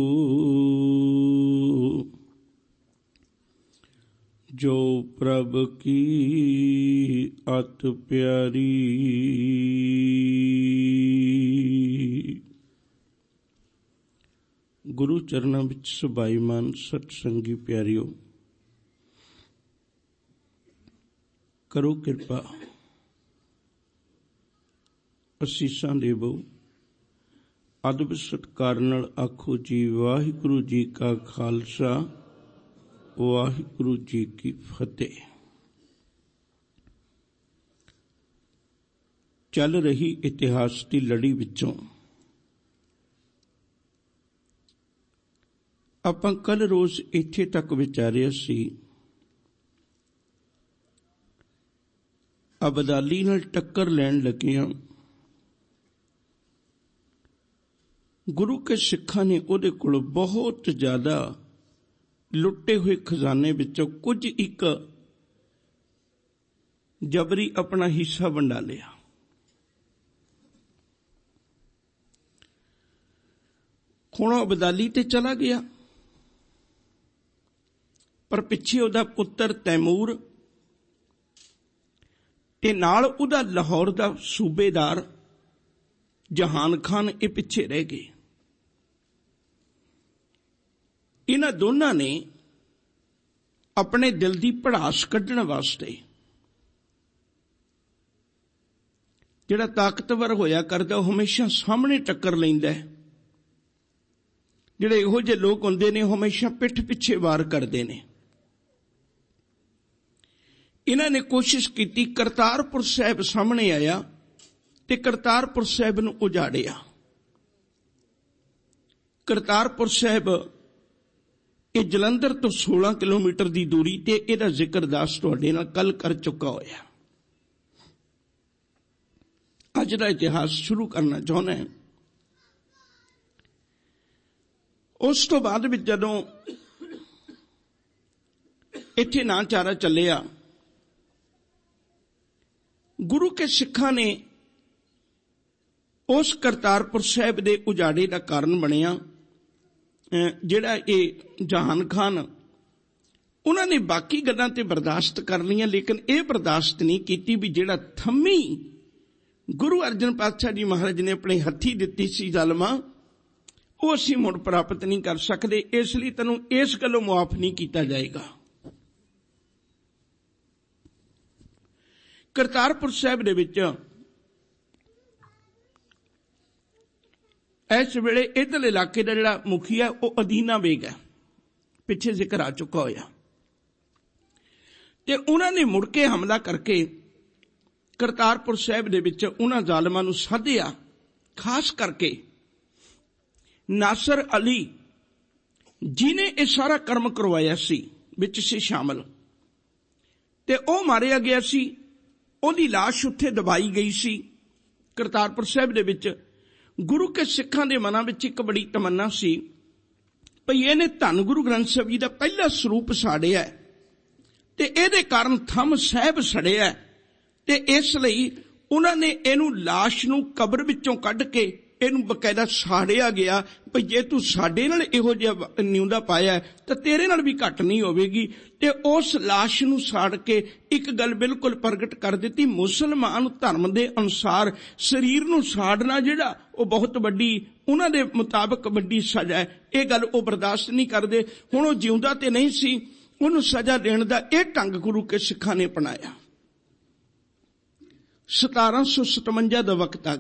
ਜੋ ਪ੍ਰਭ ਕੀ ਅਤ ਪਿਆਰੀ। ਗੁਰੂ ਚਰਨਾਂ ਵਿੱਚ ਸਬਾਈਮਾਨ ਸਤ ਸੰਗੀ ਪਿਆਰਿਓ, ਕਰੋ ਕਿਰਪਾ, ਅਸੀਸਾਂ ਦੇਵੋ। ਅਦਬ ਸਤਿਕਾਰ ਨਾਲ ਆਖੋ ਜੀ ਵਾਹਿਗੁਰੂ ਜੀ ਕਾ ਖਾਲਸਾ, ਵਾਹਿਗੁਰੂ ਜੀ ਕੀ ਫਤਿਹ। ਚੱਲ ਰਹੀ ਇਤਿਹਾਸ ਦੀ ਲੜੀ ਵਿੱਚੋਂ ਆਪਾਂ ਕੱਲ ਰੋਜ਼ ਇੱਥੇ ਤੱਕ ਵਿਚਾਰਿਆ ਸੀ, ਅਬਦਾਲੀ ਨਾਲ ਟੱਕਰ ਲੈਣ ਲੱਗਿਆਂ ਗੁਰੂ ਕੇ ਸਿੱਖਾਂ ਨੇ ਉਹਦੇ ਕੋਲ ਬਹੁਤ ਜ਼ਿਆਦਾ ਲੁੱਟੇ ਹੋਏ ਖਜ਼ਾਨੇ ਵਿੱਚੋਂ ਕੁਝ ਇੱਕ ਜਬਰੀ ਆਪਣਾ ਹਿੱਸਾ ਵੰਡਾ ਲਿਆ। ਹੁਣ ਅਬਦਾਲੀ ਤੇ ਚਲਾ ਗਿਆ, ਪਰ ਪਿੱਛੇ ਉਹਦਾ ਪੁੱਤਰ ਤੈਮੂਰ ਤੇ ਨਾਲ ਉਹਦਾ ਲਾਹੌਰ ਦਾ ਸੂਬੇਦਾਰ ਜਹਾਨ ਖਾਨ ਇਹ ਪਿੱਛੇ ਰਹਿ ਗਏ। ਇਹਨਾਂ ਦੋਨਾਂ ਨੇ ਆਪਣੇ ਦਿਲ ਦੀ ਭੜਾਸ ਕੱਢਣ ਵਾਸਤੇ, ਜਿਹੜਾ ਤਾਕਤਵਰ ਹੋਇਆ ਕਰਦਾ ਉਹ ਹਮੇਸ਼ਾ ਸਾਹਮਣੇ ਟੱਕਰ ਲੈਂਦਾ ਹੈ, ਜਿਹੜੇ ਇਹੋ ਜਿਹੇ ਲੋਕ ਹੁੰਦੇ ਨੇ ਉਹ ਹਮੇਸ਼ਾ ਪਿੱਠ ਪਿੱਛੇ ਵਾਰ ਕਰਦੇ ਨੇ। ਇਹਨਾਂ ਨੇ ਕੋਸ਼ਿਸ਼ ਕੀਤੀ, ਕਰਤਾਰਪੁਰ ਸਾਹਿਬ ਸਾਹਮਣੇ ਆਇਆ ਤੇ ਕਰਤਾਰਪੁਰ ਸਾਹਿਬ ਨੂੰ ਉਜਾੜਿਆ। ਕਰਤਾਰਪੁਰ ਸਾਹਿਬ ਇਹ ਜਲੰਧਰ ਤੋਂ ਸੋਲਾਂ ਕਿਲੋਮੀਟਰ ਦੀ ਦੂਰੀ ਤੇ, ਇਹਦਾ ਜ਼ਿਕਰ ਦਾਸ ਤੁਹਾਡੇ ਨਾਲ ਕੱਲ ਕਰ ਚੁੱਕਾ ਹੋਇਆ। ਅੱਜ ਦਾ ਇਤਿਹਾਸ ਸ਼ੁਰੂ ਕਰਨਾ ਚਾਹੁੰਦਾ ਹਾਂ। ਉਸ ਤੋਂ ਬਾਅਦ ਵਿੱਚ ਜਦੋਂ ਇੱਥੇ ਨਾ ਚਾਰਾ ਚੱਲਿਆ, ਗੁਰੂ ਕੇ ਸਿੱਖਾਂ ਨੇ ਉਸ ਕਰਤਾਰਪੁਰ ਸਾਹਿਬ ਦੇ ਉਜਾੜੇ ਦਾ ਕਾਰਨ ਬਣਿਆ ਜਿਹੜਾ ਇਹ ਜਹਾਨ ਖਾਨ, ਉਹਨਾਂ ਨੇ ਬਾਕੀ ਗੱਲਾਂ ਤੇ ਬਰਦਾਸ਼ਤ ਕਰ ਲਈਆਂ, ਲੇਕਿਨ ਇਹ ਬਰਦਾਸ਼ਤ ਨਹੀਂ ਕੀਤੀ ਵੀ ਜਿਹੜਾ ਥੰਮੀ ਗੁਰੂ ਅਰਜਨ ਪਾਤਸ਼ਾਹ ਜੀ ਮਹਾਰਾਜ ਨੇ ਆਪਣੇ ਹੱਥੀ ਦਿੱਤੀ ਸੀ ਜ਼ਾਲਮਾ, ਉਹ ਅਸੀਂ ਮੁੜ ਪ੍ਰਾਪਤ ਨਹੀਂ ਕਰ ਸਕਦੇ, ਇਸ ਲਈ ਤੈਨੂੰ ਇਸ ਗੱਲੋਂ ਮੁਆਫ ਨਹੀਂ ਕੀਤਾ ਜਾਏਗਾ। ਕਰਤਾਰਪੁਰ ਸਾਹਿਬ ਦੇ ਵਿੱਚ ਇਸ ਵੇਲੇ ਇੱਧਰਲੇ ਇਲਾਕੇ ਦਾ ਜਿਹੜਾ ਮੁਖੀਆ ਉਹ ਅਦੀਨਾ ਬੇਗ ਹੈ, ਪਿੱਛੇ ਜ਼ਿਕਰ ਆ ਚੁੱਕਾ ਹੋਇਆ, ਤੇ ਉਹਨਾਂ ਨੇ ਮੁੜ ਕੇ ਹਮਲਾ ਕਰਕੇ ਕਰਤਾਰਪੁਰ ਸਾਹਿਬ ਦੇ ਵਿੱਚ ਉਹਨਾਂ ਜ਼ਾਲਮਾਂ ਨੂੰ ਸਾਧਿਆ। ਖਾਸ ਕਰਕੇ ਨਾਸਰ ਅਲੀ ਜਿਹਨੇ ਇਹ ਸਾਰਾ ਕਰਮ ਕਰਵਾਇਆ ਸੀ ਵਿੱਚ ਸੀ ਸ਼ਾਮਲ, ਤੇ ਉਹ ਮਾਰਿਆ ਗਿਆ ਸੀ। ਉਹਦੀ ਲਾਸ਼ ਉੱਥੇ ਦਬਾਈ ਗਈ ਸੀ ਕਰਤਾਰਪੁਰ ਸਾਹਿਬ ਦੇ ਵਿੱਚ। ਗੁਰੂ ਕੇ ਸਿੱਖਾਂ ਦੇ ਮਨਾਂ ਵਿੱਚ ਇੱਕ ਬੜੀ ਤਮੰਨਾ ਸੀ ਭਈ ਇਹਨੇ ਧੰਨ ਗੁਰੂ ਗ੍ਰੰਥ ਸਾਹਿਬ ਜੀ ਦਾ ਪਹਿਲਾ ਸਰੂਪ ਸਾੜਿਆ ਤੇ ਇਹਦੇ ਕਾਰਨ ਥੰਮ ਸਾਹਿਬ ਸੜਿਆ, ਤੇ ਇਸ ਲਈ ਉਹਨਾਂ ਨੇ ਇਹਨੂੰ ਲਾਸ਼ ਨੂੰ ਕਬਰ ਵਿੱਚੋਂ ਕੱਢ ਕੇ ਇਹਨੂੰ ਬਕਾਇਦਾ ਸਾੜਿਆ ਗਿਆ ਭਈ ਜੇ ਤੂੰ ਸਾਡੇ ਨਾਲ ਇਹੋ ਜਿਹਾ ਨਿਉਂਦਾ ਪਾਇਆ ਤਾਂ ਤੇਰੇ ਨਾਲ ਵੀ ਘੱਟ ਨਹੀਂ ਹੋਵੇਗੀ। ਤੇ ਉਸ ਲਾਸ਼ ਨੂੰ ਸਾੜ ਕੇ ਇੱਕ ਗੱਲ ਬਿਲਕੁਲ ਪ੍ਰਗਟ ਕਰ ਦਿੱਤੀ, ਮੁਸਲਮਾਨ ਧਰਮ ਦੇ ਅਨੁਸਾਰ ਸਰੀਰ ਨੂੰ ਸਾੜਨਾ ਜਿਹੜਾ ਉਹ ਬਹੁਤ ਵੱਡੀ, ਉਹਨਾਂ ਦੇ ਮੁਤਾਬਕ ਵੱਡੀ ਸਜ਼ਾ ਹੈ। ਇਹ ਗੱਲ ਉਹ ਬਰਦਾਸ਼ਤ ਨਹੀਂ ਕਰਦੇ। ਹੁਣ ਉਹ ਜਿਉਂਦਾ ਤੇ ਨਹੀਂ ਸੀ, ਉਹਨੂੰ ਸਜ਼ਾ ਦੇਣ ਦਾ ਇਹ ਢੰਗ ਗੁਰੂ ਕੇ ਸਿੱਖਾਂ ਨੇ ਅਪਣਾਇਆ। ਸਤਾਰਾਂ ਸੌ ਸਤਵੰਜਾ ਦਾ ਵਕਤ ਆ